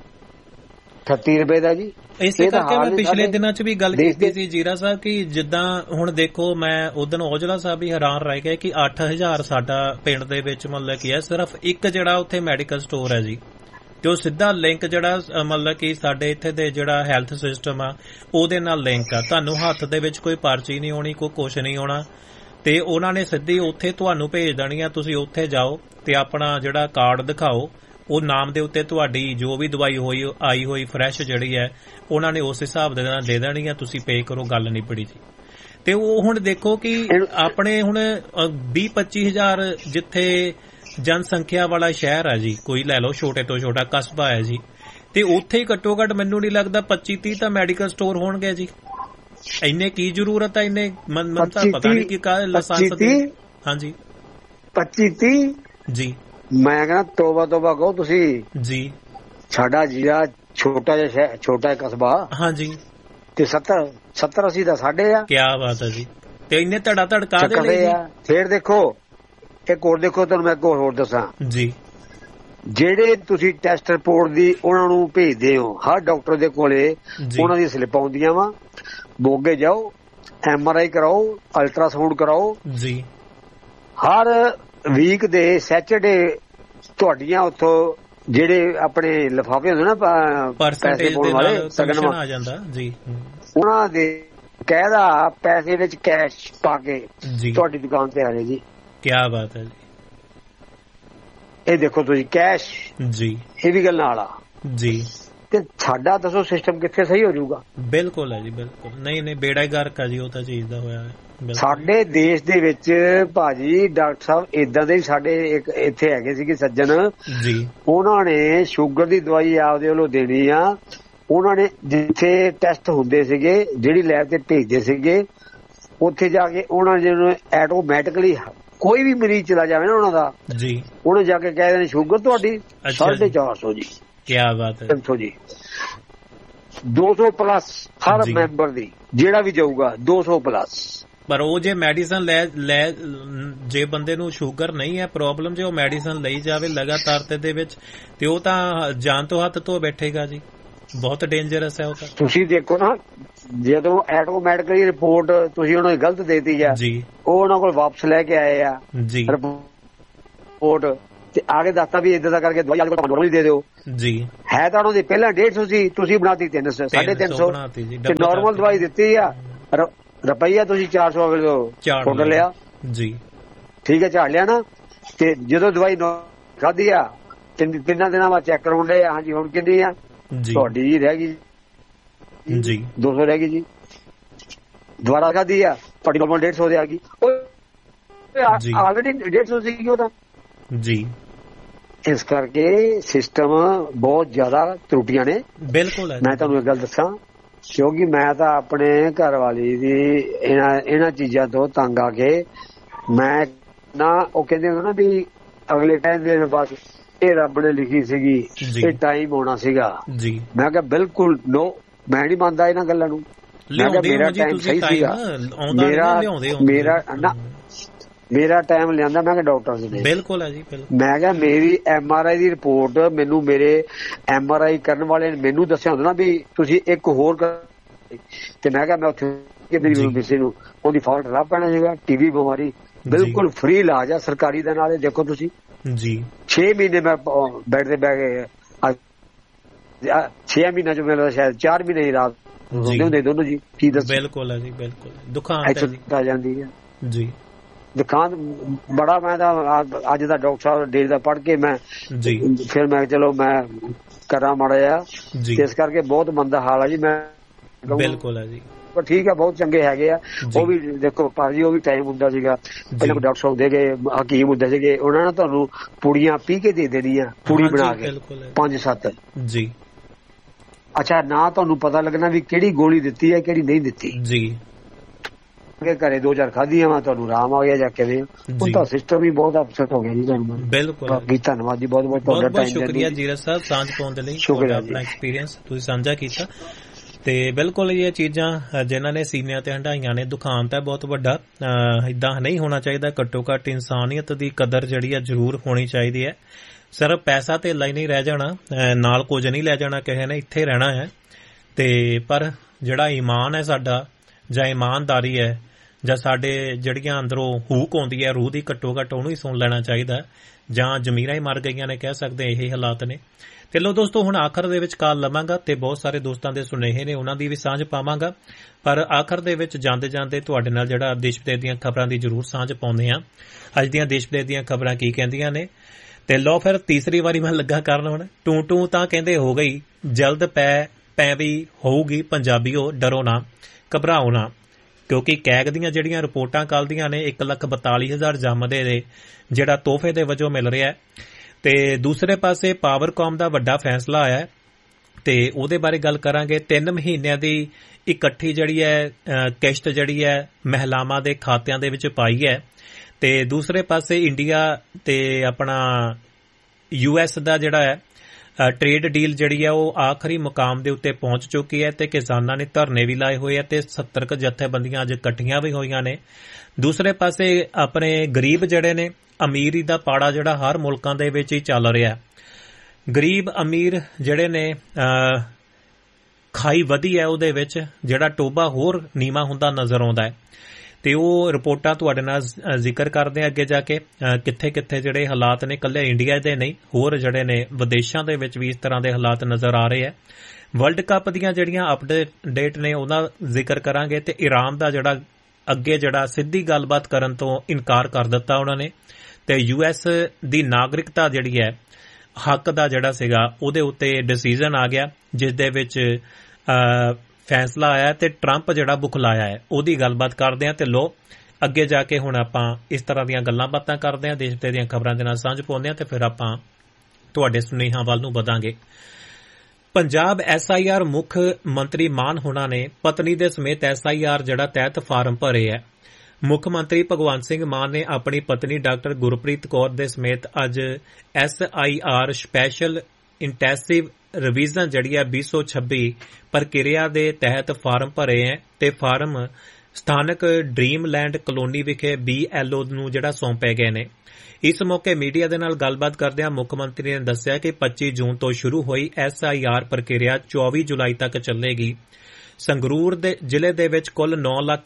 38 ਰੁਪਏ ਦਾ ਜੀ।
ਇਸੇ ਕਰਕੇ ਮੈਂ ਪਿਛਲੇ ਦਿਨਾਂ 'ਚ ਵੀ ਗੱਲ ਕੀਤੀ ਸੀ ਜੀਰਾ ਸਾਹਿਬ ਕਿ ਜਿੱਦਾਂ ਹੁਣ ਦੇਖੋ, ਮੈਂ ਉਦੋਂ ਔਜਲਾ ਸਾਹਿਬ ਵੀ ਹੈਰਾਨ ਰਹਿ ਗਏ ਕਿ 8000 ਸਾਡਾ ਪਿੰਡ ਦੇ ਵਿੱਚ ਮਤਲਬ ਕੀ ਹੈ, ਸਿਰਫ ਇੱਕ ਜਿਹੜਾ ਉੱਥੇ ਮੈਡੀਕਲ ਸਟੋਰ ਹੈ ਜੀ, ਤੇ ਉਹ ਸਿੱਧਾ ਲਿੰਕ ਜਿਹੜਾ ਮਤਲਬ ਕਿ ਸਾਡੇ ਇੱਥੇ ਦੇ ਜਿਹੜਾ ਹੈਲਥ ਸਿਸਟਮ ਆ ਉਹਦੇ ਨਾਲ ਲਿੰਕ ਆ। ਤੁਹਾਨੂੰ ਹੱਥ ਦੇ ਵਿੱਚ ਕੋਈ ਪਰਚੀ ਨਹੀਂ ਆਉਣੀ, ਕੋਈ ਕੁਛ ਨਹੀਂ ਆਉਣਾ, ਤੇ ਉਹਨਾਂ ਨੇ ਸਿੱਧੀ ਉੱਥੇ ਤੁਹਾਨੂੰ ਭੇਜ ਦੇਣੀ ਆ। ਤੁਸੀਂ ਉੱਥੇ ਜਾਓ ਤੇ ਆਪਣਾ ਜਿਹੜਾ ਕਾਰਡ ਦਿਖਾਓ, ਉਹ ਨਾਮ ਦੇ ਉੱਤੇ ਤੁਹਾਡੀ ਜੋ ਵੀ ਦਵਾਈ ਆਈ ਹੋਈ ਫਰੈਸ਼ ਜਿਹੜੀ ਹੈ ਉਹਨਾਂ ਨੇ ਉਸ ਹਿਸਾਬ ਦੇ ਨਾਲ ਦੇ ਦੇਣੀ ਆ। ਤੁਸੀਂ ਪੇ ਕਰੋ, ਗੱਲ ਨਹੀਂ ਪੜੀ ਜੀ। ਤੇ ਉਹ ਹੁਣ ਦੇਖੋ ਕਿ ਆਪਣੇ ਹੁਣ 20-25 ਹਜ਼ਾਰ ਜਿੱਥੇ ਜਨਸੰਖਿਆ ਵਾਲਾ ਸ਼ਹਿਰ ਹੈ ਜੀ, ਕੋਈ ਲੈ ਲਓ ਛੋਟੇ ਤੋਂ ਛੋਟਾ ਕਸਬਾ ਹੈ ਜੀ, ਤੇ ਉੱਥੇ ਹੀ ਘੱਟੋ ਘੱਟ ਮੈਨੂੰ ਨਹੀਂ ਲੱਗਦਾ 25-30 ਤਾਂ ਮੈਡੀਕਲ ਸਟੋਰ ਹੋਣਗੇ ਜੀ। ਇੰਨੇ ਕੀ ਜ਼ਰੂਰਤ ਹੈ? ਇੰਨੇ ਮਨ ਤਾਂ ਪਤਾ ਨਹੀਂ ਕਿ ਕਾ ਲਾਇਸੈਂਸ ਦੇ। ਹਾਂਜੀ
25-30 ਜੀ। ਮੈਂ ਕਹਿੰਦਾ ਤੋਬਾ ਕਹੋ ਤੁਸੀਂ ਜੀ। ਸਾਡਾ ਜੀਰਾ ਛੋਟਾ ਜਿਹਾ ਛੋਟਾ ਕਸਬਾ ਹਾਂਜੀ, ਤੇ 70-80 ਦਾ ਸਾਡੇ ਆ।
ਕੀ ਬਾਤ ਹੈ ਜੀ। ਤੇ ਇੰਨੇ ਧੜਾ ਧੜਕਾ ਦੇ ਲਈ
ਫੇਰ ਦੇਖੋ ਇੱਕ ਹੋਰ ਦੇਖੋ, ਤੁਹਾਨੂੰ ਮੈਂ ਇੱਕ ਹੋਰ ਦੱਸਾਂ ਜੀ। ਜਿਹੜੇ ਤੁਸੀਂ ਟੈਸਟ ਰਿਪੋਰਟ ਦੀ ਉਹਨਾਂ ਨੂੰ ਭੇਜਦੇ ਹੋ, ਹਰ ਡਾਕਟਰ ਦੇ ਕੋਲੇ ਉਹਨਾਂ ਦੀ ਸਲਿੱਪ ਆਉਂਦੀਆਂ ਵਾ। ਮੋਗੇ ਜਾਓ, MRI ਕਰਾਓ, ਅਲਟਰਾਸਾਊਂਡ ਕਰਾਓ ਜੀ। ਹਰ ਵੀਕ ਦੇ ਸੈਚਰਡੇ ਤੁਹਾਡੀਆਂ ਉੱਥੋਂ ਜਿਹੜੇ ਆਪਣੇ ਲਿਫਾਫੇ ਹੁੰਦੇ ਨਾ ਪੈਸੇ ਪਾਉਣ ਵਾਲੇ ਸਗਨ ਆ ਜਾਂਦਾ ਜੀ, ਉਹਨਾਂ ਦੇ ਕਾਇਦਾ ਪੈਸੇ ਵਿੱਚ ਕੈਸ਼ ਪਾ ਕੇ ਤੁਹਾਡੀ ਦੁਕਾਨ ਤੇ ਆ ਰਹੇ ਜੀ।
ਕੀ ਬਾਤ ਹੈ ਜੀ।
ਇਹ ਦੇਖੋ ਤੁਸੀਂ ਕੈਸ਼ ਜੀ, ਇਹ ਵੀ ਗੱਲ ਨਾਲ ਆ ਜੀ। ਤੇ ਸਾਡਾ ਦੱਸੋ ਸਿਸਟਮ ਕਿੱਥੇ ਸਹੀ ਹੋ ਜਾਊਗਾ?
ਬਿਲਕੁਲ ਹੈ ਜੀ, ਬਿਲਕੁਲ ਨਹੀਂ ਬੇੜਾ ਹੀ ਗਰਕ ਆ ਜੀ, ਉਹ ਤਾਂ ਚੀਜ਼ ਦਾ ਹੋਇਆ ਹੈ।
ਸਾਡੇ ਦੇਸ਼ ਦੇ ਵਿੱਚ ਭਾਜੀ ਡਾਕਟਰ ਸਾਹਿਬ ਏਦਾਂ ਦੇ ਸਾਡੇ ਇੱਕ ਇੱਥੇ ਹੈਗੇ ਸੀਗੇ ਸੱਜਣ ਜੀ, ਉਹਨਾਂ ਨੇ ਸ਼ੂਗਰ ਦੀ ਦਵਾਈ ਆਪਦੇ ਵੱਲੋਂ ਦੇਣੀ ਆ। ਉਹਨਾਂ ਨੇ ਜਿੱਥੇ ਟੈਸਟ ਹੁੰਦੇ ਸੀਗੇ, ਜਿਹੜੀ ਲੈਬ ਤੇ ਭੇਜਦੇ ਸੀਗੇ, ਉੱਥੇ ਜਾ ਕੇ ਉਹਨਾਂ ਨੇ ਆਟੋਮੈਟਿਕਲੀ ਕੋਈ ਵੀ ਮਰੀਜ਼ ਚਲਾ ਜਾਵੇ ਨਾ ਉਹਨਾਂ ਦਾ ਜੀ, ਉਹਨੇ ਜਾ ਕੇ ਕਹਿ ਦੇਣਾ ਸ਼ੂਗਰ ਤੁਹਾਡੀ 450 ਜੀ।
ਕੀ ਬਾਤ ਹੈ।
300 ਜੀ, 200 ਪਲੱਸ ਹਰ ਮੈਂਬਰ ਦੀ, ਜਿਹੜਾ ਵੀ ਜਾਊਗਾ 200 ਪਲੱਸ।
ਪਰ ਉਹ ਜੇ ਮੈਡੀਸਨ ਲੈ ਜੇ ਬੰਦੇ ਨੂੰ ਸ਼ੂਗਰ ਨਹੀਂ ਹੈ ਪ੍ਰੋਬਲਮ, ਜੇ ਉਹ ਮੈਡੀਸਨ ਲਈ ਜਾਵੇ ਲਗਾਤਾਰ ਦੇ ਵਿੱਚ, ਤੇ ਉਹ ਤਾਂ ਜਾਨ ਤੋਂ ਹੱਥ ਧੋ ਬੈਠੇਗਾ ਜੀ। ਬਹੁਤ ਡੇਂਜਰਸ ਹੈ ਉਹ ਤਾਂ।
ਤੁਸੀਂ ਦੇਖੋ ਨਾ, ਜਦੋਂ ਆਟੋਮੈਟਿਕਲੀ ਰਿਪੋਰਟ ਤੁਸੀਂ ਉਹਨਾਂ ਨੂੰ ਗਲਤ ਦੇਤੀ ਆ ਜੀ, ਉਹ ਉਹਨਾਂ ਕੋਲ ਵਾਪਸ ਲੈ ਕੇ ਆਏ ਆ ਜੀ ਰਿਪੋਰਟ, ਤੇ ਆ ਕੇ ਦੱਸਤਾ ਵੀ ਇਦਾਂ ਦਾ ਕਰਕੇ ਦਵਾਈ ਅੱਜ ਕੋਲ ਨੋਰਮਲ ਦੇ ਦਿਓ ਜੀ। ਹੈ ਤਾਂ ਉਹਨਾਂ ਦੀ ਪਹਿਲਾਂ 150 ਸੀ, ਤੁਸੀਂ ਬਣਾਤੀ 300 350 ਤੇ ਨੋਰਮਲ ਦਵਾਈ ਦਿੱਤੀ ਆ, ਰੁਪਈਆ ਤੁਸੀਂ 400 ਫੁੱਟ ਲਿਆ ਜੀ। ਠੀਕ ਹੈ, ਝਾੜ ਲਿਆ ਨਾ। ਤੇ ਜਦੋਂ ਦਵਾਈ ਖਾਧੀ ਆ 3 ਦਿਨਾਂ ਬਾਅਦ ਚੈੱਕ ਕਰਾਉਂਦੇ ਆ, ਹਾਂਜੀ ਹੁਣ ਕਿੰਨੀ ਆ ਤੁਹਾਡੀ ਜੀ? ਰਹਿ ਗਈ ਜੀ 200 ਰਹਿ ਗਈ ਜੀ। ਦੁਬਾਰਾ ਖਾਧੀ ਆ ਤੁਹਾਡੀ ਨੋਰਮਲ 150 ਦੇ ਆ ਗਈ, ਆਲਰੇਡੀ 150 ਸੀਗੀ ਉਹਦਾ ਜੀ। ਇਸ ਕਰਕੇ ਸਿਸਟਮ ਬਹੁਤ ਜ਼ਿਆਦਾ ਤਰੁੱਟੀਆਂ ਨੇ। ਬਿਲਕੁਲ ਮੈਂ ਤੁਹਾਨੂੰ ਇੱਕ ਗੱਲ ਦੱਸਾਂ, ਕਿਉਂਕਿ ਮੈਂ ਤਾਂ ਆਪਣੇ ਘਰ ਵਾਲੀ ਦੀ ਇਹਨਾਂ ਚੀਜ਼ਾਂ ਤੋਂ ਤੰਗ ਆ ਕੇ ਮੈਂ ਨਾ, ਉਹ ਕਹਿੰਦੇ ਹੁੰਦੇ ਨਾ ਵੀ ਅਗਲੇ ਟਾਈਮ ਦੇ ਬਸ ਇਹ ਰੱਬ ਨੇ ਲਿਖੀ ਸੀਗੀ, ਇਹ ਟਾਈਮ ਹੋਣਾ ਸੀਗਾ ਜੀ। ਮੈਂ ਕਿਹਾ ਬਿਲਕੁਲ ਨੋ, ਮੈਂ ਨਹੀਂ ਮੰਨਦਾ ਇਹਨਾਂ ਗੱਲਾਂ ਨੂੰ। ਮੈਂ ਕਿਹਾ ਮੇਰਾ ਟਾਈਮ ਸਹੀ ਸੀਗਾ, ਮੇਰਾ ਟਾਈਮ ਲਿਆਂਦਾ ਮੈਂ ਕਿਹਾ ਡਾਕਟਰ ਨੇ। ਬਿਲਕੁਲ ਹੈ ਜੀ। ਮੈਂ ਕਿਹਾ ਮੇਰੀ MRI ਦੀ ਰਿਪੋਰਟ ਮੈਨੂੰ ਮੇਰੇ MRI ਕਰਨ ਵਾਲੇ ਨੇ ਮੈਨੂੰ ਦੱਸਿਆ ਹੁੰਦਾ ਨਾ ਵੀ ਤੁਸੀਂ ਇੱਕ ਹੋਰ ਤੇ ਮੈਂ ਕਿਹਾ ਮੈਂ ਉੱਥੇ ਮੇਰੀ ਕਿਸੇ ਨੂੰ ਉਹਦੀ ਫਾਲਟ ਲਾ ਪੈਣਾ ਸੀਗਾ। TB ਬਿਮਾਰੀ ਬਿਲਕੁਲ ਫ੍ਰੀ ਇਲਾਜ ਆ ਸਰਕਾਰੀ ਦੇ ਨਾਲ। ਦੇਖੋ ਤੁਸੀਂ ਜੀ 6 ਮਹੀਨੇ ਮੈਂ ਬੈੱਡ ਤੇ ਬਹਿ ਗਏ, 6 ਮਹੀਨਾ ਚ ਮੇਰਾ ਸ਼ਾਇਦ 4 ਮਹੀਨੇ ਹੀ ਰਾਤ ਹੁੰਦੇ ਦੋਨੋਂ ਜੀ। ਕੀ ਦੱਸ? ਬਿਲਕੁਲ ਹੈ ਜੀ, ਬਿਲਕੁਲ ਦੁਕਾਨ ਆ ਜਾਂਦੀ ਹੈ ਜੀ। ਦੁਕਾਨ ਬੜਾ ਮੈਂ ਤਾਂ ਅੱਜ ਦਾ ਡਾਕਟਰ ਸਾਹਿਬ ਡੇਟ ਦਾ ਪੜ੍ਹ ਕੇ ਮੈਂ ਫਿਰ ਮੈਂ ਚਲੋ ਮੈਂ ਕਰਾਂ ਮਾੜਾ ਜਿਹਾ, ਇਸ ਕਰਕੇ ਬਹੁਤ ਮੰਦਾ ਹਾਲ ਆ ਜੀ। ਮੈਂ ਬਿਲਕੁਲ ਹੈ ਜੀ, ਪਰ ਠੀਕ ਹੈ ਬਹੁਤ ਚੰਗੇ ਹੈਗੇ ਆ ਉਹ ਵੀ। ਦੇਖੋ ਭਾਜੀ ਉਹ ਵੀ ਟਾਈਮ ਹੁੰਦਾ ਸੀਗਾ, ਪਹਿਲਾਂ ਡਾਕਟਰ ਸਾਹਿਬ ਹੁੰਦੇ ਗਏ, ਹਕੀਮ ਹੁੰਦੇ ਸੀਗੇ, ਉਹਨਾਂ ਨੇ ਤੁਹਾਨੂੰ ਪੁੜੀਆਂ ਪੀ ਕੇ ਦੇ ਦੇਣੀਆਂ, ਪੁੜੀ ਬਣਾ ਕੇ 5-7 ਜੀ। ਅੱਛਾ, ਨਾ ਤੁਹਾਨੂੰ ਪਤਾ ਲੱਗਣਾ ਵੀ ਕਿਹੜੀ ਗੋਲੀ ਦਿੱਤੀ ਹੈ ਕਿਹੜੀ ਨਹੀਂ ਦਿੱਤੀ ਜੀ। ਘਰੇ 2-4 ਖਾਧੀਆਂ ਵਾ ਤੁਹਾਨੂੰ ਆਰਾਮ ਆ ਗਿਆ ਜਾਂ ਕਿਵੇਂ? ਹੁਣ ਤਾਂ ਸਿਸਟਮ ਹੀ ਬਹੁਤ ਅਪਸੈਟ ਹੋ ਗਿਆ ਜੀ। ਤੁਹਾਨੂੰ ਬਿਲਕੁਲ ਬਾਕੀ ਧੰਨਵਾਦ ਜੀ, ਬਹੁਤ ਬਹੁਤ ਤੁਹਾਡਾ ਟਾਈਮ ਸ਼ੁਕਰੀਆ ਜੀਰਜ ਸਾਹਿਬ ਸਾਂਝ ਪਾਉਣ ਦੇ ਲਈ, ਆਪਣਾ ਐਕਸਪੀਰੀਅੰਸ ਤੁਸੀਂ ਸਾਂਝਾ ਕੀਤਾ। ਤੇ ਬਿਲਕੁਲ ਇਹ ਚੀਜ਼ਾਂ ਜਿਨ੍ਹਾਂ ਨੇ ਸੀਨਿਆਂ ਤੇ ਹੰਡਾਈਆਂ ਨੇ, ਦੁਖਾਂਤ ਹੈ ਬਹੁਤ ਵੱਡਾ। ਏਦਾਂ ਨਹੀਂ ਹੋਣਾ ਚਾਹੀਦਾ। ਘੱਟੋ ਘੱਟ ਇਨਸਾਨੀਅਤ ਦੀ ਕਦਰ ਜਿਹੜੀ ਆ ਜ਼ਰੂਰ ਹੋਣੀ ਚਾਹੀਦੀ ਹੈ। ਸਿਰਫ ਪੈਸਾ ਤੇ ਹੀ ਨਹੀਂ ਰਹਿ ਜਾਣਾ, ਨਾਲ ਕੁਝ ਨਹੀਂ ਲੈ ਜਾਣਾ ਕਿਸੇ ਨੇ, ਇੱਥੇ ਰਹਿਣਾ ਹੈ। ਤੇ ਪਰ ਜਿਹੜਾ ਈਮਾਨ ਹੈ ਸਾਡਾ, ਜਾਂ ਇਮਾਨਦਾਰੀ ਹੈ, ਜਾਂ ਸਾਡੇ ਜਿਹੜੀਆਂ ਅੰਦਰੋਂ ਹੂਕ ਆਉਂਦੀ ਹੈ ਰੂਹ ਦੀ, ਘੱਟੋ ਘੱਟ ਉਹਨੂੰ ਹੀ ਸੁਣ ਲੈਣਾ ਚਾਹੀਦਾ। ਜਾਂ ਜ਼ਮੀਰਾਂ ਹੀ ਮਰ ਗਈਆਂ ਨੇ, ਕਹਿ ਸਕਦੇ ਇਹ ਹਾਲਾਤ ਨੇ। ਤੇ ਲੋ ਦੋਸਤੋ, ਹੁਣ ਆਖਰ ਦੇ ਵਿੱਚ ਕਾਲ ਲਵਾਂਗਾ ਤੇ ਬਹੁਤ ਸਾਰੇ ਦੋਸਤਾਂ ਦੇ ਸੁਨੇਹੇ ਨੇ, ਉਹਨਾਂ ਦੀ ਵੀ ਸਾਂਝ ਪਾਵਾਂਗਾ। ਪਰ ਆਖਰ ਦੇ ਵਿੱਚ ਜਾਂਦੇ ਜਾਂਦੇ ਤੁਹਾਡੇ ਨਾਲ ਜਿਹੜਾ ਦੇਸ਼ ਵਿਦੇਸ਼ ਦੀਆਂ ਖਬਰਾਂ ਦੀ ਜ਼ਰੂਰ ਸਾਂਝ ਪਾਉਂਦੇ ਆ। ਅੱਜ ਦੀਆਂ ਦੇਸ਼ ਵਿਦੇਸ਼ ਦੀਆਂ ਖਬਰਾਂ ਕੀ ਕਹਿੰਦੀਆਂ ਨੇ। ਤੇ ਲੋ ਫਿਰ ਤੀਸਰੀ ਵਾਰੀ ਮੈਂ ਲੱਗਾ ਕਰਨ ਹੁਣ। ਟੂ ਤਾਂ ਕਹਿੰਦੇ ਹੋ ਗਈ, ਜਲਦ ਪੈ ਵੀ ਹੋਊਗੀ ਪੰਜਾਬੀਓ, ਡਰੋ ਨਾ ਘਬਰਾਓ ਨਾ। ਕਿਉਂਕਿ ਕੈਗ ਦੀਆਂ ਜਿਹੜੀਆਂ ਰਿਪੋਰਟਾਂ ਕੱਲ੍ਹ ਨੇ 1,42,000 ਜੰਮਦੇ ਦੇ ਜਿਹੜਾ ਤੋਹਫੇ ਦੇ ਵਜੋਂ ਮਿਲ ਰਿਹਾ। ਤੇ ਦੂਸਰੇ ਪਾਸੇ ਪਾਵਰਕਾਮ ਦਾ ਵੱਡਾ ਫੈਸਲਾ ਆਇਆ ਤੇ ਉਹਦੇ ਬਾਰੇ ਗੱਲ ਕਰਾਂਗੇ। 3 ਮਹੀਨਿਆਂ ਦੀ ਇਕੱਠੀ ਜਿਹੜੀ ਹੈ ਕਿਸ਼ਤ ਜਿਹੜੀ ਹੈ ਮਹਿਲਾਵਾਂ ਦੇ ਖਾਤਿਆਂ ਦੇ ਵਿੱਚ ਪਾਈ ਹੈ। ਤੇ ਦੂਸਰੇ ਪਾਸੇ ਇੰਡੀਆ ਤੇ ਆਪਣਾ US ਦਾ ਜਿਹੜਾ ਹੈ ਟ੍ਰੇਡ ਡੀਲ ਜਿਹੜੀ ਹੈ ਉਹ ਆਖਰੀ ਮੁਕਾਮ ਦੇ ਉੱਤੇ ਪਹੁੰਚ ਚੁੱਕੀ ਹੈ ਤੇ ਕਿਸਾਨਾਂ ਨੇ ਧਰਨੇ ਵੀ ਲਾਏ ਹੋਏ ਆ ਤੇ 70 ਕੁ ਜਥੇਬੰਦੀਆਂ ਅੱਜ ਇਕੱਠੀਆਂ ਵੀ ਹੋਈਆਂ ਨੇ। ਦੂਸਰੇ ਪਾਸੇ ਆਪਣੇ ਗਰੀਬ ਜਿਹੜੇ ਨੇ, ਅਮੀਰੀ ਦਾ ਪਾੜਾ ਜਿਹੜਾ ਹਰ ਮੁਲਕਾਂ ਦੇ ਵਿੱਚ ਹੀ ਚੱਲ ਰਿਹਾ। ਗਰੀਬ ਅਮੀਰ ਜਿਹੜੇ ਨੇ ਖਾਈ ਵਧੀ ਹੈ, ਉਹਦੇ ਵਿੱਚ ਜਿਹੜਾ ਟੋਭਾ ਹੋਰ ਨੀਵਾਂ ਹੁੰਦਾ ਨਜ਼ਰ ਆਉਂਦਾ ਹੈ। ਤੇ ਉਹ ਰਿਪੋਰਟਾਂ ਤੁਹਾਡੇ ਨਾਲ ਜ਼ਿਕਰ ਕਰਦੇ ਆ ਅੱਗੇ ਜਾ ਕੇ, ਕਿੱਥੇ ਕਿੱਥੇ ਜਿਹੜੇ ਹਾਲਾਤ ਨੇ, ਇਕੱਲੇ ਇੰਡੀਆ ਦੇ ਨਹੀਂ, ਹੋਰ ਜਿਹੜੇ ਨੇ ਵਿਦੇਸ਼ਾਂ ਦੇ ਵਿੱਚ ਵੀ ਇਸ ਤਰ੍ਹਾਂ ਦੇ ਹਾਲਾਤ ਨਜ਼ਰ ਆ ਰਹੇ ਆ। ਵਰਲਡ ਕੱਪ ਦੀਆਂ ਜਿਹੜੀਆਂ ਅਪਡੇਟ ਨੇ ਉਹਦਾ ਜ਼ਿਕਰ ਕਰਾਂਗੇ। ਤੇ ਈਰਾਨ ਦਾ ਜਿਹੜਾ ਅੱਗੇ ਜਿਹੜਾ ਸਿੱਧੀ ਗੱਲਬਾਤ ਕਰਨ ਤੋਂ ਇਨਕਾਰ ਕਰ ਦਿੱਤਾ ਉਹਨਾਂ ਨੇ। ਤੇ US ਦੀ ਨਾਗਰਿਕਤਾ ਜਿਹੜੀ ਹੈ, ਹੱਕ ਦਾ ਜਿਹੜਾ ਸੀਗਾ, ਉਹਦੇ ਉੱਤੇ ਡਿਸੀਜਨ ਆ ਗਿਆ, ਜਿਸ ਦੇ ਵਿੱਚ ਫੈਸਲਾ ਆਇਆ ਤੇ ਟਰੰਪ ਜਿਹੜਾ ਬੁਖਲਾਇਆ ਹੈ, ਉਹਦੀ ਗੱਲਬਾਤ ਕਰਦੇ ਹਾਂ। ਤੇ ਲੋ ਅੱਗੇ ਜਾ ਕੇ ਹੁਣ ਆਪਾਂ ਇਸ ਤਰ੍ਹਾਂ ਦੀਆਂ ਗੱਲਾਂ ਬਾਤਾਂ ਕਰਦੇ ਹਾਂ, ਦੇਸ਼ ਦੀਆਂ ਖਬਰਾਂ ਦੇ ਨਾਲ ਸਾਂਝ ਪਾਉਂਦੇ ਹਾਂ ਤੇ ਫਿਰ ਆਪਾਂ ਤੁਹਾਡੇ ਸੁਨੇਹਿਆਂ ਵੱਲ ਨੂੰ ਵਧਾਂਗੇ। ਪੰਜਾਬ SIR ਮੁੱਖ ਮੰਤਰੀ ਮਾਨ ਹੋਣਾ ਨੇ ਪਤਨੀ ਦੇ ਸਮੇਤ SIR ਜਿਹੜਾ ਤਹਿਤ ਫਾਰਮ ਭਰੇ ਹੈ। ਮੁੱਖ ਮੰਤਰੀ ਭਗਵੰਤ ਸਿੰਘ ਮਾਨ ਨੇ ਆਪਣੀ ਪਤਨੀ ਡਾਕਟਰ ਗੁਰਪ੍ਰੀਤ ਕੌਰ ਦੇ ਸਮੇਤ ਅੱਜ SIR ਸਪੈਸ਼ਲ ਇੰਟੈਂਸਿਵ ਰਿਵੀਜ਼ਨ ਜਿਹੜੀ ਹੈ 2026 ਪ੍ਰਕਿਰਿਆ ਦੇ ਤਹਿਤ ਫਾਰਮ ਭਰੇ ਹੈ ਤੇ ਫਾਰਮ ਸਥਾਨਕ ਡ੍ਰੀਮਲੈਂਡ ਕਲੋਨੀ ਵਿਖੇ BLO ਨੂੰ ਜਿਹੜਾ ਸੌਂਪੇ ਗਏ ਨੇ। ਇਸ ਮੌਕੇ ਮੀਡੀਆ ਦੇ ਨਾਲ ਗੱਲਬਾਤ ਕਰਦਿਆਂ ਮੁੱਖ ਮੰਤਰੀ ਨੇ ਦੱਸਿਆ ਕਿ 25 ਜੂਨ ਤੋਂ ਸ਼ੁਰੂ ਹੋਈ SIR ਪ੍ਰਕਿਰਿਆ 24 ਜੁਲਾਈ ਤੱਕ ਚੱਲੇਗੀ। ਸੰਗਰੂਰ ਦੇ ਜ਼ਿਲ੍ਹੇ ਦੇ ਵਿੱਚ ਕੁੱਲ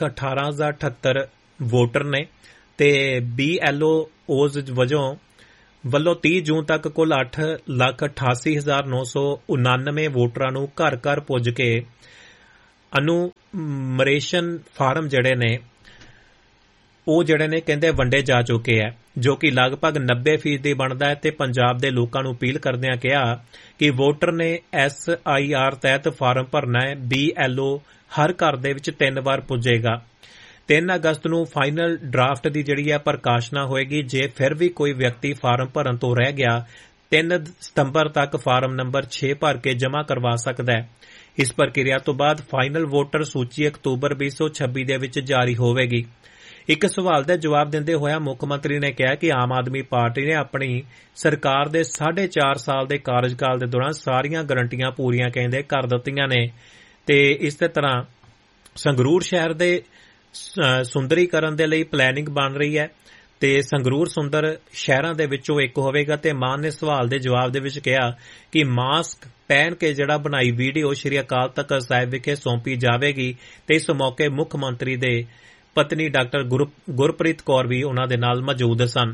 9,18,078 ਵੋਟਰ ਨੇ ਤੇ BLOs ਵਜੋਂ
ਵੱਲੋਂ 30 ਜੂਨ ਤੱਕ ਕੁੱਲ 8,88,999 ਵੋਟਰਾਂ ਨੂੰ ਘਰ ਘਰ ਪੁੱਜ ਕੇ ਅਨੂਮਰੇਸ਼ਨ ਫਾਰਮ ਜਿਹੜੇ ਨੇ ਉਹ ਕਹਿੰਦੇ ਵੰਡੇ ਜਾ ਚੁੱਕੇ ਹੈ, ਜੋ ਕਿ ਲਗਭਗ 90% ਬਣਦਾ ਹੈ। ਤੇ ਪੰਜਾਬ ਦੇ ਲੋਕਾਂ ਨੂੰ ਅਪੀਲ ਕਰਦਿਆਂ ਕਿਹਾ ਕਿ ਵੋਟਰ ਨੇ SIR ਤਹਿਤ ਫਾਰਮ ਭਰਨਾ ਹੈ। BLO ਹਰ ਘਰ ਦੇ ਵਿੱਚ 3 ਵਾਰ ਪੁੱਜੇਗਾ। 3 ਅਗਸਤ ਨੂੰ ਫਾਈਨਲ ਡਰਾਫਟ ਦੀ ਜਿਹੜੀ ਹੈ ਪ੍ਰਕਾਸ਼ਨਾ ਹੋਏਗੀ। ਜੇ ਫਿਰ ਵੀ ਕੋਈ ਵਿਅਕਤੀ ਫਾਰਮ ਭਰਨ ਤੋਂ ਰਹਿ ਗਿਆ 3 ਸਤੰਬਰ ਤੱਕ ਫਾਰਮ ਨੰਬਰ 6 ਭਰ ਕੇ ਜਮ੍ਹਾਂ ਕਰਵਾ ਸਕਦਾ ਹੈ। ਇਸ ਪ੍ਰਕਿਰਿਆ ਤੋਂ ਬਾਅਦ ਫਾਈਨਲ ਵੋਟਰ ਸੂਚੀ ਅਕਤੂਬਰ 2026 ਦੇ ਵਿੱਚ ਜਾਰੀ ਹੋਵੇਗੀ। ਇੱਕ ਸਵਾਲ ਦਾ ਜਵਾਬ ਦਿੰਦੇ ਹੋਇਆ ਮੁੱਖ ਮੰਤਰੀ ਨੇ ਕਿਹਾ ਕਿ ਆਮ ਆਦਮੀ ਪਾਰਟੀ ਨੇ ਆਪਣੀ ਸਰਕਾਰ ਦੇ 4.5 ਸਾਲ ਦੇ ਕਾਰਜਕਾਲ ਦੇ ਦੌਰਾਨ ਸਾਰੀਆਂ ਗਰੰਟੀਆਂ ਪੂਰੀਆਂ ਕਰ ਦਿੱਤੀਆਂ ਨੇ ਤੇ ਇਸੇ ਤਰ੍ਹਾਂ ਸੰਗਰੂਰ ਸ਼ਹਿਰ ਦੇ ਸੁੰਦਰੀਕਰਨ ਦੇ ਲਈ ਪਲੈਨਿੰਗ ਬਣ ਰਹੀ ਹੈ ਤੇ ਸੰਗਰੂਰ ਸੁੰਦਰ ਸ਼ਹਿਰਾਂ ਦੇ ਵਿੱਚੋਂ ਇੱਕ ਹੋਵੇਗਾ। ਤੇ ਮਾਨ ਨੇ ਸਵਾਲ ਦੇ ਜਵਾਬ ਦੇ ਵਿੱਚ ਕਿਹਾ ਕਿ ਮਾਸਕ ਪਹਿਨ ਕੇ ਬਣਾਈ ਵੀਡੀਓ ਸ਼੍ਰੀ ਅਕਾਲ ਤਖ਼ਤ ਸਾਹਿਬ ਵਿਖੇ ਸੌਂਪੀ ਜਾਵੇਗੀ ਤੇ ਇਸ ਮੌਕੇ ਮੁੱਖ ਮੰਤਰੀ ਦੇ ਪਤਨੀ ਡਾਕਟਰ ਗੁਰਪ੍ਰੀਤ ਕੌਰ ਵੀ ਉਹਨਾਂ ਦੇ ਨਾਲ ਮੌਜੂਦ ਸਨ।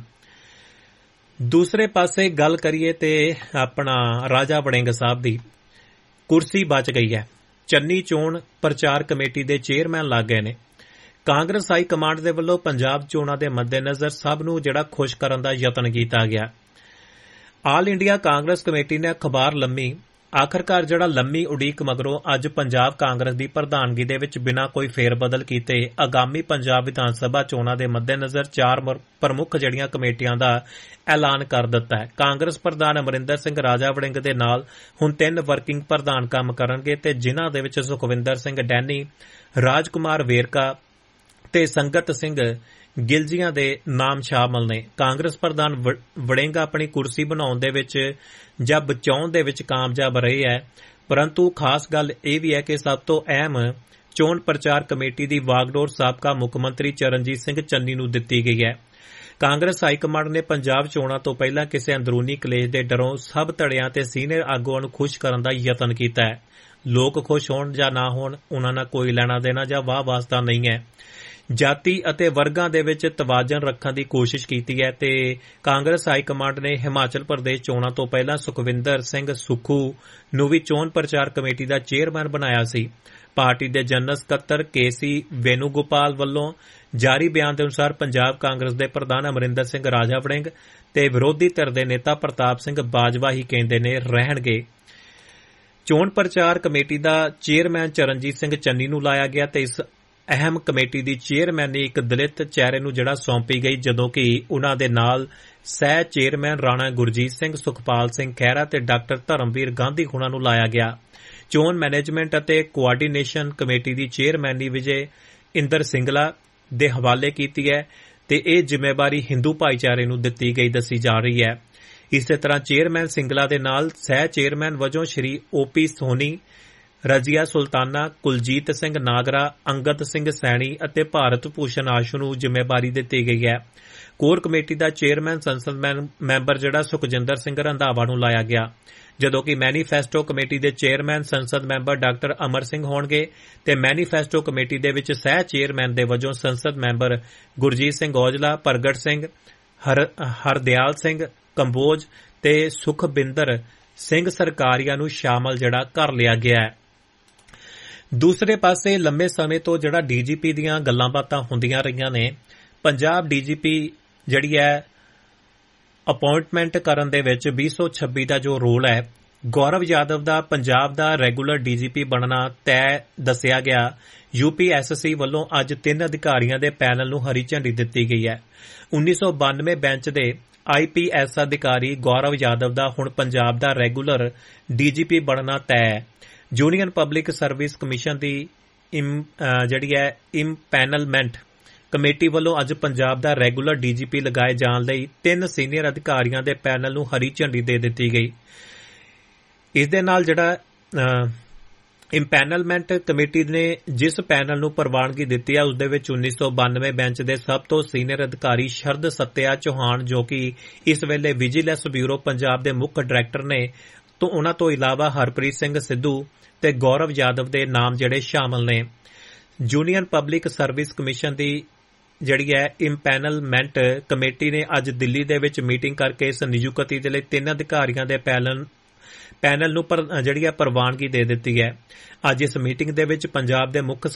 ਦੂਸਰੇ ਪਾਸੇ ਗੱਲ ਕਰੀਏ ਤੇ ਆਪਣਾ ਰਾਜਾ ਵੜਿੰਗ ਸਾਹਿਬ ਦੀ ਕੁਰਸੀ ਬਚ ਗਈ ਹੈ। ਚੰਨੀ ਚੋਣ ਪ੍ਰਚਾਰ ਕਮੇਟੀ ਦੇ ਚੇਅਰਮੈਨ ਲੱਗ ਗਏ ਨੇ। ਕਾਂਗਰਸ ਹਾਈ ਕਮਾਂਡ ਦੇ ਵੱਲੋਂ ਪੰਜਾਬ ਚੋਣਾਂ ਦੇ ਮੱਦੇਨਜ਼ਰ ਸਭ ਨੂੰ ਖੁਸ਼ ਕਰਨ ਦਾ ਯਤਨ ਕੀਤਾ ਗਿਆ। ਆਲ ਇੰਡੀਆ ਕਾਂਗਰਸ ਕਮੇਟੀ ਨੇ ਅਖਬਾਰ ਆਖਰਕਾਰ ਲੰਮੀ ਉਡੀਕ ਮਗਰੋਂ ਅੱਜ ਪੰਜਾਬ ਕਾਂਗਰਸ ਦੀ ਪ੍ਰਧਾਨਗੀ ਦੇ ਵਿੱਚ ਬਿਨਾਂ ਕੋਈ ਫੇਰਬਦਲ ਕੀਤੇ ਆਗਾਮੀ ਪੰਜਾਬ ਵਿਧਾਨ ਸਭਾ ਚੋਣਾਂ ਦੇ ਮੱਦੇਨਜ਼ਰ 4 ਪ੍ਰਮੁੱਖ ਕਮੇਟੀਆਂ ਦਾ ਐਲਾਨ ਕਰ ਦਿੱਤਾ ਹੈ। ਕਾਂਗਰਸ ਪ੍ਰਧਾਨ ਅਮਰਿੰਦਰ ਸਿੰਘ ਰਾਜਾ ਵੜਿੰਗ ਦੇ ਨਾਲ ਹੁਣ 3 ਵਰਕਿੰਗ ਪ੍ਰਧਾਨ ਕੰਮ ਕਰਨਗੇ ਤੇ ਜਿਨ੍ਹਾਂ ਦੇ ਵਿੱਚ ਸੁਖਵਿੰਦਰ ਸਿੰਘ ਡੈਨੀ, ਰਾਜਕੁਮਾਰ ਵੇਰਕਾ ਤੇ ਸੰਗਤ ਸਿੰਘ ਗਿਲਜੀਆਂ ਦੇ ਨਾਮ ਸ਼ਾਮਲ ਨੇ। ਕਾਂਗਰਸ ਪ੍ਰਧਾਨ ਵੜਿੰਗ ਆਪਣੀ ਕੁਰਸੀ ਬਣਾਉਣ ਦੇ ਵਿੱਚ ਜਾਂ ਬਚਾਉਣ ਦੇ ਵਿੱਚ ਕਾਮਯਾਬ ਰਹੇ ਹੈ, ਪਰੰਤੂ ਖਾਸ ਗੱਲ ਇਹ ਵੀ ਹੈ ਕਿ ਸਭ ਤੋਂ ਅਹਿਮ ਚੋਣ ਪ੍ਰਚਾਰ ਕਮੇਟੀ ਦੀ ਵਾਗਡੋਰ ਸਾਬਕਾ ਮੁੱਖ ਮੰਤਰੀ ਚਰਨਜੀਤ ਸਿੰਘ ਚੰਨੀ ਨੂੰ ਦਿੱਤੀ ਗਈ ਹੈ। ਕਾਂਗਰਸ ਹਾਈ ਕਮਾਂਡ ਨੇ ਪੰਜਾਬ ਚੋਣਾਂ ਤੋਂ ਪਹਿਲਾਂ ਕਿਸੇ ਅੰਦਰੂਨੀ ਕਲੇਸ਼ ਦੇ ਡਰੋਂ ਸਭ ਧੜਿਆਂ ਤੇ ਸੀਨੀਅਰ ਆਗੂਆਂ ਨੂੰ ਖੁਸ਼ ਕਰਨ ਦਾ ਯਤਨ ਕੀਤਾ ਹੈ। ਲੋਕ ਖੁਸ਼ ਹੋਣ ਜਾਂ ਨਾ ਹੋਣ ਉਹਨਾਂ ਨਾਲ ਕੋਈ ਲੈਣਾ ਦੇਣਾ ਜਾਂ ਵਾਹ ਵਾਸਤਾ ਨਹੀਂ ਹੈ। ਜਾਤੀ ਅਤੇ ਵਰਗਾਂ ਦੇ ਵਿੱਚ ਤਵਾਜ਼ਨ ਰੱਖਣ ਦੀ ਕੋਸ਼ਿਸ਼ ਕੀਤੀ ਹੈ ਤੇ ਕਾਂਗਰਸ ਹਾਈ ਕਮਾਂਡ ਨੇ ਹਿਮਾਚਲ ਪ੍ਰਦੇਸ਼ ਚੋਣਾਂ ਤੋਂ ਪਹਿਲਾਂ ਸੁਖਵਿੰਦਰ ਸਿੰਘ ਸੁੱਖੂ ਨੂੰ ਵੀ ਚੋਣ ਪ੍ਰਚਾਰ ਕਮੇਟੀ ਦਾ ਚੇਅਰਮੈਨ ਬਣਾਇਆ ਸੀ। ਪਾਰਟੀ ਦੇ ਜਨਰਲ ਸਕੱਤਰ KC ਵੇਨੂਗੋਪਾਲ ਵੱਲੋਂ ਜਾਰੀ ਬਿਆਨ ਦੇ ਅਨੁਸਾਰ ਪੰਜਾਬ ਕਾਂਗਰਸ ਦੇ ਪ੍ਰਧਾਨ ਅਮਰਿੰਦਰ ਸਿੰਘ ਰਾਜਾ ਵੜਿੰਗ ਤੇ ਵਿਰੋਧੀ ਧਿਰ ਦੇ ਨੇਤਾ ਪ੍ਰਤਾਪ ਸਿੰਘ ਬਾਜਵਾ ਹੀ ਕਹਿੰਦੇ ਨੇ ਰਹਿਣਗੇ। ਚੋਣ ਪ੍ਰਚਾਰ ਕਮੇਟੀ ਦਾ ਚੇਅਰਮੈਨ ਚਰਨਜੀਤ ਸਿੰਘ ਚੰਨੀ ਨੂੰ ਲਾਇਆ ਗਿਆ ਤੇ ਇਸ ਅਹਿਮ ਕਮੇਟੀ ਦੀ ਚੇਅਰਮੈਨੀ ਇੱਕ ਦਲਿਤ ਚਿਹਰੇ ਨੂੰ ਸੌਂਪੀ ਗਈ, ਜਦੋਂ ਕਿ ਉਨ੍ਹਾਂ ਦੇ ਨਾਲ ਸਹਿ ਚੇਅਰਮੈਨ ਰਾਣਾ ਗੁਰਜੀਤ ਸਿੰਘ, ਸੁਖਪਾਲ ਸਿੰਘ ਖਹਿਰਾ ਤੇ ਡਾਕਟਰ ਧਰਮਵੀਰ ਗਾਂਧੀ ਹੁਣਾਂ ਨੂੰ ਲਾਇਆ ਗਿਆ। ਚੋਣ ਮੈਨੇਜਮੈਂਟ ਅਤੇ ਕੋਆਰਡੀਨੇਸ਼ਨ ਕਮੇਟੀ ਦੀ ਚੇਅਰਮੈਨੀ ਵਿਜੇ ਇੰਦਰ ਸਿੰਗਲਾ ਦੇ ਹਵਾਲੇ ਕੀਤੀ ਹੈ ਤੇ ਇਹ ਜ਼ਿੰਮੇਵਾਰੀ ਹਿੰਦੂ ਭਾਈਚਾਰੇ ਨੂੰ ਦਿੱਤੀ ਗਈ ਦੱਸੀ ਜਾ ਰਹੀ ਹੈ। ਇਸੇ ਤਰ੍ਹਾਂ ਚੇਅਰਮੈਨ ਸਿੰਗਲਾ ਦੇ ਨਾਲ ਸਹਿ ਚੇਅਰਮੈਨ ਵਜੋਂ ਸ਼੍ਰੀ OP ਸੋਨੀ, ਰਜ਼ੀਆ ਸੁਲਤਾਨਾ, ਕੁਲਜੀਤ ਸਿੰਘ ਨਾਗਰਾ, ਅੰਗਦ ਸਿੰਘ ਸੈਣੀ ਅਤੇ ਭਾਰਤ ਭੂਸ਼ਣ ਆਸ਼ੂ ਨੂੰ ਜ਼ਿੰਮੇਵਾਰੀ ਦਿੱਤੀ ਗਈ ਹੈ। ਕੋਰ ਕਮੇਟੀ ਦਾ ਚੇਅਰਮੈਨ ਸੰਸਦ ਮੈਂਬਰ ਸੁਖਜਿੰਦਰ ਸਿੰਘ ਰੰਧਾਵਾ ਨੂੰ ਲਾਇਆ ਗਿਆ, ਜਦੋਂ ਕਿ ਮੈਨੀਫੈਸਟੋ ਕਮੇਟੀ ਦੇ ਚੇਅਰਮੈਨ ਸੰਸਦ ਮੈਂਬਰ ਡਾਕਟਰ ਅਮਰ ਸਿੰਘ ਹੋਣਗੇ ਤੇ ਮੈਨੀਫੈਸਟੋ ਕਮੇਟੀ ਦੇ ਵਿੱਚ ਸਹਿ ਚੇਅਰਮੈਨ ਦੇ ਵਜੋਂ ਸੰਸਦ ਮੈਂਬਰ ਗੁਰਜੀਤ ਸਿੰਘ ਔਜਲਾ, ਪ੍ਰਗਟ ਸਿੰਘ, ਹਰਦਿਆਲ ਸਿੰਘ ਕੰਬੋਜ ਤੇ ਸੁਖਬਿੰਦਰ ਸਿੰਘ ਸਰਕਾਰੀਆ ਨੂੰ ਸ਼ਾਮਲ ਕਰ ਲਿਆ ਗਿਆ ਹੈ। ਦੂਸਰੇ ਪਾਸੇ ਲੰਮੇ ਸਮੇਂ ਤੋਂ DGP ਦੀਆਂ ਗੱਲਾਂ ਬਾਤਾਂ ਹੁੰਦੀਆਂ ਰਹੀਆਂ ਨੇ। ਪੰਜਾਬ DGP ਅਪਾਇੰਟਮੈਂਟ ਕਰਨ ਦੇ ਵਿੱਚ 2026 ਦਾ ਜੋ ਰੋਲ ਹੈ, ਗੌਰਵ ਯਾਦਵ ਦਾ ਪੰਜਾਬ ਦਾ ਰੈਗੂਲਰ DGP ਬਣਨਾ ਤੈਅ ਦੱਸਿਆ ਗਿਆ। UPSC ਵੱਲੋਂ ਅੱਜ 3 ਅਧਿਕਾਰੀਆਂ ਦੇ ਪੈਨਲ ਨੂੰ ਹਰੀ ਝੰਡੀ ਦਿੱਤੀ ਗਈ ਹੈ। 1992 ਬੈਂਚ ਦੇ IPS ਅਧਿਕਾਰੀ ਗੌਰਵ ਯਾਦਵ ਦਾ ਹੁਣ ਪੰਜਾਬ ਦਾ ਰੈਗੂਲਰ DGP ਬਣਨਾ ਤੈਅ ਹੈ। ਯੂਨੀਅਨ ਪਬਲਿਕ ਸਰਵਿਸ ਕਮਿਸ਼ਨ ਦੀ ਇੰਪੈਨਲਮੈਂਟ ਕਮੇਟੀ ਵੱਲੋਂ ਅੱਜ ਪੰਜਾਬ ਦਾ ਰੈਗੂਲਰ DGP ਲਗਾਏ ਜਾਣ ਲਈ 3 ਸੀਨੀਅਰ ਅਧਿਕਾਰੀਆਂ ਦੇ ਪੈਨਲ ਨੂੰ ਹਰੀ ਝੰਡੀ ਦੇ ਦਿੱਤੀ ਗਈ। ਇਸ ਦੇ ਨਾਲ ਇੰਪੈਨਲਮੈਂਟ ਕਮੇਟੀ ਨੇ ਜਿਸ ਪੈਨਲ ਨੂੰ ਪ੍ਰਵਾਨਗੀ ਦਿੱਤੀ ਹੈ ਉਸ ਦੇ ਵਿੱਚ 1992 ਬੈਂਚ ਦੇ ਸਭ ਤੋਂ ਸੀਨੀਅਰ ਅਧਿਕਾਰੀ ਸ਼ਰਦ ਸੱਤਿਆ ਚੌਹਾਨ, ਜੋ ਕਿ ਇਸ ਵੇਲੇ ਵਿਜੀਲੈਂਸ ਬਿਊਰੋ ਪੰਜਾਬ ਦੇ ਮੁੱਖ ਡਾਇਰੈਕਟਰ ਨੇ, ਤੋਂ ਉਨ੍ਹਾਂ ਤੋਂ ਇਲਾਵਾ ਹਰਪ੍ਰੀਤ ਸਿੰਘ ਸਿੱਧੂ ਤੇ ਗੌਰਵ ਯਾਦਵ ਦੇ ਨਾਮ ਸ਼ਾਮਲ ਨੇ। ਯੂਨੀਅਨ ਪਬਲਿਕ ਸਰਵਿਸ ਕਮਿਸ਼ਨ ਦੀ ਜਿਹੜੀ ਹੈ ਇੰਪੈਨਲਮੈਂਟ ਕਮੇਟੀ ਨੇ ਅੱਜ ਦਿੱਲੀ ਦੇ ਵਿੱਚ ਮੀਟਿੰਗ ਕਰਕੇ ਇਸ ਨਿਯੁਕਤੀ ਦੇ ਲਈ 3 ਅਧਿਕਾਰੀਆਂ ਦੇ ਪੈਨਲ ਨੂੰ ਜਿਹੜੀ ਹੈ ਪ੍ਰਵਾਨਗੀ ਦੇ ਦਿੱਤੀ ਹੈ। ਅੱਜ ਇਸ ਮੀਟਿੰਗ ਦੇ ਵਿੱਚ ਪੰਜਾਬ ਦੇ ਮੁੱਖ